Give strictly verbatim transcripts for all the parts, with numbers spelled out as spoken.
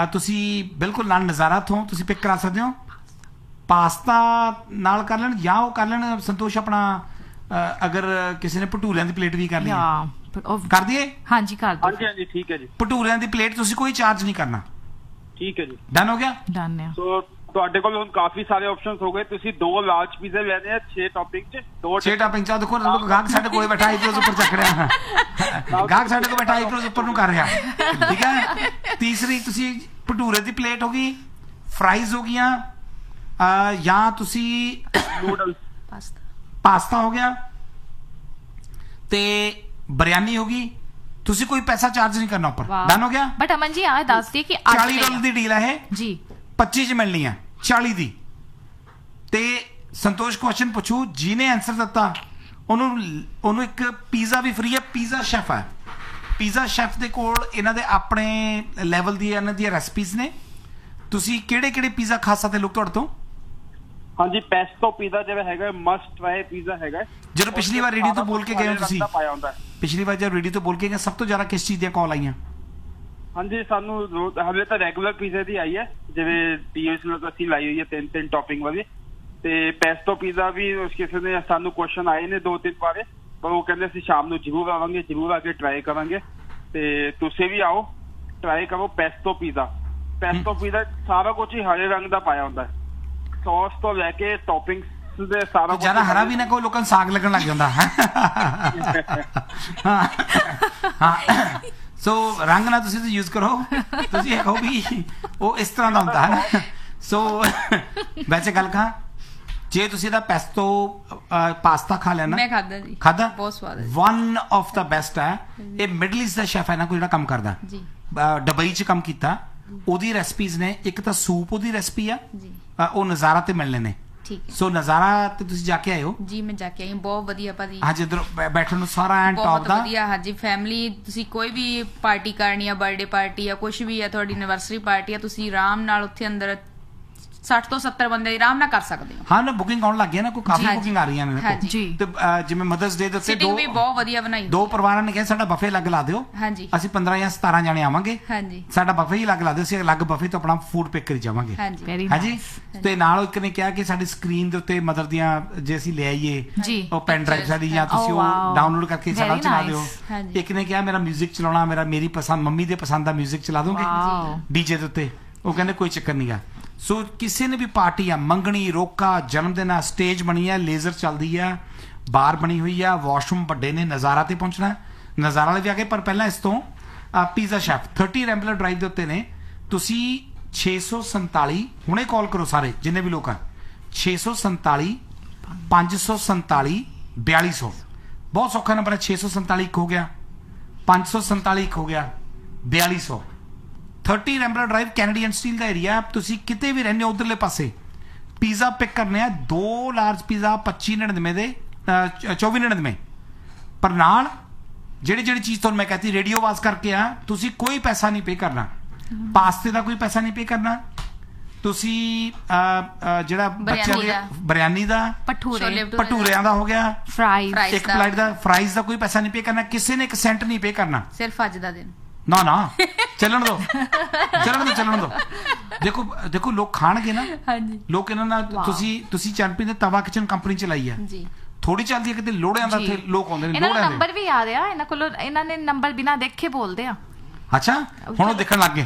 ਤੁਸੀਂ ਬਿਲਕੁਲ ਨਾਲ ਨਜ਼ਾਰਾ ਤੋਂ ਤੁਸੀਂ ਪਿਕ ਕਰਾ ਸਕਦੇ ਹੋ। ਪਾਸਤਾ ਨਾਲ ਕਰ ਲੈਣ ਜਾਂ ਉਹ ਕਰ ਲੈਣ ਸੰਤੋਸ਼ ਆਪਣਾ ਅਗਰ ਕਿਸੇ ਨੇ ਭਟੂਰਿਆਂ ਦੀ ਪਲੇਟ ਵੀ ਕਰਨੀ ਹੈ ਕਰ ਦਈਏ। ਹਾਂਜੀ ਕਰ ਦਿਓ। ਹਾਂਜੀ ਹਾਂਜੀ ਠੀਕ ਹੈ ਜੀ। ਭਟੂਰਿਆਂ ਦੀ ਪਲੇਟ ਤੁਸੀਂ ਕੋਈ ਚਾਰਜ ਨਹੀਂ ਕਰਨਾ। ਠੀਕ ਹੈ ਜੀ। ਡਨ ਹੋ ਗਿਆ। ਡਨ ਹੈ। ਸੋ ਤੁਹਾਡੇ ਕੋਲ ਹੁਣ ਕਾਫੀ ਸਾਰੇ ਆਪਸ਼ਨਸ ਹੋ ਗਏ। ਤੁਸੀਂ ਦੋ ਲਾਰਜ ਪੀਜ਼ੇ ਲੈਣੇ ਆ ਛੇ ਟੌਪਿੰਗ ਚ ਦੋ ਛੇ ਟੌਪਿੰਗ ਚ ਦੇਖੋ ਗਾਹਕ ਸਾਡੇ ਕੋਲ ਬੈਠਾ ਆਈਪੀਐਸ ਉੱਪਰ ਚੱਕ ਰਿਹਾ ਗਾਹਕ ਸਾਡੇ ਕੋਲ ਬੈਠਾ ਆਈਪੀਐਸ ਉੱਪਰ ਨੂੰ ਕਰ ਰਿਹਾ ਠੀਕ ਹੈ। ਤੀਸਰੀ ਤੁਸੀਂ ਭਟੂਰੇ ਦੀ ਪਲੇਟ ਹੋ ਗਈ, ਫਰਾਈਜ਼ ਹੋ ਗਈਆਂ ਜਾਂ ਤੁਸੀਂ ਨੂਡਲ ਪਾਸਤਾ ਪਾਸਤਾ ਹੋ ਗਿਆ ਤੇ ਬਿਰਿਆਨੀ ਹੋ ਗਈ। ਤੁਸੀਂ ਕੋਈ ਪੈਸਾ ਚਾਰਜ ਨਹੀਂ ਕਰਨਾ ਉੱਪਰ। ਡਨ ਹੋ ਗਿਆ। ਬਟ ਅਮਨ ਜੀ ਆ ਦੱਸ ਦੀ ਕਿ ਚਾਲੀ ਡਾਲਰ ਦੀ ਡੀਲ ਹੈ ਇਹ ਜੀ, ਪੱਚੀ ਚ ਮਿਲਣੀ ਹੈ ਚਾਲੀ ਦੀ। ਤੇ ਸੰਤੋਸ਼ ਕੁਐਸਚਨ ਪੁੱਛੂ ਜਿਹਨੇ ਆਨਸਰ ਦਿੱਤਾ ਉਹਨੂੰ ਉਹਨੂੰ ਇੱਕ ਪੀਜ਼ਾ ਵੀ ਫ੍ਰੀ ਹੈ। ਪੀਜ਼ਾ ਸ਼ੈਫ ਹੈ। ਪੀਜ਼ਾ ਸ਼ੈਫ ਦੇ ਕੋਲ ਇਹਨਾਂ ਦੇ ਆਪਣੇ ਲੈਵਲ ਦੀ ਇਹਨਾਂ ਦੀਆਂ ਰੈਸਪੀਜ਼ ਨੇ। ਤੁਸੀਂ ਕਿਹੜੇ ਕਿਹੜੇ ਪੀਜ਼ਾ ਖਾ ਸਕਦੇ ਲੋਕ ਤੁਹਾਡੇ ਤੋਂ? ਹਾਂਜੀ ਪੈਸਟੋ ਪੀਜ਼ਾ ਜਿਹੜਾ ਹੈਗਾ ਮਸਟ ਟਰਾਈ ਪੀਜ਼ਾ ਹੈਗਾ। ਜਦੋਂ ਪਿਛਲੀ ਵਾਰ ਰੇਡੀਓ ਤੋਂ ਬੋਲ ਕੇ ਗਏ ਹੋ ਤੁਸੀਂ, ਪਿਛਲੀ ਵਾਰ ਜਦ ਰੇਡੀਓ ਤੋਂ ਬੋਲ ਕੇ ਗਏ ਸਭ ਤੋਂ ਜ਼ਿਆਦਾ ਕਿਸ ਚੀਜ਼ ਦੀਆਂ ਕਾਲ ਆਈਆਂ? ਹਾਂਜੀ ਸਾਨੂੰ ਹਲੇ ਤਾਂ ਰੈਗੂਲਰ ਪੀਜ਼ਾ ਦੀ ਆਈ ਹੈ, ਜਿਵੇਂ ਟੀਐਸ ਨੂੰ ਅਸੀਂ ਲਾਈ ਹੋਈ ਹੈ ਤਿੰਨ ਤਿੰਨ ਟੌਪਿੰਗ ਵਾਲੀ। ਤੇ ਪੈਸਟੋ ਪੀਜ਼ਾ ਵੀ ਉਸ ਕਿਸੇ ਨੇ ਸਾਨੂੰ ਕੁਐਸਚਨ ਆਏ ਨੇ ਦੋ ਤਿੰਨ ਵਾਰੇ, ਪਰ ਉਹ ਕਹਿੰਦੇ ਅਸੀਂ ਸ਼ਾਮ ਨੂੰ ਜ਼ਰੂਰ ਆਵਾਂਗੇ, ਜ਼ਰੂਰ ਆ ਕੇ ਟਰਾਈ ਕਰਾਂਗੇ। ਤੇ ਤੁਸੀਂ ਵੀ ਆਓ ਟਰਾਈ ਕਰੋ ਪੈਸਟੋ ਪੀਜ਼ਾ। ਪੈਸਟੋ ਪੀਜ਼ਾ ਸਾਰਾ ਕੁਝ ਹੀ ਹਰੇ ਰੰਗ ਦਾ ਪਾਇਆ ਹੁੰਦਾ ਹੈ, ਸੌਸ ਤੋਂ ਲੈ ਕੇ ਟੌਪਿੰਗਸ ਦੇ ਸਾਰਾ ਕੁਝ। ਜ਼ਿਆਦਾ ਹਰਾ ਵੀ ਨਾ ਕੋਈ ਲੋਕਾਂ ਨੂੰ ਸਾਗ ਲੱਗਣ ਲੱਗ ਜਾਂਦਾ ਹਾਂ। ਸੋ ਰੰਗ ਨਾ ਤੁਸੀਂ ਯੂਜ਼ ਕਰੋ, ਤੁਸੀਂ ਇਹ ਕਹੋ ਵੀ ਉਹ ਇਸ ਤਰ੍ਹਾਂ ਦਾ ਹੁੰਦਾ ਹੈ। ਸੋ ਵੈਸੇ ਗੱਲ ਕਹਾਂ ਜੇ ਤੁਸੀਂ ਇਹਦਾ ਪੈਸਟੋ ਪਾਸਤਾ ਖਾ ਲੈਣਾ, ਮੈਂ ਖਾਦਾ ਜੀ, ਖਾਦਾ ਬਹੁਤ ਸਵਾਦ ਹੈ। ਵਨ ਆਫ ਦਾ ਬੈਸਟ ਹੈ। ਇਹ ਮਿਡਲ ਈਸਟ ਦਾ ਸ਼ੈਫ ਹੈ ਨਾ ਕੋਈ ਜਿਹੜਾ ਕੰਮ ਕਰਦਾ ਜੀ, ਦੁਬਈ ਚ ਕੰਮ ਕੀਤਾ। ਉਹਦੀ ਰੈਸਪੀਜ਼ ਨੇ, ਇੱਕ ਤਾਂ ਸੂਪ ਉਹਦੀ ਰੈਸਪੀ ਆ ਜੀ, ਉਹ ਨਜ਼ਾਰਾ ਤੇ ਮਿਲਣੇ ਨੇ। ਠੀਕ ਹੈ। ਸੋ ਨਜ਼ਾਰਾ ਤੇ ਤੁਸੀਂ ਜਾ ਕੇ ਆਏ ਹੋ? ਜੀ ਮੈਂ ਜਾ ਕੇ ਆਈ, ਬਹੁਤ ਵਧੀਆ ਭਾਜੀ। ਹਾਂਜੀ ਇਧਰ ਬੈਠਣ ਨੂੰ ਸਾਰਾ ਐਂਡ ਟੌਪ ਬਹੁਤ ਦਾ ਵਧੀਆ। ਹਾਂਜੀ ਫੈਮਿਲੀ ਤੁਸੀਂ ਕੋਈ ਵੀ ਪਾਰਟੀ ਕਰਨੀ ਆ, ਬਰਥਡੇ ਪਾਰਟੀ ਆ, ਕੁਝ ਵੀ ਆ, ਤੁਹਾਡੀ ਐਨਵਰਸਰੀ ਪਾਰਟੀ ਆ, ਤੁਸੀਂ ਆਰਾਮ ਨਾਲ ਉੱਥੇ ਅੰਦਰ ਸੱਠ ਤੋਂ ਸੱਤਰ ਬੰਦੇ ਆਰਾਮ ਨਾਲ ਕਰ ਸਕਦੇ ਹੋ। ਹਾਂ ਨਾ ਬੁਕਿੰਗ ਆਉਣ ਲੱਗ ਗਿਆ ਨਾ, ਕੋਈ ਕਾਫੀ ਬੁਕਿੰਗ ਆ ਰਹੀਆਂ ਨੇ ਜੀ। ਤੇ ਜਿਵੇਂ ਮਦਰਸ ਡੇ ਦੇ ਉੱਤੇ ਦੋ ਵੀ ਬਹੁਤ ਵਧੀਆ ਬਣਾਈ, ਦੋ ਪਰਿਵਾਰਾਂ ਨੇ ਕਿਹਾ ਸਾਡਾ ਬਫੇ ਲੱਗ ਲਾ ਦਿਓ। ਹਾਂਜੀ ਅਸੀਂ ਪੰਦਰਾਂ ਜਾਂ ਸਤਾਰਾਂ ਜਾਣੇ ਆਵਾਂਗੇ, ਹਾਂਜੀ ਸਾਡਾ ਬਫੇ ਹੀ ਲੱਗ ਲਾ ਦਿਓ, ਅਸੀਂ ਅਲੱਗ ਬਫੇ ਤੋਂ ਆਪਣਾ ਫੂਡ ਪਿਕ ਕਰੀ ਜਾਵਾਂਗੇ। ਹਾਂਜੀ ਹਾਂਜੀ। ਤੇ ਨਾਲ ਇੱਕ ਨੇ ਕਿਹਾ ਕਿ ਸਾਡੀ ਸਕਰੀਨ ਦੇ ਉੱਤੇ ਮਦਰ ਦੀਆਂ ਜੇ ਅਸੀਂ ਲੈ ਆਈਏ ਜੀ ਉਹ ਪੈਨ ਡਰਾਈਵ ਸਾਡੀ, ਜਾਂ ਤੁਸੀਂ ਉਹ ਡਾਊਨਲੋਡ ਕਰਕੇ ਸਾਡਾ ਚਲਾ ਦਿਓ। ਇੱਕ ਨੇ ਕਿਹਾ ਮੇਰਾ 뮤직 ਚਲਾਉਣਾ, ਮੇਰਾ ਮੇਰੀ ਪਸੰਦ ਮੰਮੀ ਦੇ ਪਸੰਦ ਦਾ 뮤직 ਚਲਾ ਦੋਗੇ ਡੀਜੇ ਦੇ ਉੱਤੇ। ਉਹ ਕਹਿੰਦੇ ਕੋਈ ਚੱਕਰ ਨਹੀਂ ਗਾ। ਸੋ ਕਿਸੇ ਨੇ ਵੀ ਪਾਰਟੀ ਆ, ਮੰਗਣੀ, ਰੋਕਾ, ਜਨਮ ਦਿਨ ਆ, ਸਟੇਜ ਬਣੀ ਆ, ਲੇਜ਼ਰ ਚੱਲਦੀ ਆ, ਬਾਰ ਬਣੀ ਹੋਈ ਆ, ਵਾਸ਼ਰੂਮ ਵੱਡੇ ਨੇ, ਨਜ਼ਾਰਾ ਤੇ ਪਹੁੰਚਣਾ। ਨਜ਼ਾਰਾ ਵਾਲੇ ਵੀ ਆ ਗਏ, ਪਰ ਪਹਿਲਾਂ ਇਸ ਤੋਂ ਪੀਜ਼ਾ ਸ਼ੈਫ ਥਰਟੀ ਰੈਂਬਲਰ ਡਰਾਈਵ ਦੇ ਉੱਤੇ ਨੇ। ਤੁਸੀਂ ਛੇ ਸੌ ਸੰਤਾਲੀ ਹੁਣੇ ਕਾਲ ਕਰੋ ਸਾਰੇ ਜਿੰਨੇ ਵੀ ਲੋਕ ਆ, ਛੇ ਸੌ ਸੰਤਾਲੀ ਪੰਜ ਸੌ ਸੰਤਾਲੀ ਬਿਆਲੀ ਸੌ। ਬਹੁਤ ਸੌਖਾ ਨੰਬਰ ਹੈ। ਛੇ ਸੌ ਸੰਤਾਲੀ ਇੱਕ ਹੋ ਗਿਆ, ਪੰਜ ਸੌ ਸੰਤਾਲੀ ਇੱਕ ਹੋ ਗਿਆ, ਬਿਆਲੀ ਸੌ। ਥਰਟੀ ਰੈਂਬਲਰ ਡਰਾਈਵ ਕੈਨੇਡੀਅਨ ਸਟੀਲ ਦਾ ਏਰੀਆ। ਤੁਸੀਂ ਕਿਤੇ ਵੀ ਰਹਿੰਦੇ ਹੋ ਉਧਰਲੇ ਪਾਸੇ, ਪੀਜ਼ਾ ਪਿਕ ਕਰਨੇ ਆ। ਦੋ ਲਾਰਜ ਪੀਜ਼ਾ ਪੱਚੀ ਨੜਿਨਵੇਂ ਦੇ ਚੌਵੀ ਨੜਿਨਵੇਂ। ਪਰ ਨਾਲ ਜਿਹੜੀ ਜਿਹੜੀ ਚੀਜ਼ ਤੁਹਾਨੂੰ ਮੈਂ ਕਹਤੀ ਰੇਡੀਓ ਆਵਾਜ਼ ਕਰਕੇ ਆ, ਤੁਸੀਂ ਕੋਈ ਪੈਸਾ ਨਹੀਂ ਪੇ ਕਰਨਾ। ਪਾਸਤੇ ਦਾ ਕੋਈ ਪੈਸਾ ਨਹੀਂ ਪੇ ਕਰਨਾ। ਤੁਸੀਂ ਜਿਹੜਾ ਬੱਚਿਆਂ ਦੇ ਬਿਰਿਆਨੀ ਦਾ, ਭਟੂਰਿਆਂ ਦਾ ਹੋ ਗਿਆ, ਫਰਾਈਜ਼, ਇੱਕ ਪਲੇਟ ਦਾ ਫਰਾਈਜ਼ ਦਾ ਕੋਈ ਪੈਸਾ ਨਹੀਂ ਪੇ ਕਰਨਾ। ਕਿਸੇ ਨੇ ਇੱਕ ਸੈਂਟ ਨਹੀਂ ਪੇ ਕਰਨਾ, ਸਿਰਫ ਅੱਜ ਦਾ ਦਿਨ। ਨਾ ਨਾ ਚੱਲਣ ਦੋ ਚੱਲਣ ਦੋ ਚੱਲਣ ਦੋ। ਦੇਖੋ ਦੇਖੋ ਲੋਕ ਖਾਣਗੇ ਨਾ, ਲੋਕ ਇਹਨਾਂ ਨਾਲ। ਤੁਸੀਂ ਤੁਸੀਂ ਚੈਂਪੀਅਨ ਦੇ ਤਵਾ ਕਿਚਨ ਕੰਪਨੀ ਚਲਾਈ ਆ, ਥੋੜੀ ਚੱਲਦੀ ਹੈ ਕਿਤੇ ਲੋੜਿਆਂ ਦਾ ਇੱਥੇ ਲੋਕ ਆਉਂਦੇ ਨੇ। ਇਹਨਾਂ ਨੂੰ ਨੰਬਰ ਵੀ ਯਾਦ ਆ ਇਹਨਾਂ ਕੋਲ, ਇਹਨਾਂ ਨੇ ਨੰਬਰ ਬਿਨਾਂ ਦੇਖੇ ਬੋਲਦੇ ਆ। ਅੱਛਾ ਹੁਣ ਉਹ ਦੇਖਣ ਲੱਗ ਗਏ।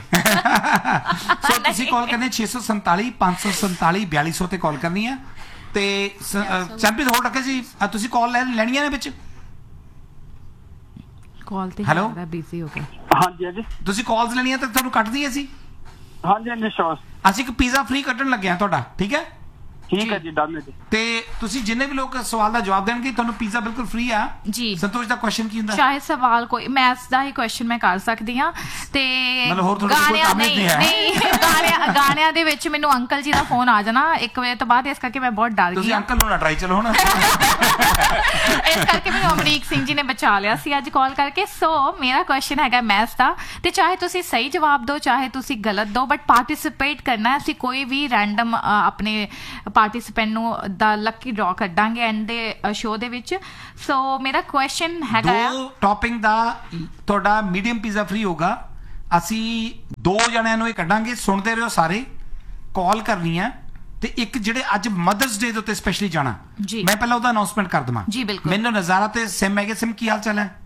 ਸੋ ਤੁਸੀਂ ਕਾਲ ਕਰਨੀ ਛੇ ਸੌ ਸੰਤਾਲੀ ਪੰਜ ਸੌ ਸੰਤਾਲੀ ਬਿਆਲੀ ਸੌ ਤੇ ਕਾਲ ਕਰਨੀ ਆ। ਤੇ ਚੈਂਪੀਅਨ ਹੋਰ ਰੱਖਿਆ ਜੀ ਤੁਸੀਂ ਕਾਲ ਲੈ ਲੈਣੀਆਂ ਨੇ ਵਿੱਚ ਕਾਲ ਤੇ। ਹੈਲੋ ਬਿਜ਼ੀ ਹੋ ਗਿਆ। ਹਾਂਜੀ ਹਾਂਜੀ ਤੁਸੀਂ ਕਾਲਸ ਲੈਣੀਆਂ ਤਾਂ ਤੁਹਾਨੂੰ ਕੱਟ ਦਈਏ ਅਸੀਂ। ਹਾਂਜੀ ਹਾਂਜੀ ਸ਼ੋਰ। ਅਸੀਂ ਇੱਕ ਪੀਜ਼ਾ ਫ੍ਰੀ ਕੱਢਣ ਲੱਗੇ ਆ ਤੁਹਾਡਾ, ਠੀਕ ਹੈ? ਠੀਕ ਹੈ ਜੀ, ਡਨ ਹੈ ਜੀ। ਤੇ ਤੁਸੀਂ ਜਿੰਨੇ ਵੀ ਲੋਕ ਸਵਾਲ ਦਾ ਜਵਾਬ ਦੇਣਗੇ ਤੁਹਾਨੂੰ ਪੀਜ਼ਾ ਬਿਲਕੁਲ ਫ੍ਰੀ ਆ ਜੀ। ਸੰਤੋਸ਼ ਦਾ ਕੁਐਸਚਨ ਕੀ ਹੁੰਦਾ? ਚਾਹੇ ਸਵਾਲ ਕੋਈ ਮੈਥਸ ਦਾ ਹੀ ਕੁਐਸਚਨ ਮੈਂ ਕਰ ਸਕਦੀ ਆ। ਤੇ ਗਾਣਿਆਂ ਨਹੀਂ ਗਾਣਿਆਂ ਗਾਣਿਆਂ ਦੇ ਵਿੱਚ ਮੈਨੂੰ ਅੰਕਲ ਜੀ ਦਾ ਫੋਨ ਆ ਜਾਣਾ ਇੱਕ ਵਜੇ ਤੋਂ ਬਾਅਦ, ਇਸ ਕਰਕੇ ਮੈਂ ਬਹੁਤ ਡਰ ਗਈ। ਤੁਸੀਂ ਅੰਕਲ ਨੂੰ ਨਾ ਟਰਾਈ ਚਲੋ ਹੁਣ। ਇਸ ਕਰਕੇ ਮੈਨੂੰ ਅਮਰੀਕ ਸਿੰਘ ਜੀ ਨੇ ਬਚਾ ਲਿਆ ਸੀ ਅੱਜ ਕਾਲ ਕਰਕੇ। ਸੋ ਮੇਰਾ ਕੁਐਸਚਨ ਹੈਗਾ ਮੈਥਸ ਦਾ, ਤੇ ਚਾਹੇ ਤੁਸੀਂ ਸਹੀ ਜਵਾਬ ਦਿਓ ਚਾਹੇ ਤੁਸੀਂ ਗਲਤ ਦਿਓ, ਬਟ ਪਾਰਟਿਸਿਪੇਟ ਕਰਨਾ। ਅਸੀਂ ਕੋਈ ਵੀ ਰੈਂਡਮ ਆਪਣੇ ਪਾਰਟਿਸਿਪੈਂਟ ਨੂੰ ਦਾ ਲੱਕੀ ਡਰਾ ਕੱਢਾਂਗੇ ਐਂਡ ਦੇ ਸ਼ੋਅ ਦੇ ਵਿੱਚ। ਸੋ ਮੇਰਾ ਕੁਐਸਚਨ ਹੈਗਾ, ਦੋ ਟੌਪਿੰਗ ਦਾ ਤੁਹਾਡਾ ਮੀਡੀਅਮ ਪੀਜ਼ਾ ਫ੍ਰੀ ਹੋਗਾ, ਅਸੀਂ ਦੋ ਜਣਿਆਂ ਨੂੰ ਇਹ ਕੱਢਾਂਗੇ, ਸੁਣਦੇ ਰਹੋ ਸਾਰੇ, ਕਾਲ ਕਰਨੀ ਆ ਤੇ ਇੱਕ ਜਿਹੜੇ ਅੱਜ ਮਦਰਸ ਡੇ ਦੇ ਉੱਤੇ ਸਪੈਸ਼ਲੀ ਜਾਣਾ, ਮੈਂ ਪਹਿਲਾਂ ਉਹਦਾ ਅਨਾਉਂਸਮੈਂਟ ਕਰ ਦਵਾਂ। ਮੈਨੂੰ ਨਜ਼ਾਰਾ ਤੇ ਸਿਮ ਹੈਗੇ। ਸਿਮ ਕੀ ਹਾਲ ਚਾਲ ਹੈ?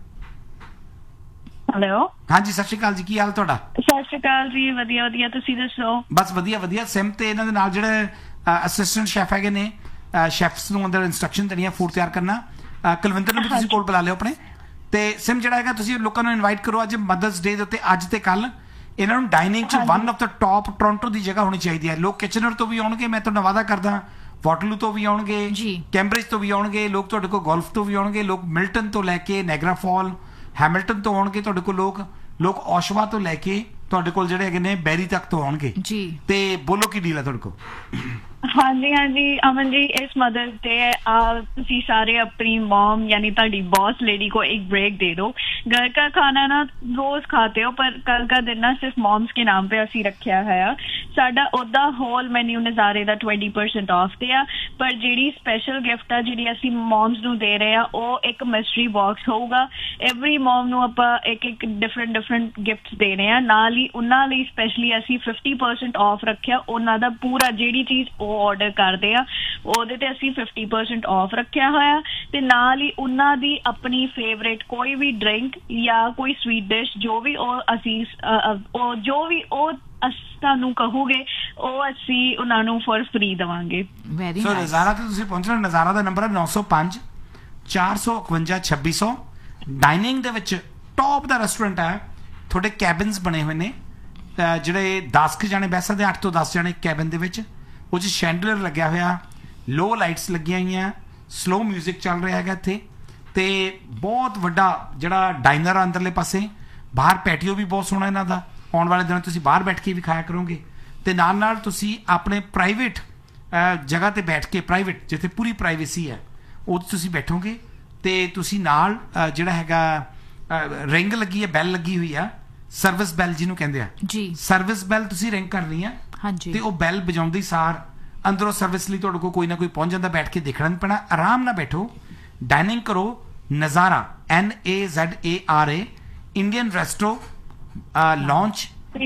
ਹੈਲੋ ਹਾਂਜੀ ਸਤਿ ਸ਼੍ਰੀ ਅਕਾਲ ਜੀ, ਕੀ ਹਾਲ ਤੁਹਾਡਾ? ਸਤਿ ਸ਼੍ਰੀ ਅਕਾਲ ਜੀ, ਵਧੀਆ ਵਧੀਆ, ਤੁਸੀਂ ਦੱਸੋ? ਬਸ ਵਧੀਆ ਵਧੀਆ। ਸਿਮ ਤੇ ਇਹਨਾਂ ਦੇ ਨਾਲ ਜਿਹੜੇ ਅਸਿਸਟੈਂਟ ਸ਼ੈਫ ਹੈਗੇ ਨੇ, ਸ਼ੈਫਸ ਨੂੰ ਅੰਦਰ ਇੰਸਟਰਕਸ਼ਨ ਦੇਣੀਆਂ ਫੂਡ ਤਿਆਰ ਕਰਨਾ, ਕੁਲਵਿੰਦਰ ਨੂੰ ਵੀ ਤੁਸੀਂ ਕੋਲ ਬੁਲਾ ਲਿਓ ਆਪਣੇ। ਤੇ ਸਿਮ ਜਿਹੜਾ ਹੈਗਾ ਤੁਸੀਂ ਲੋਕਾਂ ਨੂੰ ਇਨਵਾਈਟ ਕਰੋ ਅੱਜ ਮਦਰਸ ਡੇ ਦੇ ਉੱਤੇ, ਅੱਜ ਤੇ ਕੱਲ ਇਹਨਾਂ ਨੂੰ ਡਾਈਨਿੰਗ ਚ one of the top Toronto ਦੀ ਜਗ੍ਹਾ ਹੋਣੀ ਚਾਹੀਦੀ ਹੈ। ਲੋਕ ਕਿਚਨਰ ਤੋਂ ਵੀ ਆਉਣਗੇ, ਮੈਂ ਤੁਹਾਡਾ ਵਾਅਦਾ ਕਰਦਾ, ਵਾਟਰਲੂ ਤੋਂ ਵੀ ਆਉਣਗੇ, ਕੈਂਬਰਿਜ ਤੋਂ ਵੀ ਆਉਣਗੇ ਲੋਕ, ਤੁਹਾਡੇ ਕੋਲ ਗੋਲਫ ਤੋਂ ਵੀ ਆਉਣਗੇ ਲੋਕ, ਮਿਲਟਨ ਤੋਂ ਲੈ ਕੇ ਨਾਇਗਰਾ ਫਾਲ, ਹੈਮਿਲਟਨ ਤੋਂ ਆਉਣਗੇ ਤੁਹਾਡੇ ਕੋਲ ਲੋਕ, ਲੋਕ ਔਸ਼ਵਾ ਤੋਂ ਲੈ ਕੇ ਤੁਹਾਡੇ ਕੋਲ ਜਿਹੜੇ ਹੈਗੇ ਨੇ ਬੈਰੀ ਤੱਕ ਤੋਂ ਆਉਣਗੇ ਜੀ। ਤੇ ਬੋਲੋ ਕੀ ਡੀਲ ਹੈ ਤੁਹਾਡੇ ਕੋਲ? ਹਾਂਜੀ ਹਾਂਜੀ ਅਮਨ ਜੀ, ਇਸ ਮਦਰਸ ਡੇ ਤੁਸੀਂ ਸਾਰੇ ਆਪਣੀ मॉम यानी ਤੁਹਾਡੀ बॉस लेडी को एक ब्रेक दे दो। घर का खाना ना रोज खाते हो, पर कल का दिन ना सिर्फ मॉम्स के नाम पे ਅਸੀਂ ਰੱਖਿਆ ਹੋਇਆ। ਸਾਡਾ ਉਹਦਾ ਹੋਲ ਮੈਨੂ ਨਜ਼ਾਰੇ ਦਾ twenty percent ਆਫ ਤੇ ਆ, ਪਰ ਜਿਹੜੀ ਸਪੈਸ਼ਲ ਗਿਫਟ ਆ ਜਿਹੜੀ ਅਸੀਂ ਮॉम्स ਨੂੰ ਦੇ ਰਹੇ ਆ ਉਹ ਇੱਕ ਮਿਸਟਰੀ ਬਾਕਸ ਹੋਊਗਾ। ਐਵਰੀ ਮॉम ਨੂੰ ਆਪਾਂ ਇੱਕ ਇੱਕ ਡਿਫਰੈਂਟ ਡਿਫਰੈਂਟ ਗਿਫਟਸ ਦੇਣੇ ਆ। ਨਾਲ ਹੀ ਉਹਨਾਂ ਲਈ ਸਪੈਸ਼ਲੀ ਅਸੀਂ fifty percent ਆਫ ਰੱਖਿਆ। ਉਹਨਾਂ ਦਾ ਪੂਰਾ ਜਿਹੜੀ ਚੀਜ਼ ਆਰਡਰ ਕਰਦੇ ਆ ਉਹਦੇ ਤੇ ਅਸੀਂ fifty percent ਆਫ ਰੱਖਿਆ ਹੋਇਆ, ਤੇ ਨਾਲ ਹੀ ਉਹਨਾਂ ਦੀ ਆਪਣੀ ਫੇਵਰੇਟ ਕੋਈ ਵੀ ਡਰਿੰਕ ਜਾਂ ਕੋਈ ਸਵੀਟ ਡਿਸ਼ ਜੋ ਵੀ ਉਹ ਅਸੀਂ ਉਹ ਜੋ ਵੀ ਉਹ ਤੁਹਾਨੂੰ ਕਹੋਗੇ ਉਹ ਅਸੀਂ ਉਹਨਾਂ ਨੂੰ ਫॉर ਫ੍ਰੀ ਦਵਾਂਗੇ। Very nice. ਸੋ ਨਜ਼ਾਰਾ ਤੇ ਤੁਸੀਂ ਪਹੁੰਚਣਾ, ਨਜ਼ਾਰਾ ਦਾ ਨੰਬਰ ਹੈ nine oh five four five five six hundred। Dining ਦੇ ਵਿੱਚ ਟੌਪ ਦਾ ਰੈਸਟੋਰੈਂਟ ਹੈ, ਤੁਹਾਡੇ ਕੈਬਿਨਸ ਬਣੇ ਹੋਏ ਨੇ ਜਿਹੜੇ ਦਸ ਕੁ ਜਾਣੇ ਬਹਿ ਸਕਦੇ, ਅੱਠ ਤੋਂ ਦਸ ਜਾਣੇ ਕੈਬਿਨ ਦੇ ਵਿੱਚ। ਉਹ 'ਚ ਸ਼ੈਂਡਲਰ ਲੱਗਿਆ ਹੋਇਆ, ਲੋ ਲਾਈਟਸ ਲੱਗੀਆਂ ਹੋਈਆਂ, ਸਲੋ ਮਿਊਜ਼ਿਕ ਚੱਲ ਰਿਹਾ ਹੈਗਾ ਇੱਥੇ, ਤੇ ਬਹੁਤ ਵੱਡਾ ਜਿਹੜਾ ਡਾਈਨਰ ਆ ਅੰਦਰਲੇ ਪਾਸੇ। ਬਾਹਰ ਪੈਟੀਓ ਵੀ ਬਹੁਤ ਸੋਹਣਾ ਇਹਨਾਂ ਦਾ, ਆਉਣ ਵਾਲੇ ਦਿਨਾਂ ਤੁਸੀਂ ਬਾਹਰ ਬੈਠ ਕੇ ਵੀ ਖਾਇਆ ਕਰੋਗੇ। ਤੇ ਨਾਲ ਨਾਲ ਤੁਸੀਂ ਆਪਣੇ ਪ੍ਰਾਈਵੇਟ ਜਗ੍ਹਾ ਤੇ ਬੈਠ ਕੇ, ਪ੍ਰਾਈਵੇਟ ਜਿੱਥੇ ਪੂਰੀ ਪ੍ਰਾਈਵੇਸੀ ਹੈ ਉਹ ਤੁਸੀਂ ਬੈਠੋਗੇ। ਤੇ ਤੁਸੀਂ ਨਾਲ ਜਿਹੜਾ ਹੈਗਾ ਰਿੰਗ ਲੱਗੀ ਹੈ, ਬੈਲ ਲੱਗੀ ਹੋਈ ਆ, ਸਰਵਿਸ ਬੈਲ ਜਿਹਨੂੰ ਕਹਿੰਦੇ ਆ ਜੀ, ਸਰਵਿਸ ਬੈਲ ਤੁਸੀਂ ਰਿੰਗ ਕਰਨੀ ਆ ਤੇ ਉਹ ਬੈਲ ਵਜਾਉਂਦੀ ਸਾਰ ਅੰਦਰੋਂ ਸਰਵਿਸ ਲਈ ਤੁਹਾਡੇ ਕੋਲ ਕੋਈ ਨਾ ਕੋਈ ਪਹੁੰਚ ਜਾਂਦਾ। ਬੈਠ ਕੇ ਦੇਖਣਾ ਨਹੀਂ ਪੈਣਾ, ਆਰਾਮ ਨਾਲ ਬੈਠੋ, ਡਾਈਨਿੰਗ ਕਰੋ। ਨਜ਼ਾਰਾ ਐਨ ਏ Z A R A Indian resto launch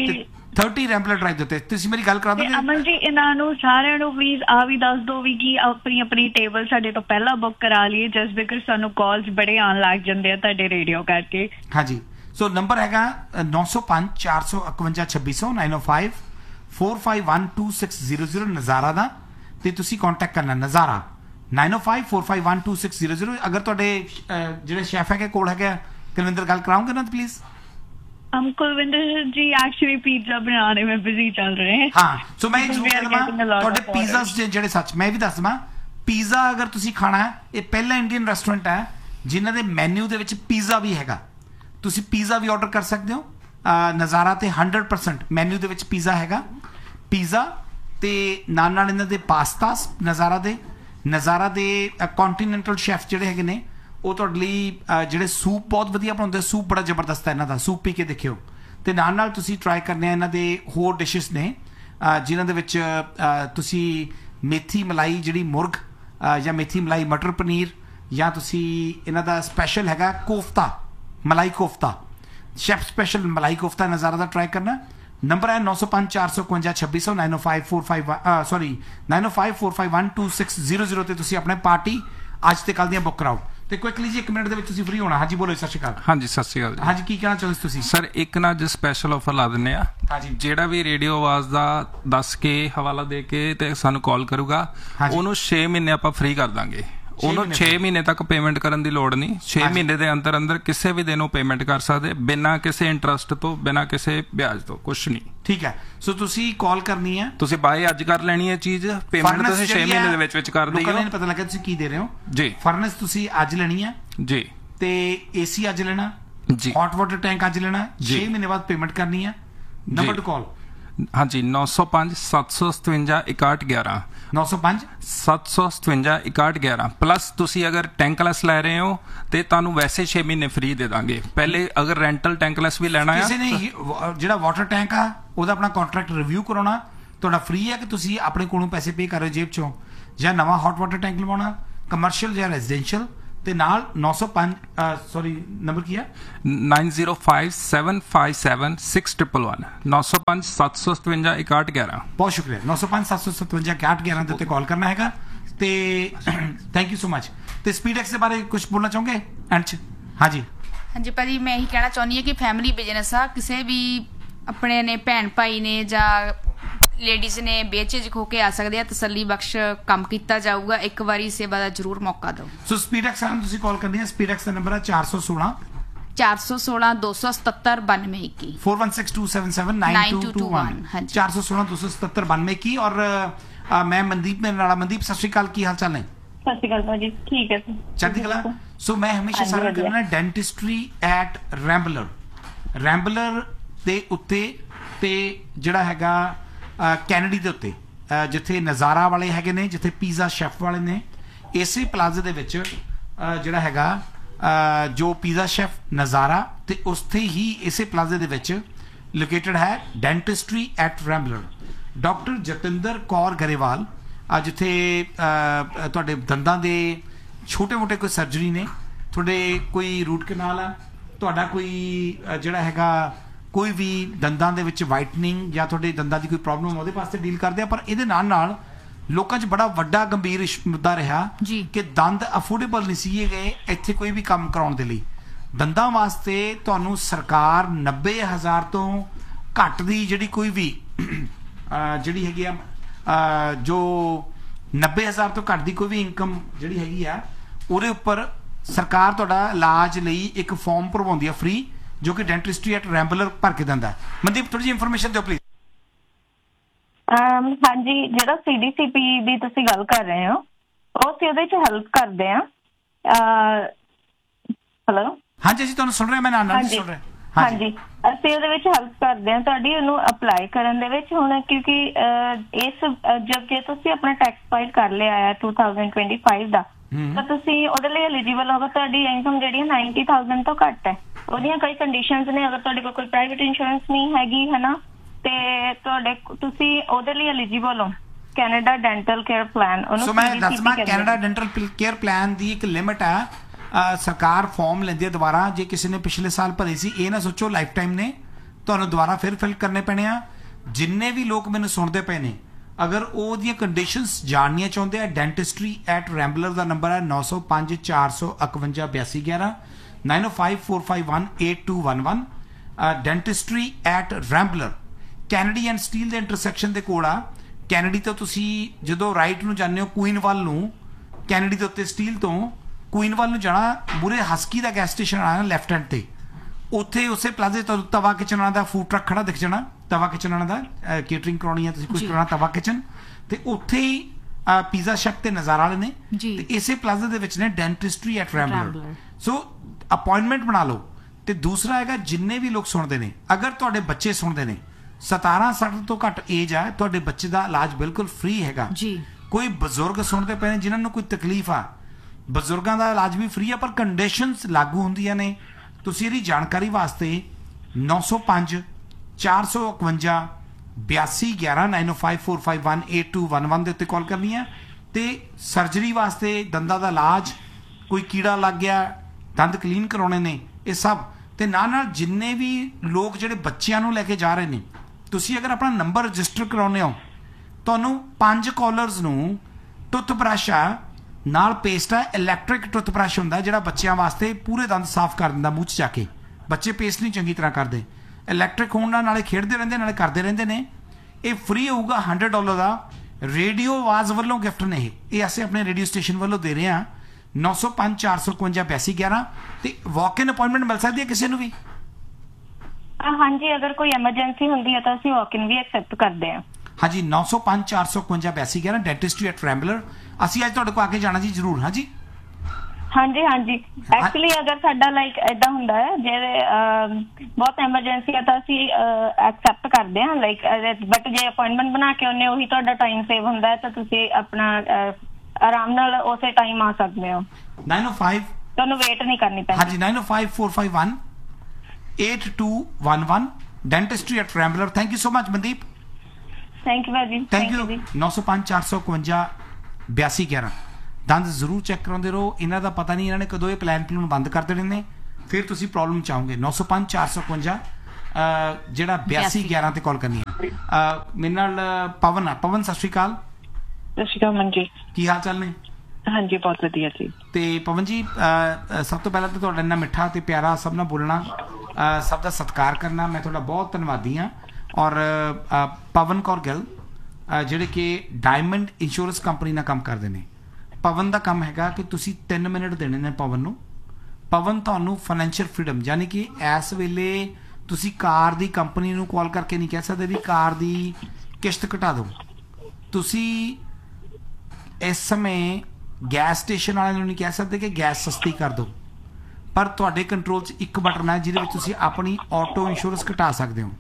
thirty ਰੈਂਪਲਰ drive ਦੇ ਉੱਤੇ। ਤੁਸੀਂ ਮੇਰੀ ਗੱਲ ਕਰਾ ਦੋਗੇ? ਅਮਨ ਜੀ ਇਹਨਾਂ ਨੂੰ ਸਾਰਿਆਂ ਨੂੰ ਪਲੀਜ਼ ਆ ਵੀ ਦੱਸ ਦੋ ਵੀ ਕਿ ਆਪਣੀ ਆਪਣੀ ਟੇਬਲ ਸਾਡੇ ਤੋਂ ਪਹਿਲਾਂ ਬੁੱਕ ਕਰਾ ਲਈਏ, ਜਸਟ ਬਿਕਾਜ਼ ਸਾਨੂੰ ਕਾਲਸ ਬੜੇ ਆਉਣ ਲੱਗ ਜਾਂਦੇ ਆ ਤੁਹਾਡੇ ਰੇਡੀਓ ਕਰਕੇ। ਹਾਂਜੀ, ਸੋ ਨੰਬਰ ਹੈਗਾ nine oh five four five five six hundred nine oh five four five one two six zero zero ਨਜ਼ਾਰਾ ਦਾ, ਤੇ ਤੁਸੀਂ ਕੰਟੈਕਟ ਕਰਨਾ ਨਜ਼ਾਰਾ nine oh five four five one two six zero zero। ਅਗਰ ਤੁਹਾਡੇ ਜਿਹੜੇ ਸ਼ੈਫ ਹੈਗੇ ਕੋਲ ਹੈਗੇ, ਕੁਲਵਿੰਦਰ ਗੱਲ ਕਰਾਉਂਗੇ ਨਾ ਪਲੀਜ਼? हम कुलविंदर जी एक्चुअली पिज्जा बनाने में बिजी चल रहे हैं। हाँ, सो मैं ਤੁਹਾਡੇ ਪੀਜ਼ਾਸ ਜਿਹੜੇ ਸੱਚ ਮੈਂ ਵੀ ਦੱਸ ਦਵਾਂ, ਪੀਜ਼ਾ ਅਗਰ ਤੁਸੀਂ ਖਾਣਾ ਹੈ, ਇਹ ਪਹਿਲਾ ਇੰਡੀਅਨ ਰੈਸਟੋਰੈਂਟ ਹੈ ਜਿਨ੍ਹਾਂ ਦੇ ਮੈਨੂ ਦੇ ਵਿੱਚ ਪੀਜ਼ਾ ਵੀ ਹੈਗਾ। ਤੁਸੀਂ ਪੀਜ਼ਾ ਵੀ ਆਰਡਰ ਕਰ ਸਕਦੇ ਹੋ ਨਜ਼ਾਰਾ ਤੇ, one hundred percent ਮੈਨੂ ਦੇ ਵਿੱਚ ਪੀਜ਼ਾ ਹੈਗਾ। ਪੀਜ਼ਾ ਤੇ ਨਾਲ ਨਾਲ ਇਹਨਾਂ ਦੇ ਪਾਸਤਾਸ ਨਜ਼ਾਰਾ ਦੇ, ਨਜ਼ਾਰਾ ਦੇ ਕੰਟੀਨੈਂਟਲ ਸ਼ੈਫ ਜਿਹੜੇ ਹੈਗੇ ਨੇ ਉਹ ਤੁਹਾਡੇ ਲਈ ਜਿਹੜੇ ਸੂਪ ਬਹੁਤ ਵਧੀਆ ਬਣਾਉਂਦੇ, ਸੂਪ ਬੜਾ ਜ਼ਬਰਦਸਤ ਹੈ ਇਹਨਾਂ ਦਾ, ਸੂਪ ਪੀ ਕੇ ਦੇਖਿਓ। ਤੇ ਨਾਲ ਨਾਲ ਤੁਸੀਂ ਟਰਾਈ ਕਰਨੇ ਆ ਇਹਨਾਂ ਦੇ ਹੋਰ ਡਿਸ਼ਸ ਨੇ ਜਿਨ੍ਹਾਂ ਦੇ ਵਿੱਚ ਤੁਸੀਂ ਮੇਥੀ ਮਲਾਈ ਜਿਹੜੀ ਮੁਰਗ ਜਾਂ ਮੇਥੀ ਮਲਾਈ ਮਟਰ ਪਨੀਰ, ਜਾਂ ਤੁਸੀਂ ਇਹਨਾਂ ਦਾ ਸਪੈਸ਼ਲ ਹੈਗਾ ਕੋਫਤਾ, ਮਲਾਈ ਕੋਫਤਾ, ਸ਼ੈਫ ਸਪੈਸ਼ਲ ਮਲਾਈ ਕੋਫਤਾ ਨਜ਼ਾਰਾ ਦਾ ਟਰਾਈ ਕਰਨਾ। ਨੰਬਰ ਹੈ nine oh five four five five six hundred nine oh five four five sorry nine oh five four five one two six zero zero ਤੇ ਤੁਸੀਂ ਆਪਣੇ ਪਾਰਟੀ ਅੱਜ ਤੇ ਕੱਲ ਦੀਆਂ ਬੁੱਕ ਕਰਾਓ। ਤੇ ਕੁਇਕਲੀ ਜੀ ਇੱਕ ਮਿੰਟ ਦੇ ਵਿੱਚ ਤੁਸੀਂ ਫ੍ਰੀ ਹੋਣਾ। ਹਾਂਜੀ ਬੋਲੋ। ਸਤਿ ਸ਼੍ਰੀ ਅਕਾਲ। ਹਾਂਜੀ ਸਤਿ ਸ਼੍ਰੀ ਅਕਾਲ। ਹਾਂਜੀ ਕੀ ਕਹਿਣਾ ਚਾਹੁੰਦੇ ਤੁਸੀਂ? ਸਰ ਇੱਕ ਨਾ ਅੱਜ ਸਪੈਸ਼ਲ ਆਫਰ ਲਾ ਦਿੰਨੇ ਆ, ਜਿਹੜਾ ਵੀ ਰੇਡੀਓ ਆਵਾਜ਼ ਦਾ ਦੱਸ ਕੇ ਹਵਾਲਾ ਦੇ ਕੇ ਤੇ ਸਾਨੂੰ ਕਾਲ ਕਰੂਗਾ ਉਹਨੂੰ ਛੇ ਮਹੀਨੇ ਆਪਾਂ ਫ੍ਰੀ ਕਰ ਦਾਂਗੇ। ਉਹਨੂੰ ਛੇ ਮਹੀਨੇ ਤੱਕ ਪੇਮੈਂਟ ਕਰਨ ਦੀ ਲੋੜ ਨਹੀਂ। ਛੇ ਮਹੀਨੇ ਦੇ ਅੰਦਰ ਅੰਦਰ ਕਿਸੇ ਵੀ ਦਿਨ ਉਹ ਪੇਮੈਂਟ ਕਰ ਸਕਦੇ, ਬਿਨਾਂ ਕਿਸੇ ਇੰਟਰਸਟ ਤੋਂ, ਬਿਨਾਂ ਕਿਸੇ ਵਿਆਜ ਤੋਂ, ਕੁਛ ਨਹੀਂ। ਠੀਕ ਹੈ, ਸੋ ਤੁਸੀਂ ਕਾਲ ਕਰਨੀ ਹੈ, ਤੁਸੀਂ ਬਾਏ ਅੱਜ ਕਰ ਲੈਣੀ ਹੈ ਚੀਜ਼, ਪੇਮੈਂਟ ਤੁਸੀਂ ਛੇ ਮਹੀਨੇ ਦੇ ਵਿੱਚ ਵਿੱਚ ਕਰ ਦਿਓ। ਲੋਕਾਂ ਨੂੰ ਪਤਾ ਲੱਗਾ ਤੁਸੀਂ ਕੀ ਦੇ ਰਹੇ ਹੋ ਜੀ। ਫਰਨੈਸ ਤੁਸੀਂ ਅੱਜ ਲੈਣੀ ਹੈ ਜੀ, ਤੇ ਏਸੀ ਅੱਜ ਲੈਣਾ ਜੀ, ਹੌਟ ਵਾਟਰ ਟੈਂਕ ਅੱਜ ਲੈਣਾ, ਛੇ ਮਹੀਨੇ ਬਾਅਦ ਪੇਮੈਂਟ ਕਰਨੀ ਹੈ। ਨੰਬਰ ਟੂ ਕਾਲ ਹਾਂਜੀ nine oh five seven seven seven one one one one nine oh five seven seven seven one one one plus ਤੁਸੀਂ ਅਗਰ ਟੈਂਕਲੈਸ ਲੈ ਰਹੇ ਹੋ ਤੇ ਤੁਹਾਨੂੰ ਵੈਸੇ ਛੇ ਮਹੀਨੇ ਫ੍ਰੀ ਦੇ ਦਾਂਗੇ। ਪਹਿਲੇ ਅਗਰ ਰੈਂਟਲ ਟੈਂਕਲੈਸ ਵੀ ਲੈਣਾ ਹੈ, ਕਿਸੇ ਨੇ ਜਿਹੜਾ ਵਾਟਰ ਟੈਂਕ ਆ ਉਹਦਾ ਆਪਣਾ ਕੰਟਰੈਕਟ ਰਿਵਿਊ ਕਰਾਉਣਾ ਤੁਹਾਡਾ ਫ੍ਰੀ ਹੈ, ਕਿ ਤੁਸੀਂ ਆਪਣੇ ਕੋਲੋਂ ਪੈਸੇ ਪੇ ਕਰ ਰਹੇ ਜੇਬ ਚੋਂ, ਜਾਂ ਨਵਾਂ ਹੌਟ ਵਾਟਰ ਟੈਂਕ ਲਵਾਉਣਾ ਕਮਰਸ਼ੀਅਲ ਜਾਂ ਰੈਜ਼ੀਡੈਂਸ਼ੀਅਲ, ਤੇ ਨਾਲ ਨੌ ਸੌ ਪੰਜ ਸੌਰੀ ਨੰਬਰ ਕੀ ਹੈ nine zero five seven five seven six one one ਨੌ ਸੌ ਪੰਜ ਸੱਤ ਸੌ ਸਤਵੰਜਾ ਇਕਾਹਠ ਗਿਆਰਾਂ। ਬਹੁਤ ਸ਼ੁਕਰੀਆ। ਨੌ ਸੌ ਪੰਜ ਸੱਤ ਸੌ ਸਤਵੰਜਾ ਇਕਾਹਠ ਗਿਆਰਾਂ ਦੇ ਉੱਤੇ ਕਾਲ ਕਰਨਾ ਹੈਗਾ ਤੇ ਥੈਂਕ ਯੂ ਸੋ ਮਚ। ਤੇ ਸਪੀਡਐਕਸ ਦੇ ਬਾਰੇ ਕੁਝ ਬੋਲਣਾ ਚਾਹੋਗੇ ਐਂਡ ਚ? ਹਾਂਜੀ ਹਾਂਜੀ ਭਾਜੀ, ਮੈਂ ਇਹੀ ਕਹਿਣਾ ਚਾਹੁੰਦੀ ਹਾਂ ਕਿ ਫੈਮਿਲੀ ਬਿਜ਼ਨਸ ਆ, ਕਿਸੇ ਵੀ ਆਪਣੇ ਨੇ ਭੈਣ ਭਾਈ ਨੇ ਜਾਂ ਲੇਡੀਜ਼ ਨੇ ਬੇਝਿਜਕ ਹੋ ਕੇ ਆ ਸਕਦੇ ਆ, ਤਸੱਲੀ ਬਖਸ਼ ਕੰਮ ਕੀਤਾ ਜਾਊਗਾ, ਇੱਕ ਵਾਰੀ ਸੇਵਾ ਦਾ ਜ਼ਰੂਰ ਮੌਕਾ ਦਿਓ। ਸੋ ਸਪੀਡਐਕਸ ਨੂੰ ਤੁਸੀਂ ਕਾਲ ਕਰਨੀ ਹੈ। ਸਪੀਡਐਕਸ ਦਾ ਨੰਬਰ ਹੈ ਚਾਰ ਸੌ ਸੋਲਾਂ ਚਾਰ ਸੌ ਸੋਲਾਂ ਦੋ ਸੌ ਸਤੱਤਰ ਬਾਨਵੇਂ ਇੱਕੀ four one six two seven seven nine two two one ਚਾਰ ਸੌ ਸੋਲਾਂ ਦੋ ਸੌ ਸਤੱਤਰ ਬਾਨਵੇਂ ਇੱਕੀ। ਔਰ ਮੈਂ ਮਨਦੀਪ ਮੇਰੇ ਨਾਲ। ਮਨਦੀਪ ਸਤਿ ਸ਼੍ਰੀ ਅਕਾਲ, ਕੀ ਹਾਲ ਚਾਲ ਨੇ? ਸਤਿ ਸ਼੍ਰੀ ਅਕਾਲ ਭਾਜੀ, ਠੀਕ ਹੈ ਚੜ੍ਹਦੀ ਕਲਾ। ਸੋ ਮੈਂ ਹਮੇਸ਼ਾ ਸਾਰਾ ਕਰਨਾ ਡੈਂਟਿਸਟਰੀ ਐਟ ਰੈਂਬਲਰ ਰੈਂਬਲਰ ਦੇ ਉੱਤੇ ਤੇ ਜਿਹੜਾ ਹੈਗਾ ਕੈਨੇਡੀ ਦੇ ਉੱਤੇ ਜਿੱਥੇ ਨਜ਼ਾਰਾ ਵਾਲੇ ਹੈਗੇ ਨੇ, ਜਿੱਥੇ ਪੀਜ਼ਾ ਸ਼ੈਫ ਵਾਲੇ ਨੇ, ਇਸੇ ਪਲਾਜ਼ੇ ਦੇ ਵਿੱਚ ਜਿਹੜਾ ਹੈਗਾ ਜੋ ਪੀਜ਼ਾ ਸ਼ੈਫ ਨਜ਼ਾਰਾ ਤੇ ਉੱਥੇ ਹੀ ਇਸੇ ਪਲਾਜ਼ੇ ਦੇ ਵਿੱਚ ਲੋਕੇਟਡ ਹੈ ਡੈਂਟਿਸਟਰੀ ਐਟ ਰੈਂਬਲਰ। ਡਾਕਟਰ ਜਤਿੰਦਰ ਕੌਰ ਗਰੇਵਾਲ ਜਿੱਥੇ ਤੁਹਾਡੇ ਦੰਦਾਂ ਦੇ ਛੋਟੇ ਮੋਟੇ ਕੋਈ ਸਰਜਰੀ ਨੇ, ਤੁਹਾਡੇ ਕੋਈ ਰੂਟ ਕਨਾਲ ਆ, ਤੁਹਾਡਾ ਕੋਈ ਜਿਹੜਾ ਹੈਗਾ ਕੋਈ ਵੀ ਦੰਦਾਂ ਦੇ ਵਿੱਚ ਵਾਈਟਨਿੰਗ ਜਾਂ ਤੁਹਾਡੇ ਦੰਦਾਂ ਦੀ ਕੋਈ ਪ੍ਰੋਬਲਮ ਉਹਦੇ ਵਾਸਤੇ ਡੀਲ ਕਰਦੇ ਆ। ਪਰ ਇਹਦੇ ਨਾਲ ਨਾਲ ਲੋਕਾਂ 'ਚ ਬੜਾ ਵੱਡਾ ਗੰਭੀਰ ਮੁੱਦਾ ਰਿਹਾ ਕਿ ਦੰਦ ਅਫੋਰਡੇਬਲ ਨਹੀਂ ਸੀਗੇ ਗਏ ਇੱਥੇ ਕੋਈ ਵੀ ਕੰਮ ਕਰਾਉਣ ਦੇ ਲਈ। ਦੰਦਾਂ ਵਾਸਤੇ ਤੁਹਾਨੂੰ ਸਰਕਾਰ ਨੱਬੇ ਹਜ਼ਾਰ ਤੋਂ ਘੱਟ ਦੀ ਜਿਹੜੀ ਕੋਈ ਵੀ ਜਿਹੜੀ ਹੈਗੀ ਆ ਜੋ ਨੱਬੇ ਹਜ਼ਾਰ ਤੋਂ ਘੱਟ ਦੀ ਕੋਈ ਵੀ ਇਨਕਮ ਜਿਹੜੀ ਹੈਗੀ ਆ ਉਹਦੇ ਉੱਪਰ ਸਰਕਾਰ ਤੁਹਾਡਾ ਇਲਾਜ ਲਈ ਇੱਕ ਫਾਰਮ ਭਰਵਾਉਂਦੀ ਆ ਫ੍ਰੀ, ਜੋ ਕਿ ਡੈਂਟਿਸਟਰੀ ਐਟ ਰੈਂਬਲਰ ਭਰ ਕੇ ਦਿੰਦਾ। ਮਨਦੀਪ ਥੋੜੀ ਜਿਹੀ ਇਨਫੋਰਮੇਸ਼ਨ ਦਿਓ ਪਲੀਜ਼। ਹਾਂਜੀ, ਜਿਹੜਾ ਸੀਡੀਸੀਪੀ ਦੀ ਤੁਸੀਂ ਗੱਲ ਕਰ ਰਹੇ ਹੋ ਉਹ ਅਸੀਂ ਉਹਦੇ ਚ ਹੈਲਪ ਕਰਦੇ ਆ। ਹੈਲੋ ਹਾਂਜੀ ਅਸੀਂ ਤੁਹਾਨੂੰ ਸੁਣ ਰਹੇ, ਮੈਂ ਨਾਲ ਨਾਲ ਸੁਣ ਰਿਹਾ। ਹਾਂਜੀ, ਅਸੀਂ ਉਹਦੇ ਵਿੱਚ ਹੈਲਪ ਕਰਦੇ ਹਾਂ ਤੁਹਾਡੀ ਉਹਨੂੰ ਅਪਲਾਈ ਕਰਨ ਦੇ ਵਿੱਚ। ਹੁਣ ਕਿਉਂਕਿ ਇਸ ਜਦ ਜੇ ਤੁਸੀਂ ਆਪਣਾ ਟੈਕਸ ਫਾਈਲ ਕਰ ਲਿਆ ਹੈ two thousand twenty-five ਦਾ, ਤਾਂ ਤੁਸੀਂ ਉਹਦੇ ਲਈ ਐਲੀਜੀਬਲ ਹੋਗਾ। ਤੁਹਾਡੀ ਇਨਕਮ ਜਿਹੜੀ ਹੈ ninety thousand ਤੋਂ ਘੱਟ ਹੈ। ਉਹਦੀਆਂ ਕਈ ਕੰਡੀਸ਼ਨਸ ਨੇ, ਅਗਰ ਤੁਹਾਡੇ ਕੋਲ ਕੋਈ ਪ੍ਰਾਈਵੇਟ ਇੰਸ਼ੋਰੈਂਸ ਨਹੀਂ ਹੈਗੀ ਹੈ ਨਾ, ਤੇ ਤੁਹਾਡੇ ਤੁਸੀਂ ਉਹਦੇ ਲਈ ਐਲੀਜੀਬਲ ਹੋ ਕੈਨੇਡਾ ਡੈਂਟਲ ਕੇਅਰ ਪਲਾਨ। ਉਹਨੂੰ ਸੋ ਮੈਂ ਦੱਸਣਾ ਕੈਨੇਡਾ ਡੈਂਟਲ ਕੇਅਰ ਪਲਾਨ ਦੀ ਇੱਕ ਲਿਮਿਟ ਹੈ। ਸਰਕਾਰ ਫਾਰਮ ਲੈਂਦੀ ਹੈ ਦੁਬਾਰਾ। ਜੇ ਕਿਸੇ ਨੇ ਪਿਛਲੇ ਸਾਲ ਭਰੇ ਸੀ, ਇਹ ਨਾ ਸੋਚੋ ਲਾਈਫ ਟਾਈਮ ਨੇ, ਤੁਹਾਨੂੰ ਦੁਬਾਰਾ ਫਿਰ ਫਿਲ ਕਰਨੇ ਪੈਣੇ ਆ। ਜਿੰਨੇ ਵੀ ਲੋਕ ਮੈਨੂੰ ਸੁਣਦੇ ਪਏ ਨੇ, ਅਗਰ ਉਹਦੀਆਂ ਕੰਡੀਸ਼ਨਸ ਜਾਣਨੀਆਂ ਚਾਹੁੰਦੇ ਆ, ਡੈਂਟਿਸਟਰੀ ਐਟ ਰੈਂਬਲਰ ਦਾ ਨੰਬਰ ਹੈ ਨੌ ਸੌ ਪੰਜ ਚਾਰ ਸੌ ਇਕਵੰਜਾ ਬਿਆਸੀ ਗਿਆਰਾਂ nine oh five four five one eight two one one ਡੈਂਟਿਸਟਰੀ at ਰੈਂਬਲਰ Kennedy and steel ਦੇ ਇੰਟਰਸੈਕਸ਼ਨ ਦੇ ਕੋਲ ਆ। ਕੈਨੇਡੀ ਤੋਂ ਤੁਸੀਂ ਜਦੋਂ ਰਾਈਟ ਨੂੰ ਜਾਂਦੇ ਹੋ ਕੁਈਨ ਵੱਲ ਨੂੰ, ਕੈਨੇਡੀ ਦੇ ਉੱਤੇ ਸਟੀਲ ਤੋਂ ਕੁਈਨ ਵੱਲ ਨੂੰ ਜਾਣਾ, ਮੂਰੇ ਹਸਕੀ ਦਾ ਗੈਸ ਸਟੇਸ਼ਨ ਆਣਾ ਲੈਫਟ ਹੈਂਡ ਤੇ, ਉੱਥੇ ਉਸੇ ਪਲਾਜ਼ੇ ਤੋਂ ਤਵਾ ਕਿਚਨ ਵਾਲਾ ਦਾ ਫੂਡ ਟਰੱਕ ਖੜਾ ਦਿਖ ਜਾਣਾ। ਤਵਾ ਕਿਚਨ ਵਾਲਾ ਦਾ ਕੇਟਰਿੰਗ ਕਰਾਉਣੀ ਹੈ ਤੁਸੀਂ, ਕੁਝ ਕਰਾਉਣਾ ਤਵਾ ਕਿਚਨ, ਤੇ ਉੱਥੇ ਹੀ ਪੀਜ਼ਾ ਸ਼ੈਫ ਤੇ ਨਜ਼ਾਰਾ ਵਾਲੇ ਨੇ, ਤੇ ਇਸੇ ਪਲਾਜ਼ੇ ਦੇ ਵਿੱਚ ਨੇ ਡੈਂਟਿਸਟਰੀ ਐਟ ਰੈਂਬਲਰ। ਸੋ ਅਪਾਇੰਟਮੈਂਟ ਬਣਾ ਲਓ। ਤੇ ਦੂਸਰਾ ਹੈਗਾ, ਜਿੰਨੇ ਵੀ ਲੋਕ ਸੁਣਦੇ ਨੇ, ਅਗਰ ਤੁਹਾਡੇ ਬੱਚੇ ਸੁਣਦੇ ਨੇ, ਸਤਾਰਾਂ ਸਾਲ ਤੋਂ ਘੱਟ ਏਜ ਆ, ਤੁਹਾਡੇ ਬੱਚੇ ਦਾ ਇਲਾਜ ਬਿਲਕੁਲ ਫ੍ਰੀ ਹੈਗਾ। ਕੋਈ ਬਜ਼ੁਰਗ ਸੁਣਦੇ ਪਏ ਨੇ ਜਿਨ੍ਹਾਂ ਨੂੰ ਕੋਈ ਤਕਲੀਫ ਆ, ਬਜ਼ੁਰਗਾਂ ਦਾ ਇਲਾਜ ਵੀ ਫ੍ਰੀ ਆ, ਪਰ ਕੰਡੀਸ਼ਨਸ ਲਾਗੂ ਹੁੰਦੀਆਂ ਨੇ। ਤੁਸੀਂ ਇਹਦੀ ਜਾਣਕਾਰੀ ਵਾਸਤੇ ਨੌ ਸੌ ਪੰਜ ਚਾਰ ਸੌ ਇਕਵੰਜਾ ਬਿਆਸੀ ਗਿਆਰਾਂ nine oh five four five one eight two one one ਦੇ ਉੱਤੇ ਕਾਲ ਕਰਨੀ ਹੈ। ਤੇ ਸਰਜਰੀ ਵਾਸਤੇ, ਦੰਦਾਂ ਦਾ ਇਲਾਜ, ਕੋਈ ਕੀੜਾ ਲੱਗ ਗਿਆ, ਦੰਦ ਕਲੀਨ ਕਰਾਉਣੇ ਨੇ, ਇਹ ਸਭ। ਤੇ ਨਾਲ ਨਾਲ ਜਿੰਨੇ ਵੀ ਲੋਕ ਜਿਹੜੇ ਬੱਚਿਆਂ ਨੂੰ ਲੈ ਕੇ ਜਾ ਰਹੇ ਨੇ, ਤੁਸੀਂ ਅਗਰ ਆਪਣਾ ਨੰਬਰ ਰਜਿਸਟਰ ਕਰਾਉਂਦੇ ਹੋ, ਤੁਹਾਨੂੰ ਪੰਜ ਕਾਲਰਸ ਨੂੰ ਟੁੱਥ ਬਰਸ਼ ਆ ਨਾਲ ਪੇਸਟ ਆ, ਇਲੈਕਟ੍ਰਿਕ ਟੁੱਥ ਬਰਸ਼ ਹੁੰਦਾ ਜਿਹੜਾ ਬੱਚਿਆਂ ਵਾਸਤੇ ਪੂਰੇ ਦੰਦ ਸਾਫ਼ ਕਰ ਦਿੰਦਾ ਮੂੰਹ 'ਚ ਜਾ ਕੇ। ਬੱਚੇ ਪੇਸਟ ਨਹੀਂ ਚੰਗੀ ਤਰ੍ਹਾਂ ਕਰਦੇ, ਇਲੈਕਟ੍ਰਿਕ ਹੋਣ ਨਾਲ ਨਾਲੇ ਖੇਡਦੇ ਰਹਿੰਦੇ ਨਾਲੇ ਕਰਦੇ ਰਹਿੰਦੇ ਨੇ। ਇਹ ਫ੍ਰੀ ਹੋਊਗਾ ਹੰਡਰਡ ਡਾਲਰ ਦਾ। ਰੇਡੀਓ ਆਵਾਜ਼ ਵੱਲੋਂ ਗਿਫਟ ਨੇ ਇਹ ਇਹ ਅਸੀਂ ਆਪਣੇ ਰੇਡੀਓ ਸਟੇਸ਼ਨ ਵੱਲੋਂ ਦੇ ਰਹੇ ਹਾਂ। ਨੌ ਸੌ ਪੰਜ ਚਾਰ ਸੌ ਇਕਵੰਜਾ ਬਿਆਸੀ ਗਿਆਰਾਂ ਤੇ ਵਾਕ ਇਨ ਅਪਾਇੰਟਮੈਂਟ ਮਿਲ ਸਕਦੀ ਹੈ ਕਿਸੇ ਨੂੰ ਵੀ। ਹਾਂਜੀ, ਅਗਰ ਕੋਈ ਐਮਰਜੈਂਸੀ ਹੁੰਦੀ ਹੈ ਤਾਂ ਅਸੀਂ ਵਾਕ ਇਨ ਵੀ ਐਕਸੈਪਟ ਕਰਦੇ ਹਾਂ। ਹਾਂਜੀ, ਨੌ ਸੌ ਪੰਜ ਚਾਰ ਸੌ ਇਕਵੰਜਾ ਬਿਆਸੀ ਗਿਆਰਾਂ ਡੈਂਟਿਸਟਰੀ ਐਟ ਰੈਂਬਲਰ। ਅਸੀਂ ਅੱਜ ਤੁਹਾਡੇ ਕੋਲ ਆ ਕੇ ਜਾਣਾ ਜੀ ਜ਼ਰੂਰ। ਹਾਂਜੀ ਹਾਂਜੀ ਹਾਂਜੀ ਐਕਚੁਅਲੀ ਅਗਰ ਸਾਡਾ ਲਾਈਕ ਏਦਾਂ ਹੁੰਦਾ ਹੈ ਜੇ ਬਹੁਤ ਐਮਰਜੈਂਸੀ ਹੈ ਤਾਂ ਅਸੀਂ ਐਕਸੈਪਟ ਕਰਦੇ ਹਾਂ ਲਾਈਕ, ਬਟ ਜੇ ਅਪਾਇੰਟਮੈਂਟ ਬਣਾ ਕੇ ਉਹਨੇ ਉਹੀ ਤੁਹਾਡਾ ਟਾਈਮ ਸੇਵ ਹੁੰਦਾ ਹੈ ਤਾਂ ਤੁਸੀਂ ਆਪਣਾ ਆਰਾਮ ਨਾਲ ਉਸੇ ਟਾਈਮ ਆ ਸਕਦੇ ਹੋ। nine oh five ਤੁਹਾਨੂੰ ਵੇਟ ਨਹੀਂ ਕਰਨੀ ਪੈਂਦੀ। ਹਾਂਜੀ nine oh five four five one eight two one one ਡੈਂਟਿਸਟਰੀ at ਰੈਂਬਲਰ। Thank you so much Mandeep. Thank you ਭਾਜੀ। Thank you. ਨੌ ਸੌ ਪੰਜ ਚਾਰ ਸੌ ਇਕਵੰਜਾ ਬਿਆਸੀ ਗਿਆਰਾਂ ਦੰਦ ਜ਼ਰੂਰ ਚੈੱਕ ਕਰਾਉਂਦੇ ਰਹੋ। ਇਹਨਾਂ ਦਾ ਪਤਾ ਨਹੀਂ ਇਹਨਾਂ ਨੇ ਕਦੋਂ ਇਹ ਪਲਾਨ ਪਲੂਨ ਬੰਦ ਕਰ ਦੇਣੇ ਨੇ, ਫਿਰ ਤੁਸੀਂ ਪ੍ਰੋਬਲਮ ਚਾਹੋਗੇ। ਨੌ ਸੌ ਪੰਜ ਚਾਰ ਸੌ ਇਕਵੰਜਾ ਜਿਹੜਾ ਬਿਆਸੀ ਗਿਆਰਾਂ ਤੇ ਕਾਲ ਕਰਨੀ ਹੈ। ਮੇਰੇ ਨਾਲ ਪਵਨ ਆ। ਪਵਨ ਸਤਿ ਸ਼੍ਰੀ ਅਕਾਲ। ਸਤਿ ਸ਼੍ਰੀ ਅਕਾਲ ਮਨਜੀ, ਕੀ ਹਾਲ ਚਾਲ ਨੇ? ਹਾਂਜੀ ਬਹੁਤ ਵਧੀਆ ਜੀ। ਤੇ ਪਵਨ ਜੀ ਸਭ ਤੋਂ ਪਹਿਲਾਂ ਤਾਂ ਤੁਹਾਡਾ ਇੰਨਾ ਮਿੱਠਾ ਤੇ ਪਿਆਰਾ ਸਭ ਨਾਲ ਬੋਲਣਾ, ਸਭ ਦਾ ਸਤਿਕਾਰ ਕਰਨਾ, ਮੈਂ ਤੁਹਾਡਾ ਬਹੁਤ ਧੰਨਵਾਦੀ ਹਾਂ। ਔਰ ਪਵਨ ਕੌਰ ਗਿੱਲ ਜਿਹੜੇ ਕਿ ਡਾਇਮੰਡ ਇੰਸ਼ੋਰੈਂਸ ਕੰਪਨੀ ਨਾਲ ਕੰਮ ਕਰਦੇ ਨੇ। ਪਵਨ ਦਾ ਕੰਮ ਹੈਗਾ ਕਿ ਤੁਸੀਂ ਤਿੰਨ ਮਿੰਟ ਦੇਣੇ ਨੇ ਪਵਨ ਨੂੰ। ਪਵਨ ਤੁਹਾਨੂੰ ਫਾਈਨੈਂਸ਼ੀਅਲ ਫਰੀडम, ਯਾਨੀ ਕਿ ਇਸ ਵੇਲੇ ਤੁਸੀਂ ਕਾਰ ਦੀ ਕੰਪਨੀ ਨੂੰ ਕਾਲ ਕਰਕੇ ਨਹੀਂ ਕਹਿ ਸਕਦੇ ਵੀ ਕਾਰ ਦੀ ਕਿਸ਼ਤ ਘਟਾ ਦਿਓ। ਤੁਸੀਂ ਇਸ ਸਮੇਂ ਗੈਸ ਸਟੇਸ਼ਨ ਵਾਲਿਆਂ ਨੂੰ ਨਹੀਂ ਕਹਿ ਸਕਦੇ ਕਿ ਗੈਸ ਸਸਤੀ ਕਰ ਦਿਓ, ਪਰ ਤੁਹਾਡੇ ਕੰਟਰੋਲ 'ਚ ਇੱਕ ਬਟਨ ਹੈ ਜਿਹਦੇ ਵਿੱਚ ਤੁਸੀਂ ਆਪਣੀ ਆਟੋ ਇੰਸ਼ੋਰੈਂਸ ਘਟਾ ਸਕਦੇ ਹੋ।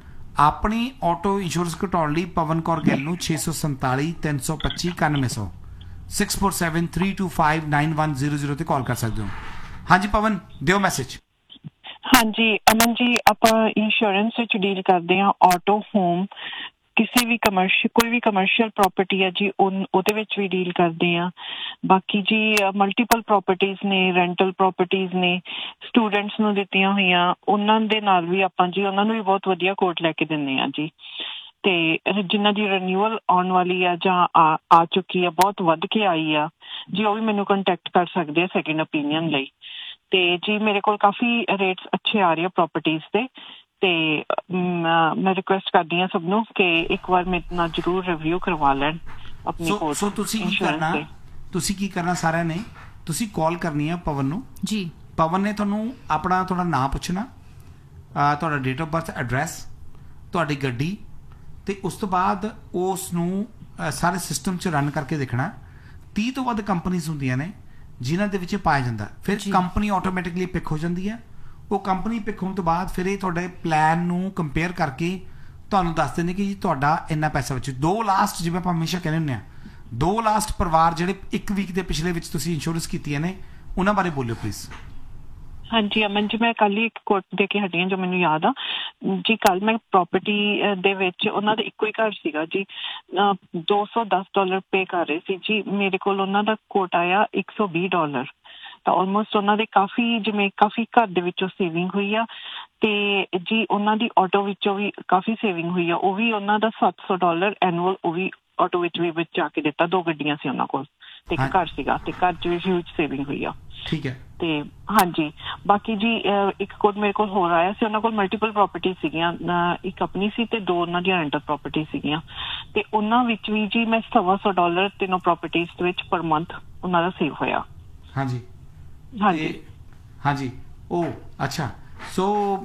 ਆਪਣੀ ਆਟੋ ਇੰਸ਼ੋਰੈਂਸ ਘਟਾਉਣ ਲਈ ਪਵਨ ਕੌਰ ਗਿੱਲ ਨੂੰ ਛੇ ਸੌ ਸੰਤਾਲੀ ਤਿੰਨ ਸੌ ਪੱਚੀ ਇਕਾਨਵੇਂ ਸੌ six four seven three two five nine one zero zero ਤੇ ਕਾਲ ਕਰ ਸਕਦੇ ਹੋ। ਹਾਂਜੀ ਪਵਨ, ਦਿਓ ਮੈਸੇਜ। ਹਾਂਜੀ ਅਮਨ ਜੀ, ਆਪਾਂ ਇੰਸ਼ੋਰੈਂਸ ਵਿੱਚ ਡੀਲ ਕਰਦੇ ਹਾਂ ਆਟੋ, ਹੋਮ, ਕਿਸੇ ਵੀ ਕਮਰਸ਼ੀਅਲ, ਕੋਈ ਵੀ ਕਮਰਸ਼ੀਅਲ ਪ੍ਰਾਪਰਟੀ ਹੈ ਜੀ ਉਹਦੇ ਵਿੱਚ ਵੀ ਡੀਲ ਕਰਦੇ ਹਾਂ। ਬਾਕੀ ਜੀ ਮਲਟੀਪਲ ਪ੍ਰਾਪਰਟੀਜ਼ ਨੇ, ਰੈਂਟਲ ਪ੍ਰਾਪਰਟੀਜ਼ ਨੇ, ਸਟੂਡੈਂਟਸ ਨੂੰ ਦਿੱਤੀਆਂ ਹੋਈਆਂ, ਉਹਨਾਂ ਦੇ ਨਾਲ ਵੀ ਆਪਾਂ ਜੀ ਉਹਨਾਂ ਨੂੰ ਵੀ ਬਹੁਤ ਵਧੀਆ ਕੋਟ ਲੈ ਕੇ ਦਿੰਦੇ ਹਾਂ ਜੀ। ਤੇ ਜਿਨ੍ਹਾਂ ਦੀ ਰੀਨਿਊਅਲ ਆਉਣ ਵਾਲੀ ਆ ਜਾਂ ਆ ਆ ਚੁੱਕੀ ਆ, ਬਹੁਤ ਵੱਧ ਕੇ ਆਈ ਆ ਜੀ, ਉਹ ਵੀ ਮੈਨੂੰ ਕੰਟੈਕਟ ਕਰ ਸਕਦੇ ਆ ਸੈਕਿੰਡ ਓਪੀਨੀਅਨ ਲਈ। ਤੇ ਜੀ ਮੇਰੇ ਕੋਲ ਕਾਫੀ ਰੇਟਸ ਅੱਛੇ ਆ ਰਹੇ ਆ ਪ੍ਰਾਪਰਟੀਜ਼ ਦੇ, ਤੇ ਮੈਂ ਰਿਕੁਐਸਟ ਕਰਦੀ ਹਾਂ ਸਭ ਨੂੰ ਕਿ ਇੱਕ ਵਾਰ ਮੇਰੇ ਨਾਲ ਜ਼ਰੂਰ ਰਿਵਿਊ ਕਰਵਾ ਲੈਣ ਆਪਣੀ ਕੋਟ। ਸੋ ਤੁਸੀਂ ਕੀ ਕਰਨਾ, ਤੁਸੀਂ ਕੀ ਕਰਨਾ ਸਾਰਿਆਂ ਨੇ, ਤੁਸੀਂ ਕਾਲ ਕਰਨੀ ਆ ਪਵਨ ਨੂੰ ਜੀ। ਪਵਨ ਨੇ ਤੁਹਾਨੂੰ ਆਪਣਾ ਤੁਹਾਡਾ ਨਾਮ ਪੁੱਛਣਾ, ਤੁਹਾਡਾ ਡੇਟ ਆਫ ਬਰਥ, ਐਡਰੈਸ, ਤੁਹਾਡੀ ਗੱਡੀ, ਤੇ ਉਸ ਤੋਂ ਬਾਅਦ ਉਸ ਨੂੰ ਸਾਰੇ ਸਿਸਟਮ 'ਚ ਰਨ ਕਰਕੇ ਦੇਖਣਾ। ਤੀਹ ਤੋਂ ਵੱਧ ਕੰਪਨੀਜ਼ ਹੁੰਦੀਆਂ ਨੇ ਜਿਨ੍ਹਾਂ ਦੇ ਵਿੱਚ ਪਾਇਆ ਜਾਂਦਾ, ਫਿਰ ਕੰਪਨੀ ਆਟੋਮੈਟਿਕਲੀ ਪਿਕ ਹੋ ਜਾਂਦੀ ਹੈ। ਉਹ ਕੰਪਨੀ ਪਿਕ ਹੋਣ ਤੋਂ ਬਾਅਦ ਫਿਰ ਇਹ ਤੁਹਾਡੇ ਪਲਾਨ ਨੂੰ ਕੰਪੇਅਰ ਕਰਕੇ ਤੁਹਾਨੂੰ ਦੱਸ ਦਿੰਦੇ ਕਿ ਜੀ ਤੁਹਾਡਾ ਇੰਨਾ ਪੈਸਾ ਵਿੱਚ ਦੋ ਲਾਸਟ, ਜਿਵੇਂ ਆਪਾਂ ਹਮੇਸ਼ਾ ਕਹਿੰਦੇ ਹੁੰਦੇ ਹਾਂ, ਦੋ ਲਾਸਟ ਪਰਿਵਾਰ ਜਿਹੜੇ ਇੱਕ ਵੀਕ ਦੇ ਪਿਛਲੇ ਵਿੱਚ ਤੁਸੀਂ ਇੰਸ਼ੋਰੈਂਸ ਕੀਤੀਆਂ ਨੇ, ਉਹਨਾਂ ਬਾਰੇ ਬੋਲਿਓ ਪਲੀਜ਼। ਹਾਂਜੀ ਅਮਨ ਜੀ, ਮੈਂ ਕੱਲ ਹੀ ਇੱਕ ਕੋਟ ਦੇ ਕੇ ਹਟੀ ਹਾਂ ਜੋ ਮੈਨੂੰ ਯਾਦ ਆ ਜੀ। ਕੱਲ ਮੈਂ ਪ੍ਰਾਪਰਟੀ ਦੇ ਵਿੱਚ ਉਹਨਾਂ ਦਾ ਇੱਕੋ ਹੀ ਘਰ ਸੀਗਾ ਜੀ, ਦੋ ਸੌ ਦਸ ਡਾਲਰ ਪੇ ਕਰ ਰਹੇ ਸੀ ਜੀ। ਮੇਰੇ ਕੋਲ ਉਹਨਾਂ ਦਾ ਕੋਟ ਆਇਆ ਇੱਕ ਸੌ ਵੀਹ ਡਾਲਰ, ਤਾਂ ਆਲਮੋਸਟ ਉਹਨਾਂ ਦੇ ਕਾਫੀ, ਜਿਵੇਂ ਕਾਫੀ ਘਰ ਦੇ ਵਿੱਚੋਂ ਸੇਵਿੰਗ ਹੋਈ ਆ। ਤੇ ਜੀ ਉਹਨਾਂ ਦੀ ਆਟੋ ਵਿੱਚੋਂ ਵੀ ਕਾਫੀ ਸੇਵਿੰਗ ਹੋਈ ਆ, ਉਹ ਵੀ ਉਹਨਾਂ ਦਾ ਸੱਤ ਸੌ ਡਾਲਰ ਐਨੂਅਲ ਉਹ ਵੀ ਆਟੋ ਵਿੱਚ ਵੀ ਵਿੱਚ ਆ ਕੇ ਦਿੱਤਾ। ਦੋ ਗੱਡੀਆਂ ਸੀ ਉਹਨਾਂ ਕੋਲ ਤੇ ਇੱਕ ਘਰ ਸੀਗਾ, ਤੇ ਘਰ 'ਚ ਵੀ ਹਿਊਜ ਸੇਵਿੰਗ ਹੋਈ ਆ। ਠੀਕ ਹੈ। ਤੇ ਹਾਂਜੀ, ਬਾਕੀ ਜੀ ਇੱਕ ਕੋਡ ਮੇਰੇ ਕੋਲ ਹੋਰ ਆਇਆ ਸੀ, ਉਹਨਾਂ ਕੋਲ ਮਲਟੀਪਲ ਪ੍ਰਾਪਰਟੀ ਸੀਗੀਆਂ, ਇੱਕ ਆਪਣੀ ਸੀ ਤੇ ਦੋ ਉਹਨਾਂ ਦੀਆਂ ਰੈਂਟਲ ਪ੍ਰਾਪਰਟੀ ਸੀਗੀਆਂ, ਤੇ ਉਹਨਾਂ ਵਿੱਚ ਵੀ ਜੀ ਮੈਂ ਸਵਾ ਸੌ ਡਾਲਰ ਤਿੰਨੋਂ ਪ੍ਰਾਪਰਟੀਜ਼ ਦੇ ਵਿੱਚ ਪਰ ਮੰਥ ਉਹਨਾਂ ਦਾ ਸੇਵ ਹੋਇਆ। ਹਾਂਜੀ ਹਾਂਜੀ ਹਾਂਜੀ। ਉਹ ਅੱਛਾ, ਸੋ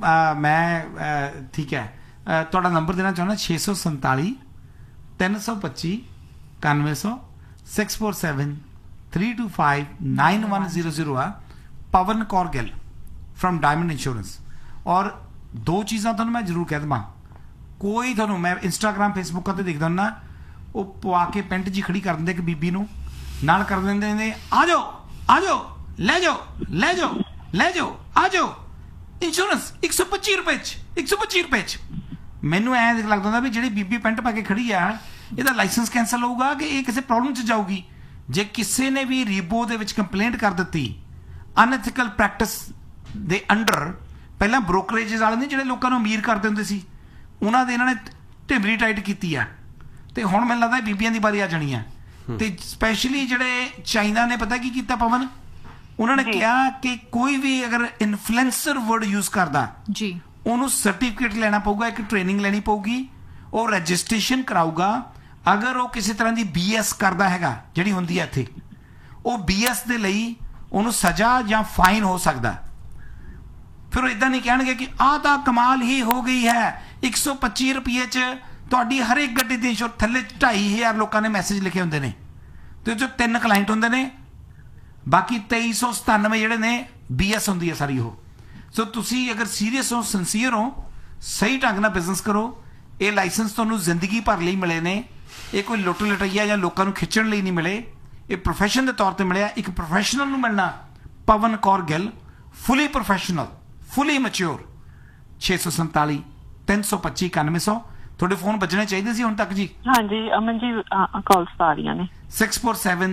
ਮੈਂ ਠੀਕ ਹੈ, ਤੁਹਾਡਾ ਨੰਬਰ ਦੇਣਾ ਚਾਹੁੰਦਾ ਛੇ ਸੌ ਸੰਤਾਲੀ ਤਿੰਨ ਸੌ ਪੱਚੀ ਇਕਾਨਵੇਂ ਸੌ six four seven three two five nine one zero zero ਆ। ਪਵਨ Kaur Gill firm diamond insurance. ਔਰ ਦੋ ਚੀਜ਼ਾਂ ਤੁਹਾਨੂੰ ਮੈਂ ਜ਼ਰੂਰ ਕਹਿ ਦੇਵਾਂ, ਕੋਈ ਤੁਹਾਨੂੰ ਮੈਂ ਇੰਸਟਾਗ੍ਰਾਮ ਫੇਸਬੁੱਕਾਂ ਤੇ ਦੇਖਦਾ ਹੁੰਦਾ, ਉਹ ਪਵਾ ਕੇ ਪੈਂਟ ਜੀ ਖੜੀ ਕਰ ਦਿੰਦੇ ਇੱਕ ਬੀਬੀ ਨੂੰ, ਨਾਲ ਕਰ ਦਿੰਦੇ ਨੇ ਆ ਜਾਓ ਆ ਜਾਓ ਲੈ ਜਾਓ ਲੈ ਜਾਓ ਲੈ ਜਾਓ ਆ ਜਾਓ ਇੰਸ਼ੋਰੈਂਸ ਇੱਕ ਸੌ ਪੱਚੀ ਰੁਪਏ 'ਚ ਇੱਕ ਸੌ ਪੱਚੀ ਰੁਪਏ 'ਚ। ਮੈਨੂੰ ਐਂ ਲੱਗਦਾ ਹੁੰਦਾ ਵੀ ਜਿਹੜੀ ਬੀਬੀ ਪੈਂਟ ਪਾ ਕੇ ਖੜੀ ਆ, ਇਹਦਾ ਲਾਇਸੈਂਸ ਕੈਂਸਲ ਹੋਊਗਾ ਕਿ ਇਹ ਕਿਸੇ ਪ੍ਰੋਬਲਮ 'ਚ ਜਾਊਗੀ। ਜੇ ਕਿਸੇ ਨੇ ਵੀ ਰੀਬੋ ਦੇ ਵਿੱਚ ਕੰਪਲੇਂਟ ਕਰ ਦਿੱਤੀ ਅਨਐਥੀਕਲ ਪ੍ਰੈਕਟਿਸ ਦੇ ਅੰਡਰ, ਪਹਿਲਾਂ ਬ੍ਰੋਕਰੇਜਸ ਵਾਲੇ ਨੇ ਜਿਹੜੇ ਲੋਕਾਂ ਨੂੰ ਅਮੀਰ ਕਰਦੇ ਹੁੰਦੇ ਸੀ, ਉਹਨਾਂ ਦੇ ਇਹਨਾਂ ਨੇ ਢਿਮਰੀ ਟਾਈਟ ਕੀਤੀ ਆ, ਤੇ ਹੁਣ ਮੈਨੂੰ ਲੱਗਦਾ ਬੀਬੀਆਂ ਦੀ ਵਾਰੀ ਆ ਜਾਣੀ ਆ। ਤੇ ਸਪੈਸ਼ਲੀ ਜਿਹੜੇ ਚਾਈਨਾ ਨੇ ਪਤਾ ਕੀ ਕੀਤਾ ਪਵਨ, ਉਹਨਾਂ ਨੇ ਕਿਹਾ ਕਿ ਕੋਈ ਵੀ ਅਗਰ ਇਨਫਲੂਐਂਸਰ ਵਰਡ ਯੂਜ਼ ਕਰਦਾ ਜੀ, ਉਹਨੂੰ ਸਰਟੀਫਿਕੇਟ ਲੈਣਾ ਪਊਗਾ, ਇੱਕ ਟ੍ਰੇਨਿੰਗ ਲੈਣੀ ਪਊਗੀ, ਉਹ ਰਜਿਸਟ੍ਰੇਸ਼ਨ ਕਰਾਊਗਾ। ਅਗਰ ਉਹ ਕਿਸੇ ਤਰ੍ਹਾਂ ਦੀ ਬੀ ਐਸ ਕਰਦਾ ਹੈਗਾ, ਜਿਹੜੀ ਹੁੰਦੀ ਹੈ ਇੱਥੇ, ਉਹ ਬੀ ਐਸ ਦੇ ਲਈ ਉਹਨੂੰ ਸਜ਼ਾ ਜਾਂ ਫਾਈਨ ਹੋ ਸਕਦਾ। ਫਿਰ ਉਹ ਇੱਦਾਂ ਨਹੀਂ ਕਹਿਣਗੇ ਕਿ ਆਹ ਤਾਂ ਕਮਾਲ ਹੀ ਹੋ ਗਈ ਹੈ, ਇੱਕ ਸੌ ਪੱਚੀ ਰੁਪਏ 'ਚ ਤੁਹਾਡੀ ਹਰ ਇੱਕ ਗੱਡੀ ਦੇ ਇੰਸ਼ੋਰ। ਥੱਲੇ ਢਾਈ ਹਜ਼ਾਰ ਲੋਕਾਂ ਨੇ ਮੈਸੇਜ ਲਿਖੇ ਹੁੰਦੇ ਨੇ, ਤੇ ਉਹ 'ਚੋਂ ਤਿੰਨ ਕਲਾਇੰਟ ਹੁੰਦੇ ਨੇ, ਬਾਕੀ ਤੇਈ ਸੌ ਸਤਾਨਵੇਂ ਜਿਹੜੇ ਨੇ ਬੀ ਐਸ ਹੁੰਦੀ ਹੈ ਸਾਰੀ ਉਹ। ਸੋ ਤੁਸੀਂ ਅਗਰ ਸੀਰੀਅਸ ਹੋ, ਸਿੰਸੀਅਰ ਹੋ, ਸਹੀ ਢੰਗ ਨਾਲ ਬਿਜ਼ਨਸ ਕਰੋ। ਇਹ ਲਾਇਸੈਂਸ ਤੁਹਾਨੂੰ ਜ਼ਿੰਦਗੀ ਭਰ ਲਈ ਮਿਲੇ ਨੇ, ਇਹ ਕੋਈ ਲੁੱਟ ਲਟਈਆ ਜਾਂ ਲੋਕਾਂ ਨੂੰ ਖਿੱਚਣ ਲਈ ਨਹੀਂ ਮਿਲੇ, ਇਹ ਪ੍ਰੋਫੈਸ਼ਨ ਦੇ ਤੌਰ ਤੇ ਮਿਲਿਆ। ਇੱਕ ਪ੍ਰੋਫੈਸ਼ਨਲ ਨੂੰ ਮਿਲਣਾ ਪਵਨ Kaur Gill, fully professional, fully mature. ਛੇ ਸੌ ਸੰਤਾਲੀ ਤਿੰਨ ਸੌ ਪੱਚੀ ਇਕਾਨਵੇਂ ਸੌ। ਤੁਹਾਡੇ ਫੋਨ ਵੱਜਣੇ ਚਾਹੀਦੇ ਸੀ ਹੁਣ ਤੱਕ ਜੀ। ਹਾਂਜੀ ਅਮਨ ਜੀ, ਕਾਲਸ ਆ ਰਹੀਆਂ ਨੇ। Six four seven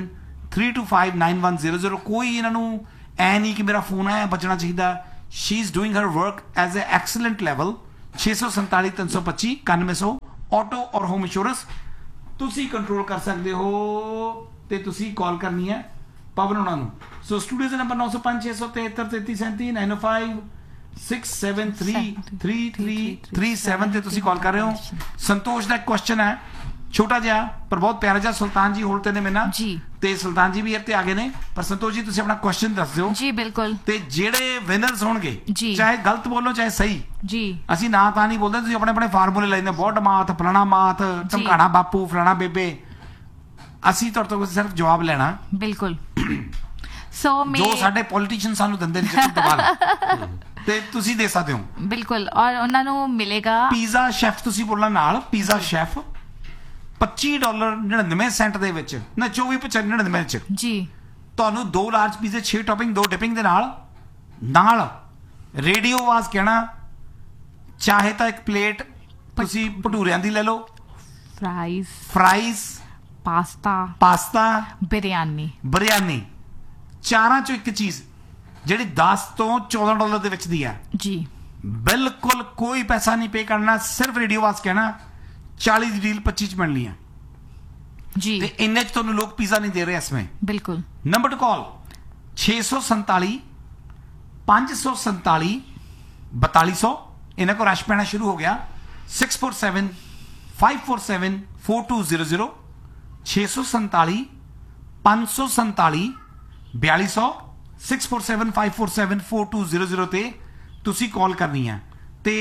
three to five nine one zero zero कोई इन्हों ऐ नहीं कि मेरा फोन आया बचना चाहिए she is doing her work as a excellent level छे सौ संताली तीन सौ पच्ची इक्यानवे सौ ऑटो और होम इंश्योरेंस तुसी कंट्रोल कर सकते हो ते तुसी कॉल करनी है पवन होना नूं सो स्टूडियो नंबर नौ सौ पांच छे सौ तिहत्तर तैंती सैंती नाइन ओ five six seven three three three three seven ते तुसी कॉल कर रहे हो संतोष दा क्वेश्चन है छोटा जिहा पर बहुत प्यारा जिहा सुल्तान जी होलते ने मेना जी ते सुल्तान जी भी इत्ते आ गए ने पर संतोष जी तुसी अपना क्वेश्चन दस दिओ जी बिल्कुल ते जेड़े विनर्स होणगे चाहे गलत बोलो चाहे सही जी ਅਸੀਂ ਨਾ ਤਾਂ ਨਹੀਂ ਬੋਲਦੇ ਤੁਸੀਂ ਆਪਣੇ ਆਪਣੇ ਫਾਰਮੂਲੇ ਲੈਂਦੇ ਬੋਟ ਮਾਥ ਫਲਾਣਾ ਮਾਥ ਢਮਕਾਣਾ ਬਾਪੂ ਫਲਾਣਾ ਬੇਬੇ ਅਸੀਂ ਤੁਹਾਡੇ ਤੋਂ ਸਿਰਫ ਜਵਾਬ ਲੈਣਾ ਬਿਲਕੁਲ ਸੋ ਮੈਂ ਜੋ ਸਾਡੇ ਪੋਲੀਟੀਸ਼ੀਅਨ ਸਾਨੂੰ ਦਿੰਦੇ ਨੇ ਚੱਕਰ ਦਵਾਲ ਤੇ ਤੁਸੀਂ ਦੇ ਸਕਦੇ ਹੋ ਬਿਲਕੁਲ ਔਰ ਉਹਨਾਂ ਨੂੰ ਮਿਲੇਗਾ ਪੀਜ਼ਾ ਸ਼ੈਫ ਤੁਸੀਂ ਬੋਲਣਾ ਨਾਲ ਪੀਜ਼ਾ ਸ਼ੈਫ ਪੱਚੀ ਡਾਲਰ ਨੜਿਨਵੇਂ ਸੈਂਟ ਦੇ ਵਿੱਚ ਨਾ ਚੌਵੀ ਨੜਿਨਵੇਂ ਚ ਜੀ ਤੁਹਾਨੂੰ ਦੋ ਲਾਰਜ ਪੀਜ਼ੇ ਛੇ ਟੌਪਿੰਗ ਦੋ ਡਿਪਿੰਗ ਦੇ ਨਾਲ ਨਾਲ ਰੇਡੀਓ ਆਵਾਜ਼ ਕਹਿਣਾ ਚਾਹੇ ਤਾਂ ਇੱਕ ਪਲੇਟ ਤੁਸੀਂ ਭਟੂਰਿਆਂ ਦੀ ਲੈ ਲਓ fries fries pasta pasta biryani biryani ਚਾਰਾਂ ਚੋਂ ਇੱਕ ਚੀਜ਼ ਜਿਹੜੀ ਦਸ ਤੋਂ ਚੌਦਾਂ ਡਾਲਰ ਦੇ ਵਿੱਚ ਦੀ ਹੈ ਜੀ ਬਿਲਕੁਲ ਕੋਈ ਪੈਸਾ ਨਹੀਂ ਪੇ ਕਰਨਾ ਸਿਰਫ ਰੇਡੀਓ ਆਵਾਜ਼ ਕਹਿਣਾ चालीस ਦੀ ਡੀਲ पच्चीस ਚ ਮਿਲਣੀ ਹੈ ਜੀ ਤੇ ਇੰਨੇ ਚ ਤੁਹਾਨੂੰ ਲੋਕ ਪੀਜ਼ਾ ਨਹੀਂ ਦੇ ਰਹੇ ਇਸमें ਬਿਲਕੁਲ ਨੰਬਰ ਟੂ ਕਾਲ छे सौ सैंतालीस पाँच सौ सैंतालीस बयालीस सौ इन्हें को रश पैना शुरू हो गया six four seven five four seven four to zero zero छे सौ सैंतालीस पाँच सौ सैंतालीस बयालीस सौ six four seven five four seven four to zero zero ते तुसी कॉल करनी है ਤੇ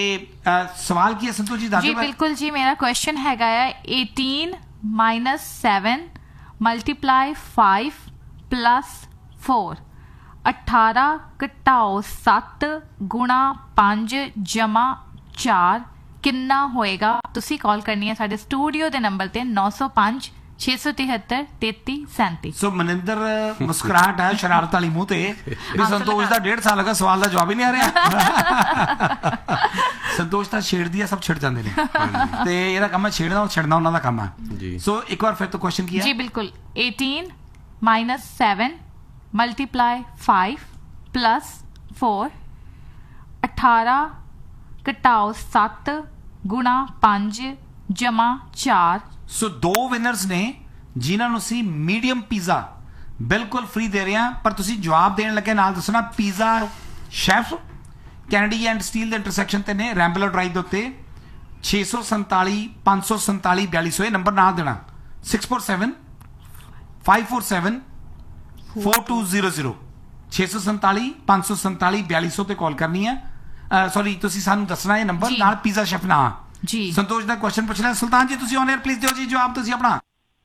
ਸਵਾਲ ਕੀ ਹੈ ਸੰਤੋਸ਼ ਜੀ ਦੱਸੋ ਜੀ ਬਿਲਕੁਲ ਜੀ ਮੇਰਾ ਕੁਐਸਚਨ ਹੈਗਾ ਹੈ eighteen minus seven multiply five plus four अठारह घटाओ सत्त गुणा पांच जमा चार किन्ना होएगा तुसी कॉल करनी है साडे स्टूडियो दे नंबर ते नौ सौ पांच छे सौ तिहत्तर तेती सैंती सो मनिंदर मुस्कुराहट है शरारत वाली मुंह ते भी संतोष दा डेढ़ साल का सवाल दा जवाब ही नहीं आ रहा संतोष दा छेड़ दिया सब छिड़ जांदे ने ते एदा काम है छेड़ना और छड़ना उन्हां दा काम है जी सो एक बार फिर तो क्वेश्चन किया जी बिल्कुल eighteen minus seven multiply five plus four अठारह घटाओ सत्त गुणा पांच जमा चार सो दो विनर्स ने जिन्हां नूं सी मीडियम पिज़्ज़ा बिल्कुल फ्री दे रहे हैं पर तुसी जवाब देने लगे नाल दसना pizza chef Kennedy and steel they intersection ते ने रैंबलर ड्राइव दे उत्ते छे सौ सैंतालीस पाँच सौ सैंतालीस बयालीस सौ नंबर नाल देना six four seven five four seven four to zero zero छे सौ सैंतालीस पाँच सौ सैंतालीस बयालीस सौ ते कॉल करनी है सॉरी तुसी सानू दसना है नंबर नाल पिज़्ज़ा शेफ ना जी संतोष दा क्वेश्चन पूछना सुल्तान जी तुसी ऑन एयर प्लीज दियो जी जवाब तुसी अपना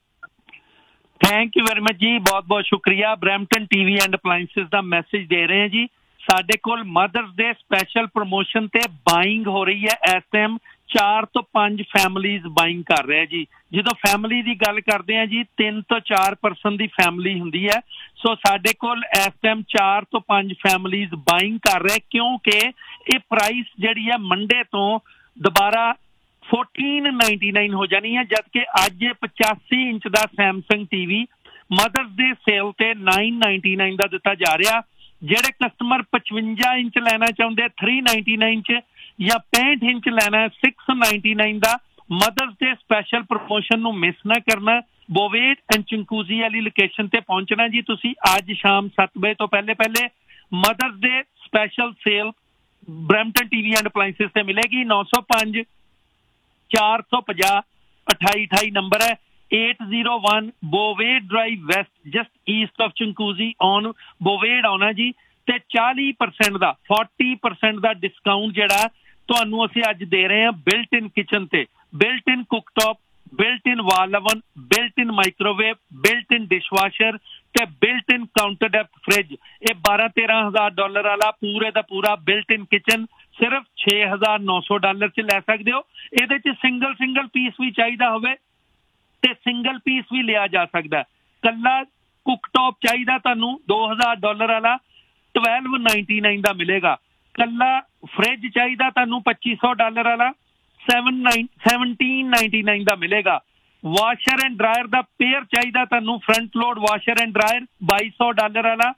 थैंक यू वेरी मच जी बहुत बहुत शुक्रिया ब्रैम्पटन टीवी एंड अप्लायंसेस दा मैसेज दे रहे हैं जी साडे कोल मदर्स डे स्पेशल प्रमोशन ते बाइंग हो रही है इस टाइम चार तो पांच फैमिलीज बाइंग कर रहे हैं जी जो फैमिली की गल करते हैं जी तीन तो चार परसन की फैमिली हुंदी है सो साडे कोल इस टाइम चार तो पांच फैमिलीज बाइंग कर रहे क्योंकि ये प्राइस जिहड़ी है मंडे तो दोबारा फोर्टीन नाइनटी नाइन हो जानी है जबकि अज पचासी इंच का Samsung TV mother's day cell ते नाइन नाइनटी नाइन का दिता जा रहा जेडे कस्टमर पचवंजा इंच लेना चाहते थ्री नाइनटी नाइन च या पैंठ इंच लेना है सिक्स नाइनटी नाइन का मदर्स डे स्पैशल प्रमोशन नू मिस ना करना बोवेट एंड चिंकूजी वाली लोकेशन ते पहुंचना जी तुसी आज शाम सत्त बजे तो पहले पहले mother's day special cell Brampton TV and appliances से मिलेगी नौ सौ पांच चार सौ पचास अठाई अठाई नंबर है eight zero one बोवेट drive waste just east of चिंकूजी on बोवेट आना जी ते चालीस परसेंट का फोर्टी परसेंट का डिस्काउंट जिहड़ा ਤੁਹਾਨੂੰ ਅਸੀਂ ਅੱਜ ਦੇ ਰਹੇ ਹਾਂ ਬਿਲਟ ਇਨ ਕਿਚਨ ਤੇ ਬਿਲਟ ਇਨ ਕੁਕਟੌਪ ਬਿਲਟ ਇਨ ਵਾਲ ਓਵਨ ਬਿਲਟ ਇਨ ਮਾਈਕ੍ਰੋਵੇਵ ਬਿਲਟ ਇਨ ਡਿਸ਼ਵਾਸ਼ਰ ਤੇ ਬਿਲਟ ਇਨ ਕਾਊਂਟਰ ਡੈਪਥ ਫ੍ਰਿਜ ਇਹ ਬਾਰਾਂ ਤੇਰਾਂ ਹਜ਼ਾਰ ਡਾਲਰ ਵਾਲਾ ਪੂਰੇ ਦਾ ਪੂਰਾ ਬਿਲਟ ਇਨ ਕਿਚਨ ਸਿਰਫ ਛੇ ਹਜ਼ਾਰ ਨੌ ਸੌ ਡਾਲਰ ਚ ਲੈ ਸਕਦੇ ਹੋ ਇਹਦੇ ਚ ਸਿੰਗਲ ਸਿੰਗਲ ਪੀਸ ਵੀ ਚਾਹੀਦਾ ਹੋਵੇ ਤੇ ਸਿੰਗਲ ਪੀਸ ਵੀ ਲਿਆ ਜਾ ਸਕਦਾ ਕੱਲਾ ਕੁਕਟੌਪ ਚਾਹੀਦਾ ਤੁਹਾਨੂੰ ਦੋ ਹਜ਼ਾਰ ਡਾਲਰ ਵਾਲਾ ट्वेल्व नाइनटी नाइन का मिलेगा कला फ्रिज चाहिए ਤੁਹਾਨੂੰ पच्ची सौ डॉलर वाला seven nine seventeen ninety nine का मिलेगा washer and dryer the pair ਚਾਹੀਦਾ ਤੁਹਾਨੂੰ, front load washer and dryer ਬਾਈ ਸੌ ਡਾਲਰ ਵਾਲਾ